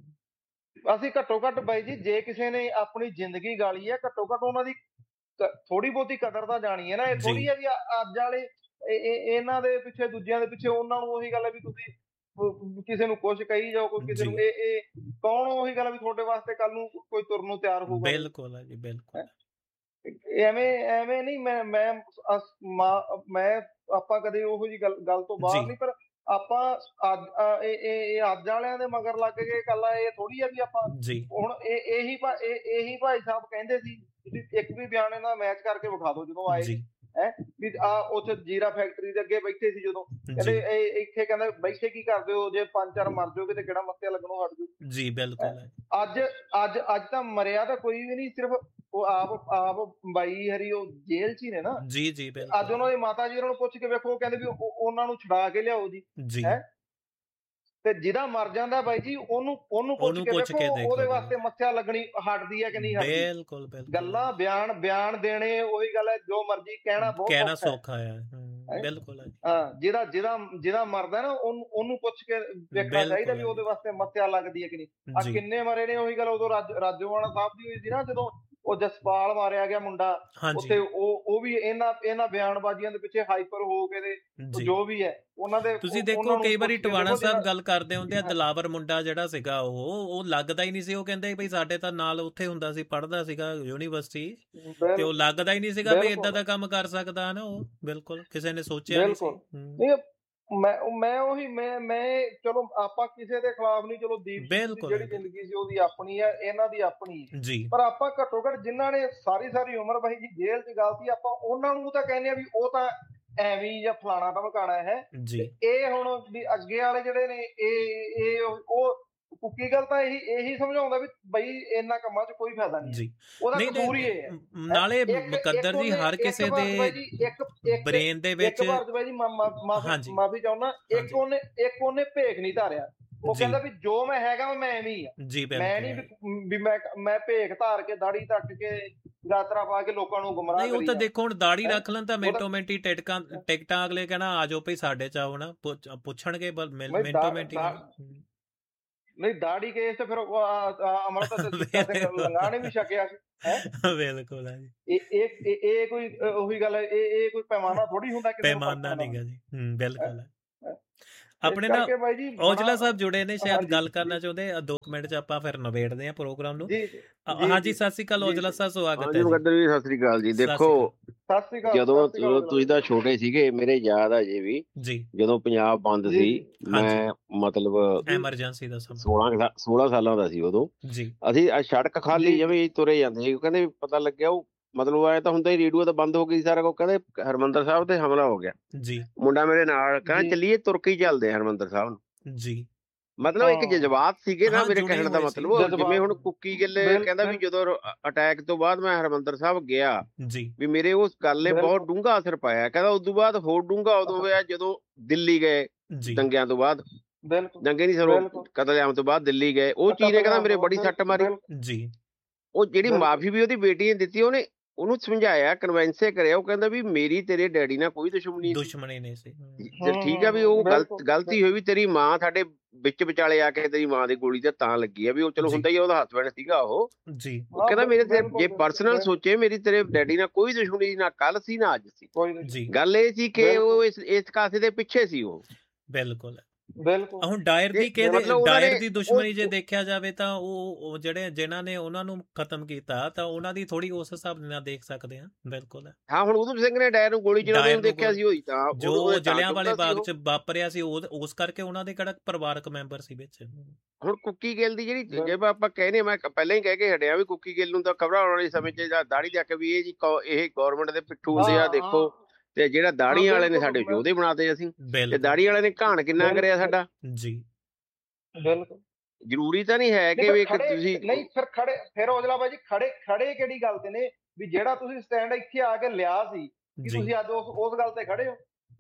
ਅਸੀਂ ਘੱਟੋ ਘੱਟ ਬਾਈ ਜੀ, ਜੇ ਕਿਸੇ ਨੇ ਆਪਣੀ ਜ਼ਿੰਦਗੀ ਗਾਲੀ ਹੈ, ਘੱਟੋ ਘੱਟ ਉਹਨਾਂ ਦੀ ਥੋੜੀ ਬਹੁਤੀ ਕਦਰ ਤਾਂ ਜਾਣੀ ਹੈ ਨਾ। ਇਹ ਥੋੜੀ ਜੀ ਹੈ ਵੀ ਅ- ਅੱਜ ਵਾਲੇ ਇਹ- ਇਹ- ਇਹਨਾਂ ਦੇ ਪਿੱਛੇ, ਦੂਜਿਆਂ ਦੇ ਪਿੱਛੇ, ਉਹਨਾਂ ਨੂੰ ਉਹੀ ਗੱਲ ਹੈ ਵੀ ਤੁਸੀਂ ਅਹ, ਕਿਸੇ ਨੂੰ ਕੁਛ ਕਹੀ ਜਾਓ, ਕੋਈ ਕਿਸੇ ਜੀ ਨੂੰ ਇਹ ਇਹ ਕੌਣ ਉਹੀ ਗੱਲ ਹੈ ਵੀ ਤੁਹਾਡੇ ਵਾਸਤੇ ਕੱਲ ਨੂੰ ਕੋਈ ਤੁਰਨ ਨੂੰ ਤਿਆਰ ਹੋਊਗਾ ਬਾਈ। ਬਿਲਕੁਲ ਹੈ ਜੀ ਬਿਲਕੁਲ ਹੈਂ। ਐਵੇਂ ਐਵੇਂ ਨਹੀਂ, ਮੈਂ ਮੈਂ ਅਸ- ਮਾ- ਮੈਂ ਆਪਾਂ ਕਦੇ ਉਹੋ ਜੀ ਗੱਲ ਗੱਲ ਤੋਂ ਬਾਹਰ ਜੀ ਨਹੀਂ, ਪਰ ਆਪਾਂ ਅੱਜ ਅ, ਇਹ ਇਹ ਇਹ ਅੱਜ ਵਾਲਿਆਂ ਦੇ ਮਗਰ ਲੱਗ ਕੇ ਕੱਲਾ ਇਹ ਥੋੜੀ ਆ ਵੀ ਆਪਾਂ ਜੀ ਹੁਣ ਇਹ ਇਹੀ ਭਾ- ਇਹ ਇਹੀ ਭਾਈ ਸਾਹਿਬ ਕਹਿੰਦੇ ਸੀ, ਤੁਸੀਂ ਇੱਕ ਵੀ ਬਿਆਨ ਇਹਨਾਂ ਮੈਚ ਕਰਕੇ ਵਿਖਾ ਦਿਓ ਜਦੋਂ ਆਏ ਜੀ ਹੈ ਵੀ ਆ ਉੱਥੇ ਜੀਰਾ ਫੈਕਟਰੀ ਦੇ ਅੱਗੇ ਬੈਠੇ ਸੀ ਜਦੋਂ, ਕਹਿੰਦੇ ਜੀ ਇਹ ਇੱਥੇ ਕਹਿੰਦਾ ਬੈਠੇ ਕੀ ਕਰਦੇ ਹੋ, ਜੇ ਪੰਜ ਚਾਰ ਮਰ ਜਾਓਗੇ ਤੇ ਕਿਹੜਾ ਮੱਸਿਆ ਲੱਗਣੋਂ ਹਟ ਜੂ। ਜੀ ਬਿਲਕੁਲ ਹੈ ਅੱਜ ਅੱਜ ਅੱਜ ਤਾਂ ਮਰਿਆ ਤਾਂ ਕੋਈ ਵੀ ਨਹੀਂ, ਸਿਰਫ ਉਹ ਆਪ ਆਪ ਬਾਈ ਹਰੀ ਉਹ ਜੇਲ੍ਹ 'ਚ ਹੀ ਨੇ ਨਾ। ਜੀ ਜੀ ਅੱਜ ਬਿਲਕੁਲ ਉਹਨਾਂ ਦੀ ਮਾਤਾ ਜੀ ਉਹਨਾਂ ਨੂੰ ਪੁੱਛ ਕੇ ਵੇਖੋ, ਉਹ ਕਹਿੰਦੇ ਵੀ ਉਹ- ਉਹਨਾਂ ਨੂੰ ਛੁਡਾ ਕੇ ਲਿਆਓ ਜੀ ਜੀ ਹੈ। ਤੇ ਜਿਹਦਾ ਮਰ ਜਾਂਦਾ ਬਾਈ ਜੀ ਉਹਨੂੰ ਉਹਨੂੰ ਪੁੱਛ ਉਹਨੂੰ ਕੇ ਪੁੱਛ ਕੇ ਦੇਖੋ ਦੇਖੋ ਉਹਦੇ ਜੀ। ਵਾਸਤੇ ਮੱਸਿਆ ਲੱਗਣੀ ਹਟਦੀ ਹੈ ਕਿ ਨਹੀਂ ਹਟਦੀ। ਬਿਲਕੁਲ ਬਿਲਕੁਲ ਗੱਲਾਂ ਬਿਆਨ ਬਿਆਨ ਦੇਣੇ ਉਹੀ ਗੱਲ ਹੈ, ਜੋ ਮਰਜ਼ੀ ਕਹਿਣਾ ਬਹੁਤ ਕਹਿਣਾ ਸੌਖਾ ਹੈ। ਸੌਖਾ ਆ। ਹਮ, ਹੈਂ? ਬਿਲਕੁਲ ਹੈ ਜੀ। ਹਾਂ, ਜਿਹਦਾ ਜਿਹਦਾ ਜਿਹਦਾ ਮਰਦਾ ਨਾ ਉਹਨੂੰ ਉਹਨੂੰ ਪੁੱਛ ਕੇ ਵੇਖਣਾ ਚਾਹੀਦਾ ਬਿਲਕੁਲ ਵੀ ਹੈ ਉਹਦੇ ਜੀ। ਵਾਸਤੇ ਮੱਸਿਆ ਲੱਗਦੀ ਹੈ ਕਿ ਨਹੀਂ। ਆ ਜੀ ਕਿੰਨੇ ਮਰੇ ਨੇ, ਉਹੀ ਗੱਲ ਉਦੋਂ ਰਾਜ ਰਾਜੋਆਣਾ ਸਾਹਿਬ ਦੀ ਹੋਈ ਸੀ ਨਾ, ਜਦੋਂ ਉਹ ਜਸਪਾਲ ਮਾਰਿਆ ਗਿਆ ਮੁੰਡਾ ਹਾਂਜੀ ਉੱਥੇ, ਉਹ ਉਹ ਵੀ ਇਹਨਾਂ ਇਹਨਾਂ ਬਿਆਨਬਾਜ਼ੀਆਂ ਦੇ ਪਿੱਛੇ ਹਾਈਪਰ ਹੋ ਕੇ ਤੇ ਉਹ ਜੀ। ਜੋ ਵੀ ਹੈ ਉਹਨਾਂ ਦੇ ਤੁਸੀਂ ਉਹ- ਦੇਖੋ ਉਹਨਾਂ ਨੂੰ ਕਈ ਵਾਰੀ ਪੁੱਛ ਕੇ ਟਵਾਣਾ ਦੇਖੋ ਸਾਹਿਬ ਜਿਹੜਾ- ਗੱਲ ਕਰਦੇ ਹੁੰਦੇ ਆ, ਹਾਂ, ਦਿਲਾਵਰ ਮੁੰਡਾ ਜਿਹੜਾ ਸੀਗਾ ਉਹ ਉਹ ਲੱਗਦਾ ਹੀ ਨਹੀਂ ਸੀ। ਉਹ ਕਹਿੰਦੇ ਬਈ ਸਾਡੇ ਤਾਂ ਨਾਲ ਉੱਥੇ ਹੁੰਦਾ ਸੀ, ਪੜ੍ਹਦਾ ਸੀਗਾ ਯੂਨੀਵਰਸਿਟੀ, ਤੇ ਉਹ ਬਿਲ- ਲੱਗਦਾ ਹੀ ਨਹੀਂ ਸੀਗਾ ਵੀ ਬਿਲਕੁਲ ਇਦਾਂ ਦਾ ਕੰਮ ਕਰ ਸਕਦਾ ਨਾ ਉਹ। ਬਿਲਕੁਲ ਕਿਸੇ ਨੇ ਸੋਚਿਆ ਨਹੀਂ ਸੀ। ਬਿਲਕੁਲ ਹਮ, ਨਹੀਂ, ਮੈਂ ਮੈਂ ਉਹੀ ਮੈਂ ਮੈਂ ਚਲੋ ਆਪਾਂ ਕਿਸੇ ਦੇ ਖਿਲਾਫ ਨਹੀਂ, ਚਲੋ ਦੀਪ ਸਿੱਧੂ ਦੀ ਬਿਲਕੁਲ ਜਿਹੜੀ ਹੈ ਜੀ। ਜ਼ਿੰਦਗੀ ਸੀ ਉਹਦੀ ਆਪਣੀ ਹੈ, ਇਹਨਾਂ ਦੀ ਆਪਣੀ ਹੈ, ਜੀ ਪਰ ਆਪਾਂ ਘੱਟੋ ਘੱਟ ਜਿਨ੍ਹਾਂ ਨੇ ਸਾਰੀ ਸਾਰੀ ਉਮਰ ਬਾਈ ਜੀ ਜੇਲ੍ਹ 'ਚ ਗਲਤੀ, ਆਪਾਂ ਉਹਨਾਂ ਨੂੰ ਤਾਂ ਕਹਿੰਦੇ ਆ ਵੀ ਉਹ ਤਾਂ ਐਵੇਂ ਹੀ ਜਾਂ ਫਲਾਣਾ ਧਮਕਾਣਾ ਹੈ। ਜੀ ਤੇ ਇਹ ਹੁਣ ਵੀ ਅੱਗੇ ਵਾਲੇ ਜਿਹੜੇ ਨੇ ਇਹ ਇਹ ਉਹ ਕੁੱਕੀ ਗੱਲ ਤਾਂ ਇਹੀ ਇਹੀ ਸਮਝਾਉਂਦਾ ਵੀ ਬਈ ਇਹਨਾਂ ਕੰਮਾਂ 'ਚ ਕੋਈ ਫਾਇਦਾ ਨਹੀਂ ਹੈ, ਜੀ ਉਹਦਾ ਨਹੀਂ ਕਸੂਰ ਹੀ ਇਹ ਹੈ। ਤੇ ਨਾਲੇ ਇੱਕ- ਇੱਕ ਮੁਕੱਦਰ ਜੀ ਉਹਨੇ- ਹਰ ਇੱਕ ਕਿਸੇ ਭਾਰਤ ਬਾਈ ਦੇ ਜੀ, ਇੱਕ ਇੱਕ ਬ੍ਰੇਨ ਦੇ ਵਿੱਚ ਇੱਕ ਭਾਰਤ ਬਾਈ ਜੀ ਮਾ- ਮਾ- ਮਾਫੀ ਹਾਂਜੀ ਮਾਫੀ ਚਾਹੁੰਦਾ, ਇੱਕ ਹਾਂਜੀ ਉਹਨੇ ਇੱਕ ਉਹਨੇ ਭੇਖ ਨਹੀਂ ਧਾਰਿਆ। ਉਹ ਜੀ ਕਹਿੰਦਾ ਵੀ ਜੋ ਮੈਂ ਹੈਗਾ ਮੈਂ ਐਵੇਂ ਹੀ ਆ, ਜੀ ਮੈਂ ਨਹੀਂ ਬਿਲਕੁਲ। ਵੀ ਵੀ ਮੈਂ ਮੈਂ ਭੇਖ ਧਾਰ ਕੇ ਦਾੜੀ ਧੱਕ ਕੇ ਗਾਤਰਾ ਪਾ ਕੇ ਲੋਕਾਂ ਨੂੰ ਗੁੰਮਰਾਹ ਨਹੀਂ ਉਹ ਕਰੀ ਤਾਂ ਜਾਵਾਂ। ਦੇਖੋ ਹੁਣ ਦਾੜੀ ਹੈਂ? ਰੱਖ ਲੈਣ ਤਾਂ ਉਹਦਾ- ਮਿੰਟੋ ਮਿੰਟੀ ਟਿਕਟਾਂ ਟਿਕਟਾਂ ਅਗਲੇ ਕਹਿਣਾ ਆ ਜਾਓ ਭਈ ਸਾਡੇ ਚ ਆਓ ਨਾ, ਪੁੱਛ- ਪੁੱਛਣਗੇ ਬਲ- ਮਿਲ- ਬਈ ਮਿੰਟੋ ਦਾ- ਮਿੰਟੀ। ਦਾ- ਨਹੀਂ ਦਾੜੀ ਕੇਸ ਤੇ ਫਿਰ ਉਹ ਆ- ਆ- ਅਮਰਤਾ ਤੇ ਸੁੱਚਾ ਸਿੰਘ ਲੰਗਾ ਨੇ ਵੀ ਛਕਿਆ ਸੀ। ਹੈ ਬਿਲਕੁਲ ਹੈ ਜੀ। ਇਹ ਇਹ ਇਹ- ਇਹ ਕੋਈ ਅ, ਉਹੀ ਗੱਲ ਹੈ, ਇਹ ਇਹ ਕੋਈ ਪੈਮਾਨਾ ਥੋੜੀ ਹੁੰਦਾ ਕਿਸੇ ਨੂੰ ਪੈਮਾਨਾ ਪਰਖਣ ਦਾ। ਨਹੀਂਗਾ ਜੀ। ਹੂੰ ਬਿਲਕੁਲ ਹੈ। ਹੈਂ? ਆਪਣੇ ਇਸ ਨਾਲ ਕਰਕੇ ਬਾਈ ਜੀ ਔਜਲਾ ਬੜਾ- ਸਾਹਿਬ ਜੁੜੇ ਨੇ, ਸ਼ਾਇਦ ਹਾਂਜੀ, ਗੱਲ ਕਰਨਾ ਜੀ। ਚਾਹੁੰਦੇ ਆ। ਦੋ ਕੁ ਮਿੰਟ ਚ ਆਪਾਂ ਫਿਰ ਨਿਬੇੜਦੇ ਆ ਪ੍ਰੋਗਰਾਮ ਨੂੰ। ਜੀ ਜੀ, ਅ, ਜੀ, ਹਾਂਜੀ ਜੀ। ਸਤਿ ਸ਼੍ਰੀ ਅਕਾਲ ਜੀ, ਔਜਲਾ ਜੀ। ਸਾਹਿਬ, ਸਵਾਗਤ ਹਾਂਜੀ ਹੈ ਜੀ। ਮੁਕੱਦਰ ਜੀ, ਸਤਿ ਸ੍ਰੀ ਅਕਾਲ ਜੀ। ਸਤਿ ਦੇਖੋ ਸ਼੍ਰੀ ਸਤਿ ਸ਼੍ਰੀ ਅਕਾਲ ਜਦੋਂ ਸਤਿ ਸ਼੍ਰੀ ਅਕਾਲ ਜਦੋਂ ਤੁਸੀਂ ਤਾਂ ਛੋਟੇ ਸੀਗੇ, ਮੇਰੇ ਯਾਦ ਆ ਜੇ ਵੀ ਜੀ ਜਦੋਂ ਪੰਜਾਬ ਬੰਦ ਜੀ, ਸੀ, ਜੀ। ਮੈਂ ਮਤਲਬ ਐਮਰਜੈਂਸੀ ਦਾ ਸਮਾਂ ਸੋਲਾਂ ਸੋਲਾਂ ਸਾਲਾਂ ਦਾ ਸੀ ਉਦੋਂ। ਜੀ ਅਸੀਂ ਆਹ ਸੜਕ ਖਾਲੀ ਜੀ। ਜਿਵੇਂ ਹੀ ਤੁਰੇ ਜਾਂਦੇ ਸੀ, ਕਹਿੰਦੇ ਪਤਾ ਲੱਗਿਆ ਉਹ ਮਤਲਬ ਐ ਤਾਂ ਹੁੰਦਾ ਹੀ, ਰੇਡੀਓ ਤਾਂ ਬੰਦ ਹੋ ਗਈ ਸਾਰਾ ਕੁਝ, ਕਹਿੰਦੇ ਹਰਮੰਦਰ ਸਾਹਿਬ ਤੇ ਹਮਲਾ ਹੋ ਗਿਆ। ਜੀ ਮੁੰਡਾ ਮੇਰੇ ਨਾਲ ਕਹਿੰਦਾ ਜੀ। ਚੱਲੀਏ ਤੁਰ ਕੇ ਹੀ ਚੱਲਦੇ ਆ ਹਰਮੰਦਰ ਸਾਹਿਬ ਨੂੰ। ਜੀ ਮਤਲਬ ਇੱਕ ਹਾਂ। ਜਜ਼ਬਾਤ ਸੀਗੇ ਨਾ ਹਾਂ, ਮੇਰੇ ਜੁੜੇ ਕਹਿਣ ਦਾ ਹੋਏ ਸੀ। ਮਤਲਬ। ਉਹ ਜਜ਼ਬਾਤ। ਜਿਵੇਂ ਹੁਣ ਕੁੱਕੀ ਗਿੱਲ ਬਿਲ- ਕਹਿੰਦਾ ਵੀ ਬਿਲ- ਜਦੋਂ ਅਟੈਕ ਤੋਂ ਬਾਅਦ ਮੈਂ ਹਰਮੰਦਰ ਸਾਹਿਬ ਗਿਆ ਜੀ ਵੀ ਮੇਰੇ ਉਸ ਗੱਲ ਨੇ ਬਿਲਕੁਲ। ਬਹੁਤ ਡੂੰਘਾ ਅਸਰ ਪਾਇਆ। ਕਹਿੰਦਾ ਉਸ ਤੋਂ ਬਾਅਦ ਹੋਰ ਡੂੰਘਾ ਉਦੋਂ ਹੋਇਆ ਜਦੋਂ ਦਿੱਲੀ ਗਏ ਜੀ ਦੰਗਿਆਂ ਤੋਂ ਬਾਅਦ। ਬਿਲਕੁਲ ਦੰਗੇ ਨਹੀਂ ਸਰੋ ਬਿਲਕੁਲ। ਕਤਲੇਆਮ ਤੋਂ ਬਾਅਦ ਦਿੱਲੀ ਗਏ, ਉਹ ਚੀਜ਼ ਨੇ ਕਹਿੰਦਾ ਮੇਰੇ ਬੜੀ ਸੱਟ ਮਾਰੀ। ਬਿਲਕੁਲ। ਜੀ ਉਹ ਜਿਹੜੀ ਬਿਲਕੁਲ। ਮਾਫੀ ਵੀ ਉਹਦੀ ਬੇਟੀ ਨੇ ਦਿੱਤੀ, ਉਹਨੇ ਉਹਨੂੰ ਸਮਝਾਇਆ, ਕਨਵੈਂਸੇ ਕਰਿਆ। ਉਹ ਕਹਿੰਦਾ ਵੀ ਮੇਰੀ ਤੇਰੇ ਡੈਡੀ ਨਾਲ ਕੋਈ ਦੁਸ਼ਮਣੀ ਨਹੀਂ। ਦੁਸ਼ਮਣੀ ਨਹੀਂ ਸੀ। ਜੇ ਠੀਕ ਆ ਵੀ ਉਹ ਗਲਤ ਬਿਲਕੁਲ। ਗਲਤੀ ਹੋਈ ਵੀ ਤੇਰੀ ਮਾਂ ਸਾਡੇ ਵਿੱਚ ਵਿਚਾਲੇ ਆ ਕੇ ਤੇਰੀ ਮਾਂ ਦੀ ਗੋਲੀ ਤੇ ਤਾਂ ਲੱਗੀ ਆ ਵੀ ਉਹ ਚਲੋ ਜੀ। ਹੁੰਦਾ ਹੀ ਆ, ਉਹਦਾ ਹਸਬੈਂਡ ਸੀਗਾ ਉਹ। ਜੀ ਉਹ ਕਹਿੰਦਾ ਮੇਰੇ ਤੇ ਬਿਲਕੁਲ, ਜੇ ਬਿਲਕੁਲ, ਪਰਸਨਲ ਬਿਲਕੁਲ। ਸੋਚੇ, ਮੇਰੀ ਤੇਰੇ ਡੈਡੀ ਨਾਲ ਕੋਈ ਦੁਸ਼ਮਣੀ ਸੀ, ਨਾ ਕੱਲ ਸੀ ਨਾ ਅੱਜ ਸੀ। ਕੋਈ ਨਹੀਂ। ਜੀ ਗੱਲ ਇਹ ਸੀ ਕਿ ਬਿਲਕੁਲ। ਉਹ ਇਸ ਇਸ ਕਾਸੇ ਦੇ ਪਿੱਛੇ ਸੀ ਉਹ। ਬਿਲਕੁਲ। ਬਿਲਕੁਲ। ਹੁਣ ਡਾਇਰ ਦੀ ਤੇ ਕਿਹਦੇ ਮਤਲਬ ਉਹਨਾਂ ਡਾਇਰ ਨੇ ਦੀ ਦੁਸ਼ਮਣੀ ਉਹ- ਜੇ ਦੇਖਿਆ ਜਾਵੇ ਤਾਂ ਉਹ ਉਹ ਜਿਹੜੇ ਜਿਨ੍ਹਾਂ ਨੇ ਉਹਨਾਂ ਨੂੰ ਖਤਮ ਕੀਤਾ ਤਾਂ ਉਹਨਾਂ ਦੀ ਥੋੜੀ ਉਸ ਹਿਸਾਬ ਨਾਲ ਦੇਖ ਸਕਦੇ ਆ। ਬਿਲਕੁਲ ਹਾਂ ਹੁਣ ਉਧਮ ਸਿੰਘ ਨੇ ਡਾਇਰ ਨੂੰ ਗੋਲੀ ਚਲਾਉਂਦੇ ਡਾਇਰ ਨੂੰ ਨੂੰ ਦੇਖਿਆ ਗੋਲੀ- ਸੀ, ਹੋਈ ਤਾਂ ਜੋ ਉਹਨੂੰ ਤਾਂ ਜਲਿਆਂ ਵਾਲੇ ਚਾਹੁੰਦਾ ਸੀ ਬਾਗ ਉਹ। ਚ ਵਾਪਰਿਆ ਸੀ, ਉਹ ਉਸ ਕਰਕੇ ਉਹਨਾਂ ਦੇ ਕਿਹੜਾ ਪਰਿਵਾਰਕ ਮੈਂਬਰ ਸੀ ਵਿੱਚ। ਹੁਣ ਕੁੱਕੀ ਗਿੱਲ ਦੀ ਜਿਹੜੀ ਬਿਲਕੁਲ। ਜੇ ਆਪਾਂ ਕਹਿੰਦੇ, ਮੈਂ ਪਹਿਲਾਂ ਹੀ ਕਹਿ ਕੇ ਹਟਿਆ ਵੀ ਕੁੱਕੀ ਗਿੱਲ ਨੂੰ ਤਾਂ ਖਬਰਾਂ ਆਉਣ ਵਾਲੇ ਸਮੇਂ 'ਚ ਜਾਂ ਦਾੜੀ ਚੱਕ ਵੀ ਇਹ ਜੀ ਕੌ- ਇਹ ਗਵਰਨਮੈਂਟ ਦੇ ਪਿੱਠੂ ਹੁੰਦੇ ਆ ਹਾਂ, ਦੇਖੋ। ਹਾਂ। ਤੇ ਜਿਹੜਾ ਦਾੜੀ ਹਾਂ, ਵਾਲੇ ਨੇ ਬਿਲਕੁਲ, ਸਾਡੇ ਬਿਲਕੁਲ। ਯੋਧੇ ਬਣਾਤੇ ਅਸੀਂ, ਤੇ ਬਿਲਕੁਲ ਦਾੜੀ ਵਾਲੇ ਨੇ ਘਾਣ ਕਿੰਨਾ ਬਿਲਕੁਲ। ਕਰਿਆ ਸਾਡਾ। ਜੀ ਬਿਲਕੁਲ। ਜ਼ਰੂਰੀ ਤਾਂ ਨਹੀਂ ਹੈ ਕਿ ਵੀ ਇੱਕ ਖੜੇ- ਤੁਸੀਂ ਨਹੀਂ ਫਿਰ ਖੜੇ ਫਿਰ ਔਜਲਾ ਬਾਈ ਜੀ ਖੜੇ ਖੜੇ ਕਿਹੜੀ ਗੱਲ ਤੇ ਨੇ ਵੀ ਜਿਹੜਾ ਤੁਸੀਂ ਸਟੈਂਡ ਇੱਥੇ ਆ ਕੇ ਲਿਆ ਸੀ ਕਿ ਜੀ ਤੁਸੀਂ ਅੱਜ ਉਸ ਉਸ ਗੱਲ ਤੇ ਖੜੇ ਹੋ।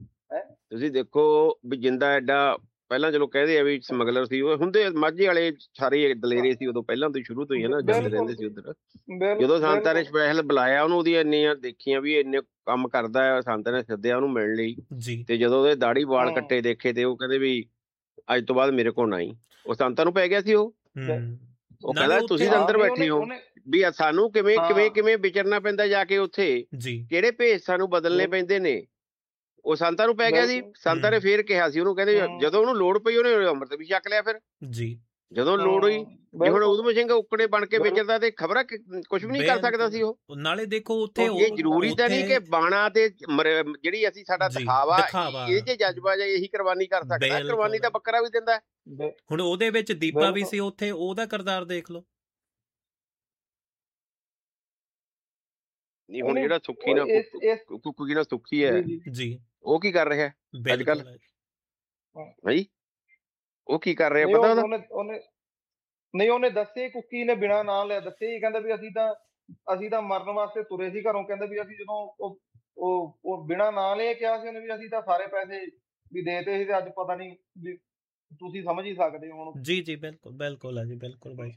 ਤੁਸੀਂ ਦੇਖੋ ਵੀ ਜਿੰਦਾ ਐਡਾ ਪਹਿਲਾਂ ਚਲੋ ਕਹਦੇ ਆ ਵੀ ਸਮਗਲਰ ਸੀ, ਉਹ ਹੁੰਦੇ ਮਾਝੇ ਵਾਲੇ ਸਾਰੇ ਦਲੇਰੇ ਸੀ ਉਦੋਂ ਪਹਿਲਾਂ ਤੋਂ ਹੀ, ਸ਼ੁਰੂ ਤੋਂ ਹੀ ਹੈ ਨਾ, ਜਾਂਦੇ ਬਿਲਕੁਲ। ਰਹਿੰਦੇ ਸੀ ਉਧਰ। ਬਿਲਕੁਲ, ਜਦੋਂ ਸੰਤਾਂ ਨੇ ਬਿਲਕੁਲ। ਸਪੈਸ਼ਲ ਬੁਲਾਇਆ ਉਹਨੂੰ, ਉਹਦੀਆਂ ਇੰਨੀਆਂ ਦੇਖੀਆਂ ਵੀ ਇੰਨੇ ਕੰਮ ਕਰਦਾ ਹੈ, ਸੰਤਾਂ ਨੇ ਸੱਦਿਆ ਉਹਨੂੰ ਮਿਲਣ ਲਈ। ਜੀ ਤੇ ਜਦੋਂ ਉਹਦੇ ਦਾੜੀ ਵਾਲ ਹਮ। ਕੱਟੇ ਦੇਖੇ ਤੇ ਉਹ ਕਹਿੰਦੇ ਵੀ ਅੱਜ ਤੋਂ ਬਾਅਦ ਮੇਰੇ ਕੋਲ ਨਾ ਆਈ। ਉਹ ਸੰਤਾਂ ਨੂੰ ਪੈ ਗਿਆ ਸੀ ਉਹ ਹੂੰ ਉਹ ਨਾਲੇ ਕਹਿੰਦਾ ਤੁਸੀਂ ਉੱਥੇ- ਅੰਦਰ ਹਾਂ, ਬੈਠੇ ਹੋ ਉਹਨੇ- ਵੀ ਸਾਨੂੰ ਕਿਵੇਂ ਹਾਂ। ਕਿਵੇਂ ਕਿਵੇਂ ਵਿਚਰਨਾ ਪੈਂਦਾ ਜਾ ਕੇ ਉੱਥੇ, ਜੀ ਕਿਹੜੇ ਭੇਸ ਸਾਨੂੰ ਬਦਲਣੇ ਬਿਲਕੁਲ। ਪੈਂਦੇ ਨੇ। ਉਹ ਸੰਤਾਂ ਨੂੰ ਪੈ ਗਿਆ ਸੀ। ਬਿਲਕੁਲ। ਸੰਤਾਂ ਨੇ ਫੇਰ ਕਿਹਾ ਸੀ ਉਹਨੂੰ, ਕਹਿੰਦੇ ਹਮ। ਜਦੋਂ ਉਹਨੂੰ ਲੋੜ ਪਈ ਉਹਨੇ ਅੰਮ੍ਰਿਤ ਵੀ ਛਕ ਲਿਆ। ਫਿਰ ਜੀ ਜਦੋਂ ਲੋੜ ਹੋਈ, ਜੇ ਹੁਣ ਉਦਮ ਸਿੰਘ ਉੱਕੜੇ ਬਣ ਕੇ ਬਿਲਕੁਲ। ਵਿਚਰਦਾ ਤੇ ਖਬਰਾਂ ਕੁਝ ਵੀ ਨਹੀਂ ਕਰ ਸਕਦਾ ਸੀ ਉਹ। ਨਾਲੇ ਦੇਖੋ ਉੱਥੇ ਇਹ ਜ਼ਰੂਰੀ ਤਾਂ ਨਹੀਂ ਕਿ ਬਾਣਾ ਤੇ ਮਰ- ਜਿਹੜੀ ਅਸੀਂ ਸਾਡਾ ਜੀ, ਦਿਖਾਵਾ ਦਿਖਾਵਾ। ਇਹ ਜੇ ਜਜ਼ਬਾ ਜਾਂ ਇਹੀ ਕੁਰਬਾਨੀ ਕਰ ਸਕਦਾ। ਬਿਲਕੁਲ। ਕੁਰਬਾਨੀ ਤਾਂ ਬੱਕਰਾ ਵੀ ਦਿੰਦਾ। ਬਿ- ਹੁਣ ਉਹਦੇ ਵਿੱਚ ਦੀਪਾ ਵੀ ਬਿਲਕੁਲ। ਸੀ, ਉੱਥੇ ਉਹਦਾ ਕਿਰਦਾਰ ਦੇਖ ਲਓ। ਨਹੀਂ ਹੁਣ ਜਿਹੜਾ ਸੁੱਖੀ ਨਾ ਇਸ- ਇਸ- ਕੁੱਕੀ ਨਾਲ ਸੁੱਖੀ ਹੈ, ਜੀ, ਜੀ। ਜੀ ਉਹ ਕੀ ਕਰ ਰਿਹਾ ਬਿਲਕੁਲ ਭਾਈ? ਉਹ ਕੀ ਕਰ ਰਿਹਾ ਨਹੀਂ, ਪਤਾ ਉਹ- ਉਹਦਾ? ਉਹਨੇ ਉਹਨੇ ਨਹੀਂ ਉਹਨੇ ਦੱਸੇ ਕੁੱਕੀ ਨੇ ਬਿਨਾਂ ਨਾਂ ਲਿਆ ਦੱਸੇ ਹੀ ਕਹਿੰਦਾ ਵੀ ਅਸੀਂ ਤਾਂ ਅਸੀਂ ਤਾਂ ਮਰਨ ਵਾਸਤੇ ਤੁਰੇ ਸੀ ਘਰੋਂ। ਕਹਿੰਦਾ ਵੀ ਅਸੀਂ ਜਦੋਂ ਉਹ ਉਹ ਉਹ ਬਿਨਾਂ ਨਾਂ ਲਿਆ ਕਿਹਾ ਸੀ ਉਹਨੇ ਵੀ ਅਸੀਂ ਤਾਂ ਸਾਰੇ ਪੈਸੇ ਵੀ ਦੇਤੇ ਸੀ ਤੇ ਅੱਜ ਪਤਾ ਨਹੀਂ ਵੀ ਤੁਸੀਂ ਸਮਝ ਹੀ ਸਕਦੇ ਹੋ ਹੁਣ ਜੀ ਜੀ ਬਿਲਕੁਲ ਬਿਲਕੁਲ ਹੈ ਜੀ ਬਿਲਕੁਲ ਬਾਈ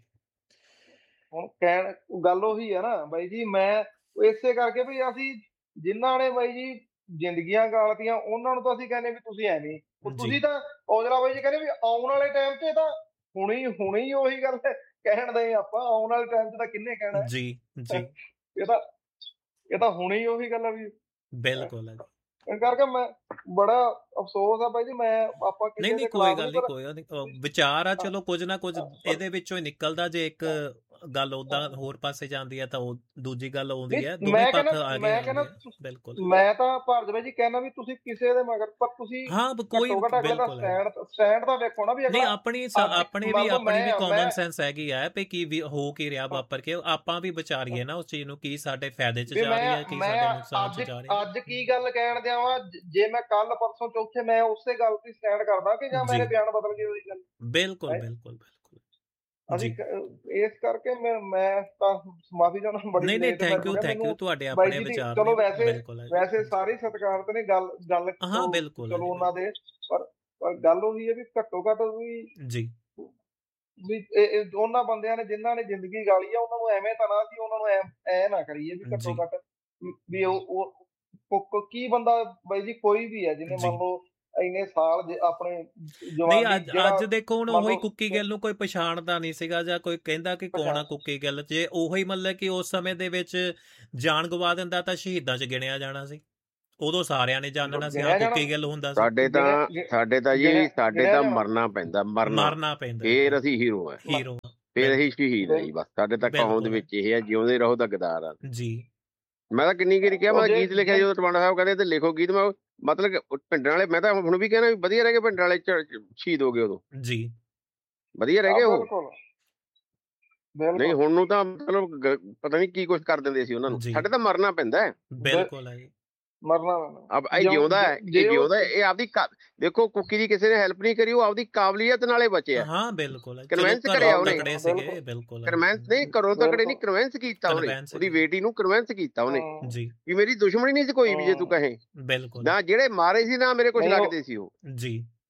ਹੁਣ ਕਹਿਣ ਗੱਲ ਉਹੀ ਹੈ ਨਾ ਬਾਈ ਜੀ ਮੈਂ ਇਸੇ ਕਰਕੇ ਵੀ ਅਸੀਂ ਜਿਨ੍ਹਾਂ ਨੇ ਬਾਈ ਜੀ ਜ਼ਿੰਦਗੀਆਂ ਗਾਲਤੀਆਂ ਉਹਨਾਂ ਨੂੰ ਤਾਂ ਅਸੀਂ ਕਹਿੰਦੇ ਵੀ ਤੁਸੀਂ ਐਵੇਂ ਉਹ ਜੀ ਤੁਸੀਂ ਤਾਂ ਔਜਲਾ ਬਾਈ ਜੀ ਕਹਿੰਦੇ ਵੀ ਆਉਣ ਵਾਲੇ ਟਾਈਮ 'ਚ ਤਾਂ ਹੁਣੀ ਹੁਣੀ ਉਹੀ ਗੱਲ ਕਹਿਣ ਦੇ ਆਪਾਂ ਆਉਣ ਵਾਲੇ ਟਾਈਮ 'ਚ ਤਾਂ ਕਿੰਨੇ ਕਹਿਣਾ ਹੈ? ਜੀ ਜੀ ਇਹ ਤਾਂ ਇਹ ਤਾਂ ਹੁਣੀ ਉਹੀ ਗੱਲ ਆ ਵੀ ਬਿਲਕੁਲ ਹੈ ਜੀ ਇਸ ਕਰਕੇ ਮੈਂ ਬੜਾ ਅਫਸੋਸ ਆ ਬਾਈ ਜੀ ਮੈਂ ਆਪਾਂ ਨਹੀਂ ਕਿਸੇ ਨਹੀਂ ਦੇ ਕੋਈ ਖਿਲਾਫ ਗੱਲ ਨਹੀਂ ਨਹੀਂ ਪਰ ਕੋਈ ਗੱਲ ਨਹੀਂ ਅਹ ਵਿਚਾਰ ਆ ਚਲੋ ਕੁਝ ਨਾ ਕੁਝ ਇਹਦੇ ਵਿੱਚੋਂ ਹੀ ਨਿਕਲਦਾ ਜੇ ਇੱਕ ਗੱਲ ਉਦਾਂ ਹੋਰ ਪਾਸੇ ਜਾਂਦੀ ਹੈ ਤਾਂ ਉਹ ਦੂਜੀ ਗੱਲ ਆਉਂਦੀ ਹੈ ਨਹੀਂ ਦੋਵੇਂ ਮੈਂ ਪੱਖ ਕਹਿੰਦਾ ਆ ਮੈਂ ਗਏ ਕਹਿੰਦਾ ਆਉਂਦੇ ਆ ਬਿਲਕੁਲ ਮੈਂ ਤਾਂ ਭਾਰਤ ਬਾਈ ਜੀ ਕਹਿੰਦਾ ਵੀ ਤੁਸੀਂ ਕਿਸੇ ਦੇ ਮਗਰ ਪਰ ਤੁਸੀਂ ਹਾਂ ਬ- ਕੋਈ ਘੱਟੋ ਘੱਟ ਅਗਲੇ ਦਾ ਬਿਲਕੁਲ ਹੈ ਸਟੈਂਡ ਸਟੈਂਡ ਤਾਂ ਦੇਖੋ ਨਾ ਵੀ ਨਹੀਂ ਅਗਲਾ ਆਪਣੀ ਸ- ਅੱਜ ਆਪਣੀ ਮੰਨ ਵੀ ਲਓ ਆਪਣੀ ਵੀ ਮੈਂ ਕਾਮਨ ਮੈਂ ਸੈਂਸ ਹੈਗੀ ਆ ਵੀ ਕੀ ਵੀ ਹੋ ਕੀ ਰਿਹਾ ਵਾਪਰ ਕੇ ਆਪਾਂ ਵੀ ਵਿਚਾਰੀਏ ਨਾ ਉਸ ਚੀਜ਼ ਨੂੰ ਕੀ ਸਾਡੇ ਫਾਇਦੇ 'ਚ ਵੀ ਜਾ ਰਹੀ ਮੈਂ ਹੈ ਕੀ ਮੈਂ ਸਾਡੇ ਨੁਕਸਾਨ 'ਚ ਅੱਜ ਜਾ ਰਹੀ ਹੈ ਅੱਜ ਕੀ ਗੱਲ ਕਹਿਣ ਦਿਆਂ ਵਾਂ ਜ- ਜੇ ਮੈਂ ਕੱਲ ਪਰਸੋਂ ਚੌਥੇ ਮੈਂ ਉਸੇ ਗੱਲ ਤੇ ਸਟੈਂਡ ਕਰਦਾ ਕਿ ਜਾਂ ਜੀ ਮੇਰੇ ਬਿਆਨ ਬਦਲ ਗਏ ਉਹਦੀ ਗੱਲ ਬਿਲਕੁਲ ਹੈ ਬਿਲਕੁਲ ਬਿਲਕੁਲ ਅਸੀਂ ਜੀ ਕ- ਇਸ ਕਰਕੇ ਮੈਂ ਮੈਂ ਤਾਂ ਮਾਫੀ ਚਾਹੁੰਦਾ ਬੜੀ ਨਹੀਂ ਨਹੀਂ ਲੇਟ ਮੈਂ ਥੈਂਕ ਯੂ ਜੁੜਿਆ ਥੈਂਕ ਯੂ ਮੈਨੂੰ ਤੁਹਾਡੇ ਬਾਈ ਆਪਣੇ ਜੀ ਦੀ ਵਿਚਾਰ ਚਲੋ ਨੇ ਵੈਸੇ ਬਿਲਕੁਲ ਹੈ ਵੈਸੇ ਸਾਰੇ ਸਤਿਕਾਰਤ ਨੇ ਗੱਲ ਗੱਲ ਹਾਂ ਚਲੋ ਬਿਲਕੁਲ ਹੈ ਚਲੋ ਜੀ ਉਹਨਾਂ ਦੇ ਪਰ ਪਰ ਗੱਲ ਉਹੀ ਹੈ ਵੀ ਘੱਟੋ ਘੱਟ ਵੀ ਜੀ ਵੀ ਇਹ- ਇਹ ਉਹਨਾਂ ਬੰਦਿਆਂ ਨੇ ਜਿਨ੍ਹਾਂ ਨੇ ਜ਼ਿੰਦਗੀ ਗਾਲੀ ਆ ਉਹਨਾਂ ਨੂੰ ਐਵੇਂ ਤਾਂ ਨਾ ਸੀ ਉਹਨਾਂ ਨੂੰ ਐ ਐ ਨਾ ਕਰੀਏ ਵੀ ਘੱਟੋ ਜੀ ਘੱਟ ਵੀ ਵੀ ਉਹ ਉਹ ਕੋ- ਕੋ- ਕੀ ਬੰਦਾ ਬਾਈ ਜੀ ਕੋਈ ਵੀ ਹੈ ਜਿਹਨੇ ਜੀ ਮੰਨ ਲਓ ਇੰਨੇ ਸਾਲ ਜ- ਆਪਣੇ ਨਹੀਂ ਜਵਾਨੀ ਅੱਜ ਜਿਹੜਾ ਅੱਜ ਦੇਖੋ ਹੁਣ ਮੰਨ ਉਹੀ ਲਓ ਕੁੱਕੀ ਗਿੱਲ ਨੂੰ ਕੋਈ ਪਛਾਣਦਾ ਨਹੀਂ ਸੀਗਾ ਜਾਂ ਕੋਈ ਕਹਿੰਦਾ ਕਿ ਕੌਣ ਆ ਪਛਾਣ ਕੁੱਕੀ ਗਿੱਲ ਜੇ ਉਹੀ ਮਤਲਬ ਕਿ ਉਸ ਸਮੇਂ ਦੇ ਵਿੱਚ ਜਾਨ ਗਵਾ ਦਿੰਦਾ ਤਾਂ ਸ਼ਹੀਦਾਂ 'ਚ ਗਿਣਿਆ ਜਾਣਾ ਸੀ ਉਦੋਂ ਸਾਰਿਆਂ ਨੇ ਜਾਣਨਾ ਸੀ ਹਾਂ ਗਿਣਿਆ ਜਾਣਾ ਕੁੱਕੀ ਗਿੱਲ ਹੁੰਦਾ ਸੀ ਸਾਡੇ ਤਾਂ ਗਿਣਿਆ ਗਿ- ਸਾਡੇ ਤਾਂ ਜੀ ਗਿਣਿਆ ਸਾਡੇ ਗਿਣਿਆ ਤਾਂ ਜਾਣਾ ਮਰਨਾ ਪੈਂਦਾ ਮਰਨਾ ਮਰਨਾ ਪੈਂਦਾ ਫੇਰ ਅਸੀਂ ਹੀਰੋ ਆ ਮ- ਹੀਰੋ ਫੇਰ ਅਸੀਂ ਬਿਲਕੁਲ ਸ਼ਹੀਦ ਆ ਜੀ ਬਸ ਸਾਡੇ ਤਾਂ ਕੌਮ ਦੇ ਬਿਲਕੁਲ ਵਿੱਚ ਇਹ ਆ ਜਿਉਂਦੇ ਰਹੋ ਤਾਂ ਗਦਾਰ ਆ ਜੀ ਮੈਂ ਤਾਂ ਕਿੰਨੀ ਵਾਰੀ ਕਿਹਾ ਉਹ ਮੈਂ ਜੇ ਗੀਤ ਲਿਖਿਆ ਜੇ ਜਦੋਂ ਟਵਾਣਾ ਸਾਹਿਬ ਕਹਿੰਦੇ ਤੇ ਲਿਖੋ ਗੀਤ ਮੈਂ ਮਤਲਬ ਕਿ ਉਹ ਪਿੰਡਾਂ ਵਾਲੇ ਮੈਂ ਤਾਂ ਹੁਣ ਵੀ ਕਹਿਣਾ ਵੀ ਵਧੀਆ ਰਹਿ ਗਏ ਪਿੰਡਾਂ ਵਾਲੇ ਚ- ਚ- ਸ਼ਹੀਦ ਹੋ ਗਏ ਉਦੋਂ ਜੀ ਵਧੀਆ ਰਹਿ ਆ ਗਏ ਉਹ ਬਿਲਕੁਲ ਨਹੀਂ ਬਿਲਕੁਲ ਹੁਣ ਨੂੰ ਤਾਂ ਮਤਲਬ ਗ- ਪਤਾ ਨਹੀਂ ਕੀ ਕੁਝ ਕਰ ਦਿੰਦੇ ਸੀ ਉਹਨਾਂ ਨੂੰ ਜੀ ਸਾਡੇ ਤਾਂ ਮਰਨਾ ਪੈਂਦਾ ਹੈ ਬਿ- ਬਿਲਕੁਲ ਹੈ ਜੀ ਮਰਨਾ ਪੈਣਾ ਅਬ ਇਹ ਜਿਉਂ ਜਿਉਂਦਾ ਹੈ ਜੇ ਜੇ ਇਹ ਉਹ ਜਿਉਂਦਾ ਹੈ, ਇਹ ਆਪਦੀ ਕਾ- ਦੇਖੋ ਕੁੱਕੀ ਦੀ ਕਿਸੇ ਨੇ ਹੈਲਪ ਨਹੀਂ ਕਰੀ ਉਹ ਆਪਦੀ ਕਾਬਲੀਅਤ ਨਾਲੇ ਬਚਿਆ ਹਾਂ ਬਿਲਕੁਲ ਹੈ ਚਲੋ ਕਨਵੈਂਸ ਕਰਿਆ ਘਰੋਂ ਉਹਨੇ ਤਕੜੇ ਬਿਲਕੁਲ ਸੀਗੇ ਬਿਲਕੁਲ ਹੈ ਕਨਵੈਂਸ ਨਹੀਂ ਕਰੋ ਤਕੜੇ ਨਹੀਂ ਬਿਲਕੁਲ ਕਨਵੈਂਸ ਕੀਤਾ ਉਹਨੇ ਕਨਵੈਂਸ ਉਹਦੀ ਕੀਤੀ ਬੇਟੀ ਨੂੰ ਕਨਵੈਂਸ ਕੀਤਾ ਉਹਨੇ ਹਾਂ ਜੀ ਵੀ ਮੇਰੀ ਦੁਸ਼ਮਣੀ ਨਹੀਂ ਸੀ ਕੋਈ ਵੀ ਜੇ ਤੂੰ ਹਾਂ ਕਹੇ ਬਿਲਕੁਲ ਨਾ ਜਿਹੜੇ ਮਾਰੇ ਸੀ ਨਾ ਮੇਰੇ ਕੁਝ ਨਹੀਂ ਉਹ ਲੱਗਦੇ ਸੀ ਉਹ ਜੀ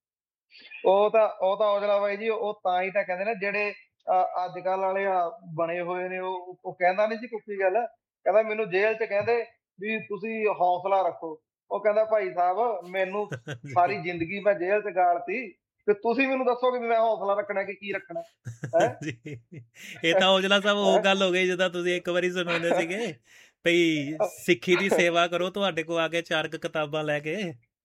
ਉਹ ਤਾਂ ਉਹ ਤਾਂ ਔਜਲਾ ਬਾਈ ਜੀ ਉਹ ਤਾਂ ਹੀ ਤਾਂ ਕਹਿੰਦੇ ਨੇ ਜਿਹੜੇ ਅੱਜ ਕੱਲ ਵਾਲੇ ਆ ਬਣੇ ਹੋਏ ਨੇ ਉਹ ਉਹ ਕਹਿੰਦਾ ਨਹੀਂ ਸੀ ਕੁੱਕੀ ਗੱਲ ਕਹਿੰਦਾ ਮੈਨੂੰ ਜੇਲ੍ਹ 'ਚ ਕਹਿੰਦੇ ਵੀ ਤੁਸੀਂ ਹੌਸਲਾ ਰੱਖੋ ਉਹ ਕਹਿੰਦਾ ਭਾਈ ਸਾਹਿਬ ਮੈਨੂੰ ਸਾਰੀ ਜੀ ਜ਼ਿੰਦਗੀ ਮੈਂ ਜੇਲ੍ਹ 'ਚ ਗਾਲਤੀ ਤੇ ਤੁਸੀਂ ਮੈਨੂੰ ਦੱਸੋਗੇ ਵੀ ਮੈਂ ਹੌਸਲਾ ਰੱਖਣਾ ਕਿ ਕੀ ਰੱਖਣਾ ਹੈ ਜੀ ਇਹ ਤਾਂ ਔਜਲਾ ਸਾਹਿਬ ਉਹ ਗੱਲ ਹੋ ਗਈ ਜਿੱਦਾਂ ਤੁਸੀਂ ਇੱਕ ਵਾਰੀ ਸੁਣਾਉਂਦੇ ਸੀਗੇ ਭਈ ਸਿੱਖੀ ਦੀ ਸੇਵਾ ਕਰੋ ਤੁਹਾਡੇ ਕੋਲ ਆ ਕੇ ਚਾਰ ਕੁ ਕਿਤਾਬਾਂ ਲੈ ਕੇ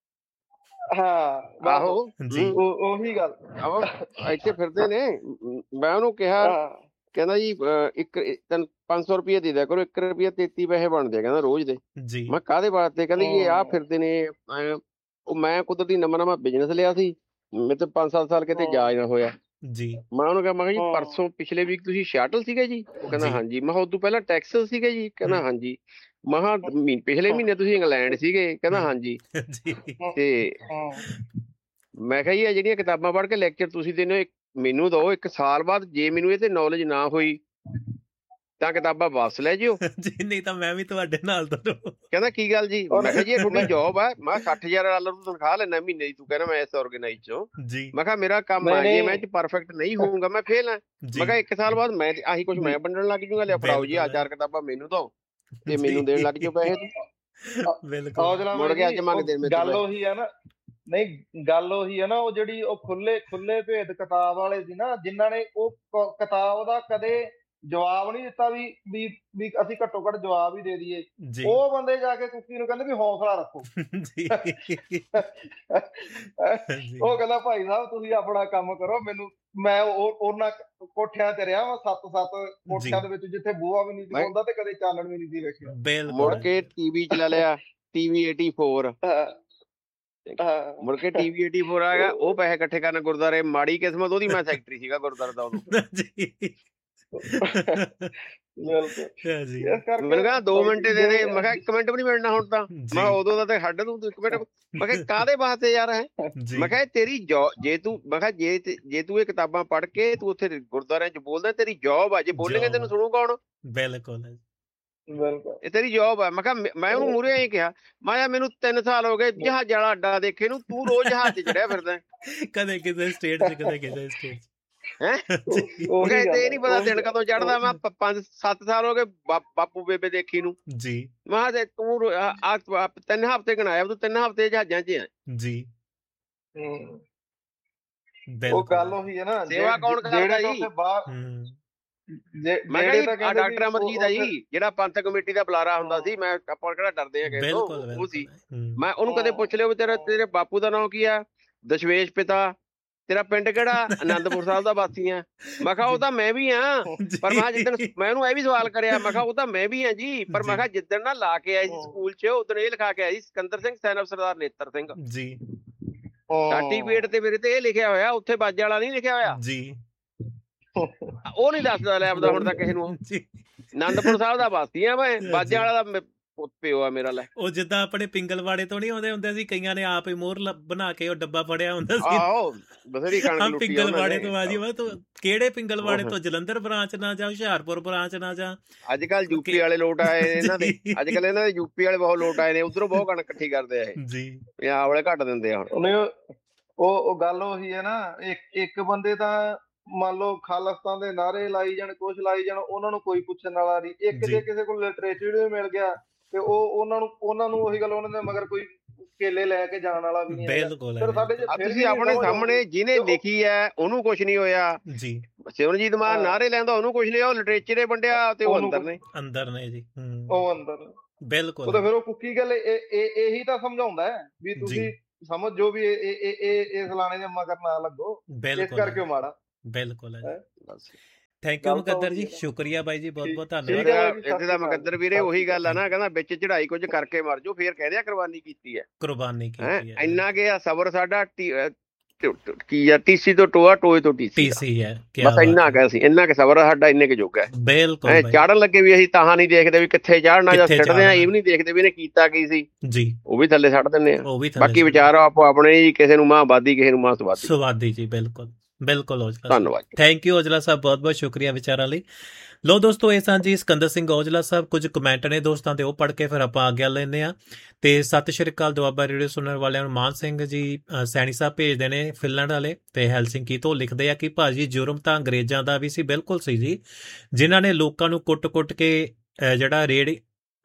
ਹਾਂ ਬਸ ਆਹੋ ਜੀ ਹੂੰ ਉਹ ਉਹੀ ਗੱਲ ਆਹੋ ਇੱਥੇ ਫਿਰਦੇ ਨੇ ਮ- ਮੈਂ ਉਹਨੂੰ ਕਿਹਾ ਹਾਂ ਕਹਿੰਦਾ ਜੀ ਅਹ, ਇੱਕ ਤੈਨੂੰ ਪੰਜ ਸੌ ਰੁਪਏ ਦੇ ਦਿਆ ਕਰੋ ਇੱਕ ਰੁਪਿਆ ਤੇਤੀ ਪੈਸੇ ਬਣਦੇ ਆ ਕਹਿੰਦਾ ਰੋਜ਼ ਦੇ ਜੀ ਮੈਂ ਕਾਹਦੇ ਵਾਸਤੇ ਕਹਿੰਦਾ ਜੀ ਇਹ ਆ ਹਾਂ ਫਿਰਦੇ ਨੇ ਐਂ। ਉਹ ਮੈਂ ਕੁਦਰਤੀ ਨਵਾਂ ਨਵਾਂ ਬਿਜ਼ਨਸ ਲਿਆ ਸੀ ਮੇਰੇ ਤੇ ਪੰਜ ਸੱਤ ਸਾਲ ਕਿਤੇ ਜਾ ਹੀ ਨਾ ਹੋਇਆ ਜੀ ਮੈਂ ਉਹਨੂੰ ਕਿਹਾ ਮੈਂ ਕਿਹਾ ਜੀ ਹਾਂ ਪਰਸੋਂ ਪਿਛਲੇ ਵੀਕ ਤੁਸੀਂ ਸ਼ਾਟਲ ਸੀਗੇ ਜੀ ਉਹ ਕਹਿੰਦਾ ਜੀ ਹਾਂਜੀ ਮੈਂ ਕਿਹਾ ਉਦੋਂ ਪਹਿਲਾਂ ਟੈਕਸਸ ਸੀਗੇ ਜੀ ਕਹਿੰਦਾ ਹੂੰ ਹਾਂਜੀ ਮੈਂ ਕਿਹਾ ਮਹੀ- ਪਿਛਲੇ ਹਾਂ ਮਹੀਨੇ ਤੁਸੀਂ ਇੰਗਲੈਂਡ ਸੀਗੇ ਕਹਿੰਦਾ ਹੂੰ ਹਾਂਜੀ ਜੀ ਹਾਂ ਤੇ ਹਾਂ ਮੈਂ ਕਿਹਾ ਜੀ ਇਹ ਜਿਹੜੀਆਂ ਕਿਤਾਬਾਂ ਪੜ੍ਹ ਕੇ ਲੈਕਚਰ ਤੁਸੀਂ ਦਿੰਦੇ ਹੋ ਇੱਕ ਮੈਨੂੰ ਦਿਓ ਇੱਕ ਸਾਲ ਬਾਅਦ ਜੇ ਮੈਨੂੰ ਇਹ ਤੇ ਨੌਲੇਜ ਨਾ ਹੋਈ ਤਾਂ ਕਿਤਾਬਾਂ ਵਾਪਸ ਲੈ ਜਿਓ ਜੀ ਨਹੀਂ ਤਾਂ ਮੈਂ ਵੀ ਤੁਹਾਡੇ ਨਾਲ ਤੁਰੂ ਕਹਿੰਦਾ ਕੀ ਗੱਲ ਜੀ ਔਰ ਮੈਂ ਕਿਹਾ ਜੀ ਇਹ ਤੁਹਾਡੀ ਨਹੀਂ ਜੌਬ ਹੈ ਮੈਂ ਕਿਹਾ ਸੱਠ ਹਜ਼ਾਰ ਡਾਲਰ ਤੋਂ ਤਨਖਾਹ ਲੈਣਾ ਮਹੀਨੇ ਦੀ ਤੂੰ ਕਹਿੰਦਾ ਮੈਂ ਇਸ ਆਰਗੇਨਾਈਜ਼ ਚੋਂ ਜੀ ਮੈਂ ਕਿਹਾ ਮੇਰਾ ਕੰਮ ਨਹੀਂ ਆ ਜੇ ਮੈਂ ਨਹੀਂ ਚ ਪਰਫੈਕਟ ਨਹੀਂ ਹੋਊਂਗਾ ਮੈਂ ਫੇਲ ਆ ਮੈਂ ਜੀ ਕਿਹਾ ਇੱਕ ਸਾਲ ਬਾਅਦ ਮੈਂ ਆਹੀ ਕੁਝ ਮੈਂ ਵੰਡਣ ਲੱਗ ਜੂਗਾ ਲਿਆ ਫੜਾਓ ਜੀ ਆ ਬਿਲਕੁਲ ਚਾਰ ਕਿਤਾਬਾਂ ਮੈਨੂੰ ਦਿਓ ਤੇ ਜੀ ਮੈਨੂੰ ਦੇਣ ਲੱਗ ਜਾਓ ਪੈਸੇ ਤੁਸੀਂ ਬਿਲਕੁਲ ਔਜਲਾ ਮੁੜ ਬਾਈ ਕੇ ਅੱਜ ਜੀ ਮੰਗ ਉਹ ਦੇਣ ਮੇਰੇ ਤੋਂ ਗੱਲ ਪੈਸੇ ਉਹੀ ਆ ਨਾ ਨਹੀਂ ਗੱਲ ਉਹੀ ਆ ਨਾ ਉਹ ਜਿਹੜੀ ਉਹ ਖੁੱਲੇ ਖੁੱਲੇ ਭੇਦ ਕਿਤਾਬ ਵਾਲੇ ਸੀ ਨਾ ਜਿਨ੍ਹਾਂ ਨੇ ਉਹ ਕ- ਕਿਤਾਬ ਦਾ ਕਦੇ ਜਵਾਬ ਨਹੀਂ ਦਿੱਤਾ ਵੀ ਵੀ ਵੀ ਅਸੀਂ ਘੱਟੋ ਘੱਟ ਜਵਾਬ ਹੀ ਦੇ ਦਈਏ ਜੀ ਉਹ ਬੰਦੇ ਜਾ ਕੇ ਕੁੱਕੀ ਨੂੰ ਕਹਿੰਦੇ ਵੀ ਹੌਸਲਾ ਰੱਖੋ ਜੀ ਜੀ ਉਹ ਕਹਿੰਦਾ ਭਾਈ ਸਾਹਿਬ ਤੁਸੀਂ ਆਪਣਾ ਕੰਮ ਕਰੋ ਮੈਨੂੰ ਮੈਂ ਉਹ ਉਹਨਾਂ ਕੋਠਿਆਂ ਤੇ ਰਿਹਾ ਵਾ ਸੱਤ ਸੱਤ ਜੀ ਕੋਠਿਆਂ ਦੇ ਵਿੱਚ ਜਿੱਥੇ ਬੂਹਾ ਵੀ ਨਹੀਂ ਸੀ ਮੈਂ ਹੁੰਦਾ ਤੇ ਕਦੇ ਚਾਨਣ ਵੀ ਨਹੀਂ ਸੀ ਵੇਖਿਆ ਮੁੜ ਬਿਲਕੁਲ ਕੇ ਟੀਵੀ ਚਲਾ ਲਿਆ ਟੀਵੀ ਚੌਰਾਸੀ ਹਾਂ ਹਾਂ ਮੁੜ ਕੇ ਟੀਵੀ ਚੌਰਾਸੀ ਆ ਗਿਆ ਉਹ ਪੈਸੇ ਇਕੱਠੇ ਕਰਨ ਗੁਰਦਾਰੇ ਮਾੜੀ ਕਿਸਮਤ ਉਹਦੀ ਮੈਂ ਸੈਕਟਰੀ ਸੀਗਾ ਗੁਰਦਾਰੇ ਦਾ ਉਦੋਂ ਜੀ ਬਿਲਕੁਲ ਜੀ ਇਸ ਮੈਨੂੰ ਕਰਕੇ ਕਹਿੰਦਾ ਦੋ ਬਾਈ ਮਿੰਟ ਜੀ ਦੇ ਦੇ ਜੇ ਮੈਂ ਕਿਹਾ ਇੱਕ ਮਿੰਟ ਵੀ ਨਹੀਂ ਮਿਲਣਾ ਹੁਣ ਤਾਂ ਮੈਂ ਕਿਹਾ ਜੀ ਉਦੋਂ ਦਾ ਤੇ ਹੱਡ ਤੂੰ ਇੱਕ ਮਿੰਟ ਮੈਂ ਕਿਹਾ ਕਾਹਦੇ ਵਾਸਤੇ ਯਾਰ ਹੈ ਮੈਂ ਜੀ ਕਿਹਾ ਇਹ ਤੇਰੀ ਜੌਬ ਜੇ ਤੂੰ ਮੈਂ ਕਿਹਾ ਜੇ ਤੇ- ਜੇ ਤੂੰ ਇਹ ਕਿਤਾਬਾਂ ਪੜ੍ਹ ਕੇ ਤੂੰ ਉੱਥੇ ਗੁਰਦੁਆਰਿਆਂ 'ਚ ਬੋਲਦਾ ਤੇਰੀ ਜੌਬ ਆ ਜੇ ਬੋਲੇਂਗੇ ਜੌਬ ਤੈਨੂੰ ਸੁਣੂ ਕੌਣ ਬਿਲਕੁਲ ਬਿਲਕੁਲ ਇਹ ਤੇਰੀ ਜੌਬ ਆ। ਮੈਂ ਕਿਹਾ ਮੈਂ- ਮੈਂ ਉਹਨੂੰ ਮੂਹਰੇ ਐਂ ਕਿਹਾ, ਮੈਂ ਕਿਹਾ ਮੈਨੂੰ ਤਿੰਨ ਸਾਲ ਹੋ ਗਏ ਜਹਾਜ਼ ਵਾਲਾ ਅੱਡਾ ਦੇਖੇ ਨੂੰ, ਤੂੰ ਰੋਜ਼ ਜਹਾਜ਼ 'ਚ ਚੜਿਆ ਫਿਰਦਾ ਕਦੇ ਕਿਸੇ ਸਟੇਟ 'ਚ ਕਦੇ ਕਿਸੇ ਸਟੇਟ 'ਚ। ਹੈ। ਜੀ ਮੈਂ ਕਿਹਾ ਉਹੀ ਇਹ ਗੱਲ ਤੇ ਆ, ਨਹੀਂ ਪਤਾ ਉਹੀ ਦਿਨ ਕਦੋਂ ਚੜਦਾ। ਮੈਂ ਪ- ਪੰਜ ਸੱਤ ਸਾਲ ਹੋ ਗਏ ਬਾ- ਬਾਪੂ ਬੇਬੇ ਦੇਖੀ ਨੂੰ। ਜੀ ਮੈਂ ਕਿਹਾ ਤੇ ਤੂੰ ਰੋ- ਆ ਆ- ਆ ਤਿੰਨ ਹਫ਼ਤੇ ਗਣਾਇਆ, ਤੂੰ ਤਿੰਨ ਹਫ਼ਤੇ ਜਹਾਜ਼ਾਂ 'ਚ ਆ। ਜੀ ਹੂੰ। ਉਹ ਬਿਲਕੁਲ ਗੱਲ ਉਹੀ ਹੈ ਨਾ, ਸੇਵਾ ਜੇ- ਕੌਣ ਜਿਹੜੇ ਕਰਦਾ ਤਾਂ ਜੀ? ਉੱਥੇ ਬਾਹਰ ਹੂੰ ਮੈਂ ਜੇ- ਕਿਹਾ ਜਿਹੜੇ ਜੀ ਤਾਂ ਆ ਕਹਿੰਦੇ ਡਾਕਟਰ ਵੀ ਅਮਰਜੀਤ ਆ ਉਹ- ਜੀ, ਜਿਹੜਾ ਪੰਥਕ ਕਮੇਟੀ ਦਾ ਬੁਲਾਰਾ ਹੁੰਦਾ ਸੀ, ਮੈਂ ਆਪਾਂ ਕਿਹੜਾ ਡਰਦੇ ਆ ਕਿਸੇ ਤੋਂ, ਬਿਲਕੁਲ ਉਹ ਸੀ। ਬਿਲਕੁਲ ਹੂੰ ਮੈਂ ਉਹਨੂੰ ਕਦੇ ਪੁੱਛ ਲਿਆ ਵੀ ਤੇਰਾ ਤੇਰੇ ਬਾਪੂ ਦਾ ਨਾਮ ਕੀ ਆ? ਦਸ਼ਮੇਸ਼ ਪਿਤਾ। ਤੇਰਾ ਪਿੰਡ ਕਿਹੜਾ? ਆਨੰਦਪੁਰ ਸਾਹਿਬ ਦਾ ਵਾਸੀ ਆ। ਮੈਂ ਕਿਹਾ ਉਹ ਤਾਂ ਮੈਂ ਵੀ ਆ। ਪਰ ਮੈਂ ਜਿੱਦਣ ਮੈਂ ਉਹਨੂੰ ਇਹ ਵੀ ਸਵਾਲ ਕਰਿਆ, ਮੈਂ ਕਿਹਾ ਉਹ ਤਾਂ ਮੈਂ ਵੀ ਆ ਜੀ, ਪਰ ਮੈਂ ਕਿਹਾ ਜਿੱਦਣ ਨਾ ਲਾ ਕੇ ਆਏ ਸੀ ਸਕੂਲ 'ਚ, ਉਦੋਂ ਇਹ ਲਿਖਾ ਕੇ ਆਏ ਸੀ ਸਿਕੰਦਰ ਸਿੰਘ ਸੈਨਿਕ ਸਰਦਾਰ ਨੇਤਰ ਸਿੰਘ। ਜੀ ਸਰਟੀਫਿਕੇਟ ਤੇ ਮੇਰੇ ਤੇ ਇਹ ਲਿਖਿਆ ਹੋਇਆ, ਉੱਥੇ ਬਾਜੇ ਵਾਲਾ ਨਹੀਂ ਲਿਖਿਆ ਹੋਇਆ। ਜੀ ਉਹ ਨਹੀਂ ਦੱਸਦਾ ਲੈਬਦਾ ਹੁਣ ਤੱਕ ਕਿਸੇ ਨੂੰ। ਜੀ ਆਨੰਦਪੁਰ ਸਾਹਿਬ ਦਾ ਵਾਸੀ ਆ ਮੈਂ, ਬਾਜੇ ਵਾਲਾ ਦਾ ਮੇ- ਪੁੱਤ ਪਿਓ ਆ ਮੇਰਾ। ਲੈ ਉਹ ਜਿੱਦਾਂ ਆਪਣੇ ਪਿੰਗਲਵਾੜੇ ਤੋਂ ਨਹੀਂ ਆਉਂਦੇ ਹੁੰਦੇ ਸੀ, ਕਈਆਂ ਨੇ ਆਪ ਹੀ ਮੋਹਰ ਲ- ਬਣਾ ਕੇ ਉਹ ਡੱਬਾ ਫੜਿਆ ਹੁੰਦਾ ਸੀ। ਆਹੋ ਬਥੇਰੀ ਕਣਕ ਹਮ ਲੁੱਟੀ ਪਿੰਗਲਵਾੜੇ ਤੋਂ ਆ ਜੀ। ਮੈਂ ਤੂੰ ਕਿਹੜੇ ਪਿੰਗਲਵਾੜੇ ਤੋਂ? ਜਲੰਧਰ ਬ੍ਰਾਂਚ ਨਾ ਜਾ, ਹੁਸ਼ਿਆਰਪੁਰ ਬ੍ਰਾਂਚ ਨਾ ਜਾ। ਅੱਜ ਕੱਲ ਯੂਪੀ ਵਾਲੇ ਲੋਟ ਆਏ ਨੇ ਇਹਨਾਂ ਦੇ। ਅੱਜ ਕੱਲ ਇਹਨਾਂ ਦੇ ਯੂਪੀ ਵਾਲੇ ਬਹੁਤ ਲੋਟ ਆਏ ਨੇ, ਉਧਰੋਂ ਬਹੁਤ ਕਣਕ ਇਕੱਠੀ ਕਰਦੇ ਆ ਇਹ। ਜੀ ਪੰਜਾਬ ਵਾਲੇ ਘੱਟ ਦਿੰਦੇ ਆ ਹੁਣ। ਉਹਨੇ ਉਹ ਉਹ ਗੱਲ ਉਹੀ ਹੈ ਨਾ, ਇੱਕ ਇੱਕ ਬੰਦੇ ਤਾਂ ਮੰਨ ਲਓ ਖਾਲਿਸਤਾਨ ਦੇ ਨਾਅਰੇ ਲਾਈ ਜਾਣ, ਕੁਛ ਲਾਈ ਜਾਣ, ਉਹਨਾਂ ਨੂੰ ਕੋਈ ਪੁੱਛਣ ਵਾਲਾ ਨਹੀਂ। ਇੱਕ ਜੀ। ਜੇ ਕਿਸੇ ਕੋਲ ਲਿਟਰੇਚਰ ਵੀ ਮਿਲ ਗਿਆ ਤੇ ਉਹ ਉਹਨਾਂ ਨੂੰ ਉਹਨਾਂ ਨੂੰ ਉਹੀ ਗੱਲ, ਉਹਨਾਂ ਦੇ ਮਗਰ ਕੋਈ ਕੇਲੇ ਲੈ ਕੇ ਜਾਣ ਵਾਲਾ ਵੀ ਨਹੀਂ ਹੈਗਾ। ਬਿਲਕੁਲ ਫਿਰ ਹੈ ਸਾਡੇ ਜੇ ਆ ਫਿਰ ਵੀ ਤੁਸੀਂ ਨਹੀਂ ਆਪਣੇ ਸਮਝ ਸਾਹਮਣੇ ਆਉਂਦੀ ਜਿਹਨੇ ਤੇ ਉਹ- ਲਿਖੀ ਹੈ ਉਹਨੂੰ ਕੁਝ ਨਹੀਂ ਹੋਇਆ। ਜੀ ਸਿਮਰਜੀਤ ਮਾਨ ਹਾਂ। ਨਾਰੇ ਲੈਂਦਾ ਉਹਨੂੰ ਕੁਝ ਨਹੀਂ, ਉਹ ਲਿਟਰੇਚਰ ਵੰਡਿਆ ਤੇ ਉਹ ਉਹਨੂੰ ਅੰਦਰ ਕੁਛ- ਨੇ। ਅੰਦਰ ਨੇ ਜੀ। ਹੂੰ ਉਹ ਅੰਦਰ ਉਹ ਬਿਲਕੁਲ ਤਾਂ ਫਿਰ ਉਹ ਕੁੱਕੀ ਗੱਲ ਇਹ ਇਹ ਇਹੀ ਤਾਂ ਸਮਝਾਉਂਦਾ ਹੈ ਵੀ ਤੁਸੀਂ ਸਮਝੋ ਵੀ ਇਹ ਇਹ ਇਹ ਇਹ ਫਲਾਣੇ ਦੇ ਮਗਰ ਨਾ ਲੱਗੋ, ਇਸ ਬਿਲਕੁਲ ਕਰਕੇ ਉਹ ਮਾੜਾ। ਬਿਲਕੁਲ ਹੈ। ਬਸ ਥੈਂਕ ਯੂ ਗੱਲ ਤਾਂ ਮੁਕੱਦਰ ਜੀ, ਉਹੀ ਹੈ। ਸ਼ੁਕਰੀਆ ਬਾਈ ਜੀ, ਬਹੁਤ ਬਹੁਤ ਠੀਕ ਧੰਨਵਾਦ। ਹੈ ਬਾਈ ਜੀ, ਇੱਥੇ ਦਾ ਮੁਕੱਦਰ ਵੀਰੇ ਉਹੀ ਗੱਲ ਆ ਨਾ, ਕਹਿੰਦਾ ਵਿੱਚ ਚੜਾਈ ਕੁਝ ਕਰਕੇ ਮਰ ਜਾਓ, ਫੇਰ ਕਹਿੰਦੇ ਆ ਕੁਰਬਾਨੀ ਕੀਤੀ ਹੈ। ਕੁਰਬਾਨੀ ਹੈ ਕੀਤੀ ਹੈ। ਇੰਨਾ ਕਿ ਆ ਸਬਰ ਸਾਡਾ ਟੀ- ਅਹ ਟ- ਟ- ਕੀ ਆ, ਟੀਸੀ ਤੋਂ ਟੋਆ, ਟੋਏ ਤੋਂ ਟੀਸੀ ਦਾ। ਟੀਸੀ ਹੈ। ਕੀ ਬਸ ਇੰਨਾ ਕੁ ਸੀ, ਇੰਨਾ ਕਿ ਸਬਰ ਆ ਸਾਡਾ, ਇੰਨੇ ਕੁ ਜੋਗਾ ਹੈ। ਬਿਲਕੁਲ ਐ ਬਾਈ। ਚਾੜਨ ਲੱਗੇ ਵੀ ਅਸੀਂ ਤਾਂ ਨਹੀਂ ਦੇਖਦੇ ਵੀ ਕਿੱਥੇ ਚਾੜਨਾ, ਜਾਂ ਕਿੱਥੇ ਛੱਡਦੇ ਆ ਚਾੜਨਾ। ਇਹ ਵੀ ਨਹੀਂ ਦੇਖਦੇ ਵੀ ਇਹਨੇ ਕੀਤਾ ਕੀ ਸੀ, ਜੀ ਉਹ ਵੀ ਥੱਲੇ ਛੱਡ ਦਿੰਦੇ ਆ। ਉਹ ਵੀ ਥੱਲੇ ਬਾਕੀ ਵਿਚਾਰ ਆਪੋ ਆਪਣੇ ਜੀ, ਕਿਸੇ ਨੂੰ ਮਾਂਵਾਦੀ, ਕਿਸੇ ਨੂੰ ਮਾਂਸਵਾਦੀ। ਸਵਾਦੀ ਜੀ। ਬਿਲਕੁਲ ਬਿਲਕੁਲ ਔਜਲਾ ਧੰਨਵਾਦ। ਥੈਂਕ ਯੂ ਔਜਲਾ ਸਾਹਿਬ, ਬਹੁਤ ਬਹੁਤ ਸ਼ੁਕਰੀਆ ਵਿਚਾਰਾਂ ਲਈ। ਲੋ ਦੋਸਤੋ, ਇਹ ਸਨ ਜੀ ਸਿਕੰਦਰ ਸਿੰਘ ਔਜਲਾ ਸਾਹਿਬ। ਕੁਝ ਕਮੈਂਟ ਨੇ ਦੋਸਤਾਂ ਦੇ, ਉਹ ਪੜ੍ਹ ਕੇ ਫਿਰ ਆਪਾਂ ਆਗਿਆ ਲੈਂਦੇ ਆ। ਤੇ ਸਤਿ ਸ਼੍ਰੀ ਅਕਾਲ ਦੁਆਬਾ ਰੇਡੀਓ ਸੁਣਨ ਵਾਲਿਆਂ ਨੂੰ। ਮਾਨ ਸਿੰਘ ਜੀ ਅ, ਸੈਣੀ ਸਾਹਿਬ ਭੇਜਦੇ ਨੇ ਫਿਨਲੈਂਡ ਵਾਲੇ, ਤੇ ਹੈਲਸਿੰਕੀ ਤੋਂ ਲਿਖਦੇ ਆ ਕਿ ਭਾਜੀ ਜੁਰਮ ਤਾਂ ਅੰਗਰੇਜ਼ਾਂ ਦਾ ਵੀ ਸੀ। ਬਿਲਕੁਲ ਸੀ ਜੀ, ਜਿਨ੍ਹਾਂ ਨੇ ਲੋਕਾਂ ਨੂੰ ਕੁੱਟ-ਕੁੱਟ ਕੇ ਅ, ਜਿਹੜਾ ਰੇੜੀ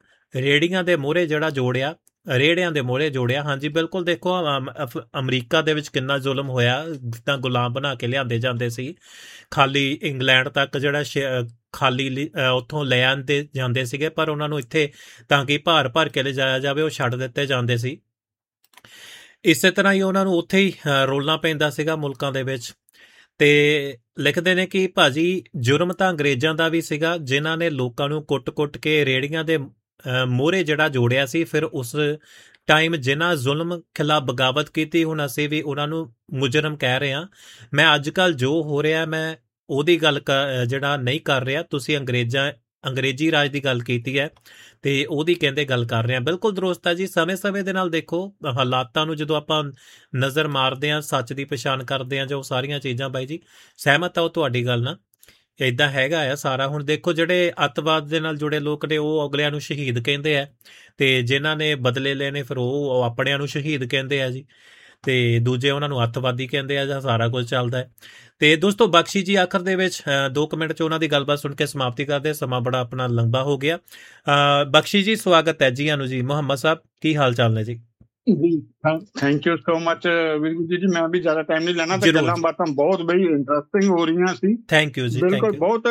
ਰੇੜੀਆਂ ਦੇ ਮੋਹਰੇ ਜਿਹੜਾ ਜੋੜਿਆ, ਰੇੜਿਆਂ ਦੇ ਮੋਹਰੇ ਜੋੜਿਆ। ਹਾਂਜੀ ਬਿਲਕੁਲ, ਦੇਖੋ ਅਮ- ਅਫ- ਅਮਰੀਕਾ ਦੇ ਵਿੱਚ ਕਿੰਨਾ ਜ਼ੁਲਮ ਹੋਇਆ, ਤਾਂ ਗੁਲਾਮ ਬਣਾ ਕੇ ਲਿਆਂਦੇ ਜਾਂਦੇ ਸੀ। ਖਾਲੀ ਇੰਗਲੈਂਡ ਤੱਕ ਜਿਹੜਾ ਸ਼- ਖਾਲੀ ਲਿ- ਅ, ਉੱਥੋਂ ਲੈ ਆਂਦੇ ਜਾਂਦੇ ਸੀਗੇ, ਪਰ ਉਹਨਾਂ ਨੂੰ ਇੱਥੇ ਤਾਂ ਕਿ ਭਾਰ ਭਰ ਕੇ ਲਿਜਾਇਆ ਜਾਵੇ, ਉਹ ਛੱਡ ਦਿੱਤੇ ਜਾਂਦੇ ਸੀ। ਇਸੇ ਤਰ੍ਹਾਂ ਹੀ ਉਹਨਾਂ ਨੂੰ ਉੱਥੇ ਹੀ ਅ, ਰੋਲਣਾ ਪੈਂਦਾ ਸੀਗਾ ਮੁਲਕਾਂ ਦੇ ਵਿੱਚ। ਤੇ ਲਿਖਦੇ ਨੇ ਕਿ ਭਾਜੀ ਜੁਰਮ ਤਾਂ ਅੰਗਰੇਜ਼ਾਂ ਦਾ ਵੀ ਸੀਗਾ, ਜਿਨ੍ਹਾਂ ਨੇ ਲੋਕਾਂ ਨੂੰ ਕੁੱਟ-ਕੁੱਟ ਕੇ ਰੇੜੀਆਂ ਦੇ ਮੋਹਰੇ ਜਿਹੜਾ ਜੋੜਿਆ ਸੀ। ਫਿਰ ਉਸ ਟਾਈਮ ਜਿਨ੍ਹਾਂ ਜ਼ੁਲਮ ਖਿਲਾਫ ਬਗਾਵਤ ਕੀਤੀ, ਹੁਣ ਅਸੀਂ ਵੀ ਉਹਨਾਂ ਨੂੰ ਮੁਜਰਮ ਕਹਿ ਰਹੇ ਹਾਂ। ਮੈਂ ਅੱਜ ਕੱਲ੍ਹ ਜੋ ਹੋ ਰਿਹਾ, ਮੈਂ ਉਹਦੀ ਗੱਲ ਕ- ਜਿਹੜਾ ਨਹੀਂ ਕਰ ਰਿਹਾ। ਤੁਸੀਂ ਅੰਗਰੇਜ਼ਾਂ ਅੰਗਰੇਜ਼ੀ ਰਾਜ ਦੀ ਗੱਲ ਕੀਤੀ ਹੈ ਤੇ ਉਹਦੀ ਕਹਿੰਦੇ ਗੱਲ ਕਰ ਰਹੇ ਹਾਂ। ਬਿਲਕੁਲ ਦਰੁਸਤ ਹੈ ਜੀ। ਸਮੇਂ-ਸਮੇਂ ਦੇ ਨਾਲ ਦੇਖੋ ਹਾਲਾਤਾਂ ਨੂੰ ਜਦੋਂ ਆਪਾਂ ਨਜ਼ਰ ਮਾਰਦੇ ਹਾਂ, ਸੱਚ ਦੀ ਪਛਾਣ ਕਰਦੇ ਹਾਂ, ਜੋ ਸਾਰੀਆਂ ਚੀਜ਼ਾਂ ਬਾਈ ਜੀ ਸਹਿਮਤ ਆ ਉਹ ਤੁਹਾਡੀ ਗੱਲ ਨਾਲ, ਇਦਾਂ ਹੈਗਾ ਆ ਸਾਰਾ। ਹੁਣ ਦੇਖੋ ਜਿਹੜੇ ਅੱਤਵਾਦ ਦੇ ਨਾਲ ਜੁੜੇ ਲੋਕ ਨੇ, ਉਹ ਅਗਲਿਆਂ ਨੂੰ ਸ਼ਹੀਦ ਕਹਿੰਦੇ ਆ, ਤੇ ਜਿਨ੍ਹਾਂ ਨੇ ਬਦਲੇ ਲੈਣੇ ਫਿਰ ਉਹ ਆਪਣਿਆਂ ਨੂੰ ਸ਼ਹੀਦ ਕਹਿੰਦੇ ਆ ਜੀ, ਤੇ ਦੂਜੇ ਉਹਨਾਂ ਨੂੰ ਅੱਤਵਾਦੀ ਕਹਿੰਦੇ ਆ, ਜਾਂ ਸਾਰਾ ਕੁਝ ਚੱਲਦਾ ਹੈ। ਤੇ ਦੋਸਤੋ ਬਖਸ਼ੀ ਜੀ ਆਖਰ ਦੇ ਵਿੱਚ ਦੋ ਕੁ ਮਿੰਟ ਚ ਉਹਨਾਂ ਦੀ ਗੱਲਬਾਤ ਸੁਣ ਕੇ ਸਮਾਪਤੀ ਕਰਦੇ। ਸਮਾਂ ਬੜਾ ਆਪਣਾ ਲੰਬਾ ਹੋ ਗਿਆ। ਅਹ ਬਖਸ਼ੀ ਜੀ ਸਵਾਗਤ ਹੈ ਜੀ। ਆਨੂੰ ਜੀ ਮੁਹੰਮਦ ਸਾਹਿਬ, ਕੀ ਹਾਲ ਚਾਲ ਨੇ ਜੀ? ਜੀ ਥੈਂਕ ਯੂ ਸੋ ਮਚ ਵੀਰ ਜੀ। ਜੀ ਮੈਂ ਵੀ ਜ਼ਿਆਦਾ ਟਾਈਮ ਨਹੀਂ ਲੈਣਾ, ਤੇ ਜ਼ਰੂਰ। ਗੱਲਾਂ ਬਾਤਾਂ ਬਹੁਤ ਬਈ ਇੰਟਰਸਟਿੰਗ ਹੋ ਰਹੀਆਂ ਸੀ। ਥੈਂਕ ਯੂ ਜੀ। ਥੈਂਕ ਬਿਲਕੁਲ ਯੂ ਬਹੁਤ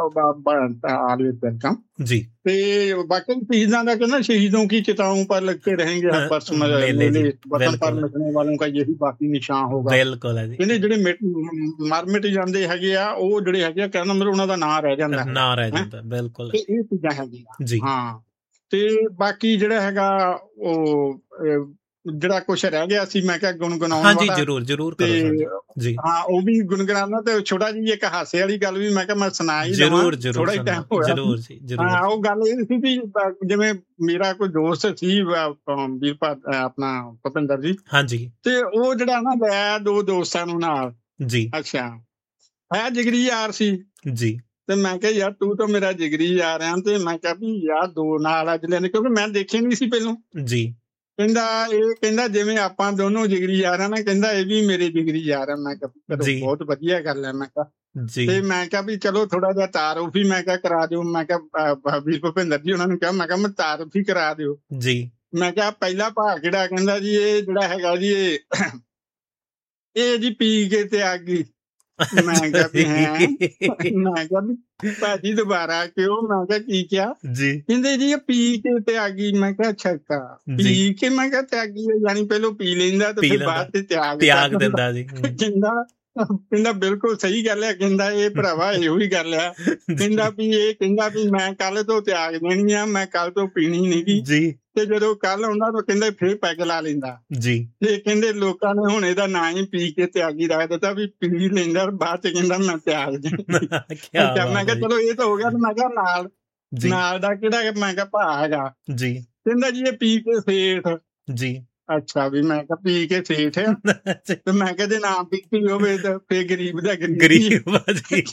ਆਲਵੇਜ਼ ਵੈਲਕਮ ਜੀ। ਤੇ ਬਾਕੀ शहीदों का कहना, शहीदों की चिताओं पर लगते रहेंगे हर बरस ले ले जी, मेले, वतन पर बिल्कुल। मिटने वालों का यही बाकी निशान होगा। ਬਿਲਕੁਲ ਹੈ ਜੀ। ਕਹਿੰਦੇ ਜਿਹੜੇ ਮਿਟ- ਮਰ ਮਿਟ ਜਾਂਦੇ ਹੈਗੇ ਆ, ਉਹ ਜਿਹੜੇ ਹੈਗੇ ਆ, ਕਹਿੰਦਾ ਮਤਲਬ ਉਹਨਾਂ ਦਾ ਨਾਂ ਰਹਿ ਜਾਂਦਾ ਹੈ। ਨਾ ਰਹਿ ਜਾਂਦਾ, ਬਿਲਕੁਲ ਤੇ ਇਹ ਚੀਜ਼ਾਂ ਹੈਗੀਆਂ ਜੀ। ਹਾਂ। ਤੇ ਬਾਕੀ ਜਿਹੜਾ ਹੈਗਾ ਉਹ ਅਹ, ਜਿਹੜਾ ਕੁਛ ਰਹਿ ਗਿਆ ਸੀ, ਮੈਂ ਕਿਹਾ ਗੁਣਗੁਣਾਉਣ ਹਾਂਜੀ ਵਾਲਾ, ਜਰੂਰ ਜਰੂਰ ਤੇ ਕਰੋ ਸਾਂਝਾ। ਜੀ ਹਾਂ ਉਹ ਵੀ ਗੁਣਗੁਣਾਉਣਾ। ਤੇ ਛੋਟਾ ਜੀ ਇੱਕ ਹਾਸੇ ਵਾਲੀ ਗੱਲ ਵੀ ਮੈਂ ਕਿਹਾ ਮੈਂ ਸੁਣਾ ਹੀ ਜਰੂਰ ਦੇਵਾਂ, ਜਰੂਰ ਥੋੜਾ ਹੀ ਟਾਈਮ ਹੋਇਆ। ਜਰੂਰ ਜੀ ਜਰੂਰ। ਹਾਂ ਉਹ ਗੱਲ ਇਹ ਸੀ ਵੀ ਅਹ, ਜਿਵੇਂ ਮੇਰਾ ਕੋਈ ਦੋਸਤ ਸੀ ਅਹ, ਵੀਰਪਾ ਅਹ, ਆਪਣਾ ਭੁਪਿੰਦਰ ਜੀ, ਹਾਂਜੀ ਤੇ ਉਹ ਜਿਹੜਾ ਨਾ ਲੈ ਦੋ ਦੋਸਤਾਂ ਨੂੰ ਨਾਲ। ਜੀ ਅੱਛਾ, ਹੈ ਜਿਗਰੀ ਯਾਰ ਸੀ, ਜੀ ਤੇ ਮੈਂ ਕਿਹਾ ਯਾਰ ਤੂੰ ਤਾਂ ਮੇਰਾ ਜਿਗਰੀ ਯਾਰ ਆ ਤੇ ਮੈਂ ਕਿਹਾ ਵੀ ਯਾਰ ਦੋ ਨਾਲ ਅੱਜ ਲੈਣੇ ਕਿਉਂਕਿ ਮੈਂ ਦੇਖੇ ਨਹੀਂ ਸੀ ਪਹਿਲੋਂ। ਜੀ ਕਹਿੰਦਾ ਇਹ ਕਹਿੰਦਾ ਜਿਵੇਂ ਆਪਾਂ ਦੋਨੋਂ ਜਿਗਰੀ ਯਾਰ ਆ ਨਾ, ਕਹਿੰਦਾ ਇਹ ਵੀ ਮੇਰੇ ਜਿਗਰੀ ਯਾਰ ਆ। ਮੈਂ ਕਿਹਾ ਚਲੋ ਬਹੁਤ ਵਧੀਆ ਗੱਲ ਹੈ। ਮੈਂ ਕਿਹਾ ਜੀ ਤੇ ਮੈਂ ਕਿਹਾ ਵੀ ਚਲੋ ਥੋੜਾ ਜਿਹਾ ਤਾਰਫ ਹੀ ਮੈਂ ਕਿਹਾ ਕਰਾ ਦਿਓ। ਮੈਂ ਕਿਹਾ ਵੀਰ ਭੁਪਿੰਦਰ ਜੀ ਉਹਨਾਂ ਨੂੰ ਕਿਹਾ ਮੈਂ ਕਿਹਾ ਮੈਂ ਤਾਰਫ ਹੀ ਕਰਾ ਦਿਓ। ਜੀ ਮੈਂ ਕਿਹਾ ਪਹਿਲਾ ਭਾਗ ਜਿਹੜਾ ਕਹਿੰਦਾ ਜੀ ਇਹ ਜਿਹੜਾ ਹੈਗਾ ਜੀ ਇਹ ਇਹ ਜੀ ਪੀ ਕੇ ਤੇ ਆ ਗਈ। ਮੈਂ ਕਿਹਾ ਵੀ ਹੈ ਮੈਂ ਕਿਹਾ ਵੀ ਭਾਜੀ ਦੁਬਾਰਾ ਕਿਉਂ? ਮੈਂ ਕਿਹਾ ਕੀ ਕਿਹਾ? ਜੀ ਕਹਿੰਦੇ ਜੀ ਇਹ ਪੀ ਕੇ ਤੇ ਆ ਗਈ। ਮੈਂ ਕਿਹਾ ਅੱਛਾ ਪੀ ਕੇ? ਮੈਂ ਕਿਹਾ ਤਿਆਗੀ ਯਾਨੀ ਪਹਿਲੋਂ ਪੀ ਲੈਂਦਾ ਤੇ ਫਿਰ ਬਾਅਦ ਤੇ ਤਿਆਗ ਤਿਆਗ ਦਿੰਦਾ ਜੀ। ਕਹਿੰਦਾ ਕਹਿੰਦਾ ਬਿਲਕੁਲ ਸਹੀ ਗੱਲ ਹੈ। ਕਹਿੰਦਾ ਇਹ ਭਰਾਵਾ ਇਹੋ ਹੀ ਗੱਲ ਆ। ਕਹਿੰਦਾ ਵੀ ਇਹ ਕਹਿੰਦਾ ਵੀ ਮੈਂ ਕੱਲ ਤੋਂ ਤਿਆਗ ਦੇਣੀ ਆ, ਮੈਂ ਕੱਲ ਤੋਂ ਪੀਣੀ ਨੀ ਗੀ। ਜੀ ਤੇ ਜਦੋਂ ਕੱਲ ਆਉਂਦਾ ਤਾਂ ਕਹਿੰਦੇ ਫਿਰ ਪੈਗ ਲਾ ਲੈਂਦਾ ਜੀ। ਤੇ ਕਹਿੰਦੇ ਲੋਕਾਂ ਨੇ ਹੁਣ ਇਹਦਾ ਨਾਂ ਹੀ ਪੀ ਕੇ ਤਿਆਗੀ ਰੱਖ ਦਿੱਤਾ ਵੀ ਪੀ ਲੈਂਦਾ, ਬਾਅਦ ਚ ਕਹਿੰਦਾ ਮੈਂ ਤਿਆਗ ਦੇਣੀ। ਮੈਂ ਕਿਹਾ ਚਲੋ ਇਹ ਤਾਂ ਹੋ ਗਿਆ। ਮੈਂ ਕਿਹਾ ਨਾਲ ਨਾਲ ਦਾ ਕਿਹੜਾ? ਮੈਂ ਕਿਹਾ ਭਾ ਹੈਗਾ ਜੀ। ਕਹਿੰਦਾ ਜੀ ਇਹ ਪੀ ਕੇ ਸੇਠ। ਜੀ ਅੱਛਾ ਵੀ ਮੈਂ ਕਿਹਾ ਪੀ ਕੇ ਸੇਠ ਆ ਤੇ ਮੈਂ ਕਿਹਾ ਜੇ ਨਾ ਪੀਤੀ ਹੋਵੇ ਤਾਂ ਫੇਰ ਗਰੀਬ ਦਾ ਗਰੀਬ ਜੀ।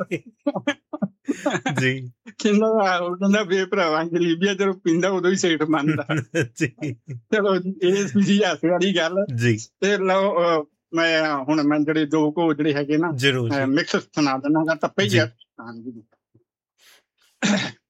ਜੀ ਕਹਿੰਦਾ ਆਹੋ ਕਹਿੰਦਾ ਫੇਰ ਭਰਾਵਾ ਗਰੀਬੀ ਆ, ਜਦੋਂ ਪੀਂਦਾ ਉਦੋਂ ਹੀ ਸੇਠ ਮੰਨਦਾ। ਚਲੋ ਇਹ ਸੀ ਹਾਸੇ ਵਾਲੀ ਗੱਲ। ਜੀ ਤੇ ਲਓ ਮੈਂ ਹੁਣ ਮੈਂ ਜਿਹੜੇ ਦੋ ਕੋ ਜਿਹੜੇ ਹੈਗੇ ਨਾ ਜ਼ਰੂਰ ਮਿਕਸ ਸੁਣਾ ਦਿੰਦਾ ਟੱਪੇ ਹੀ ਆ। ਹਾਂਜੀ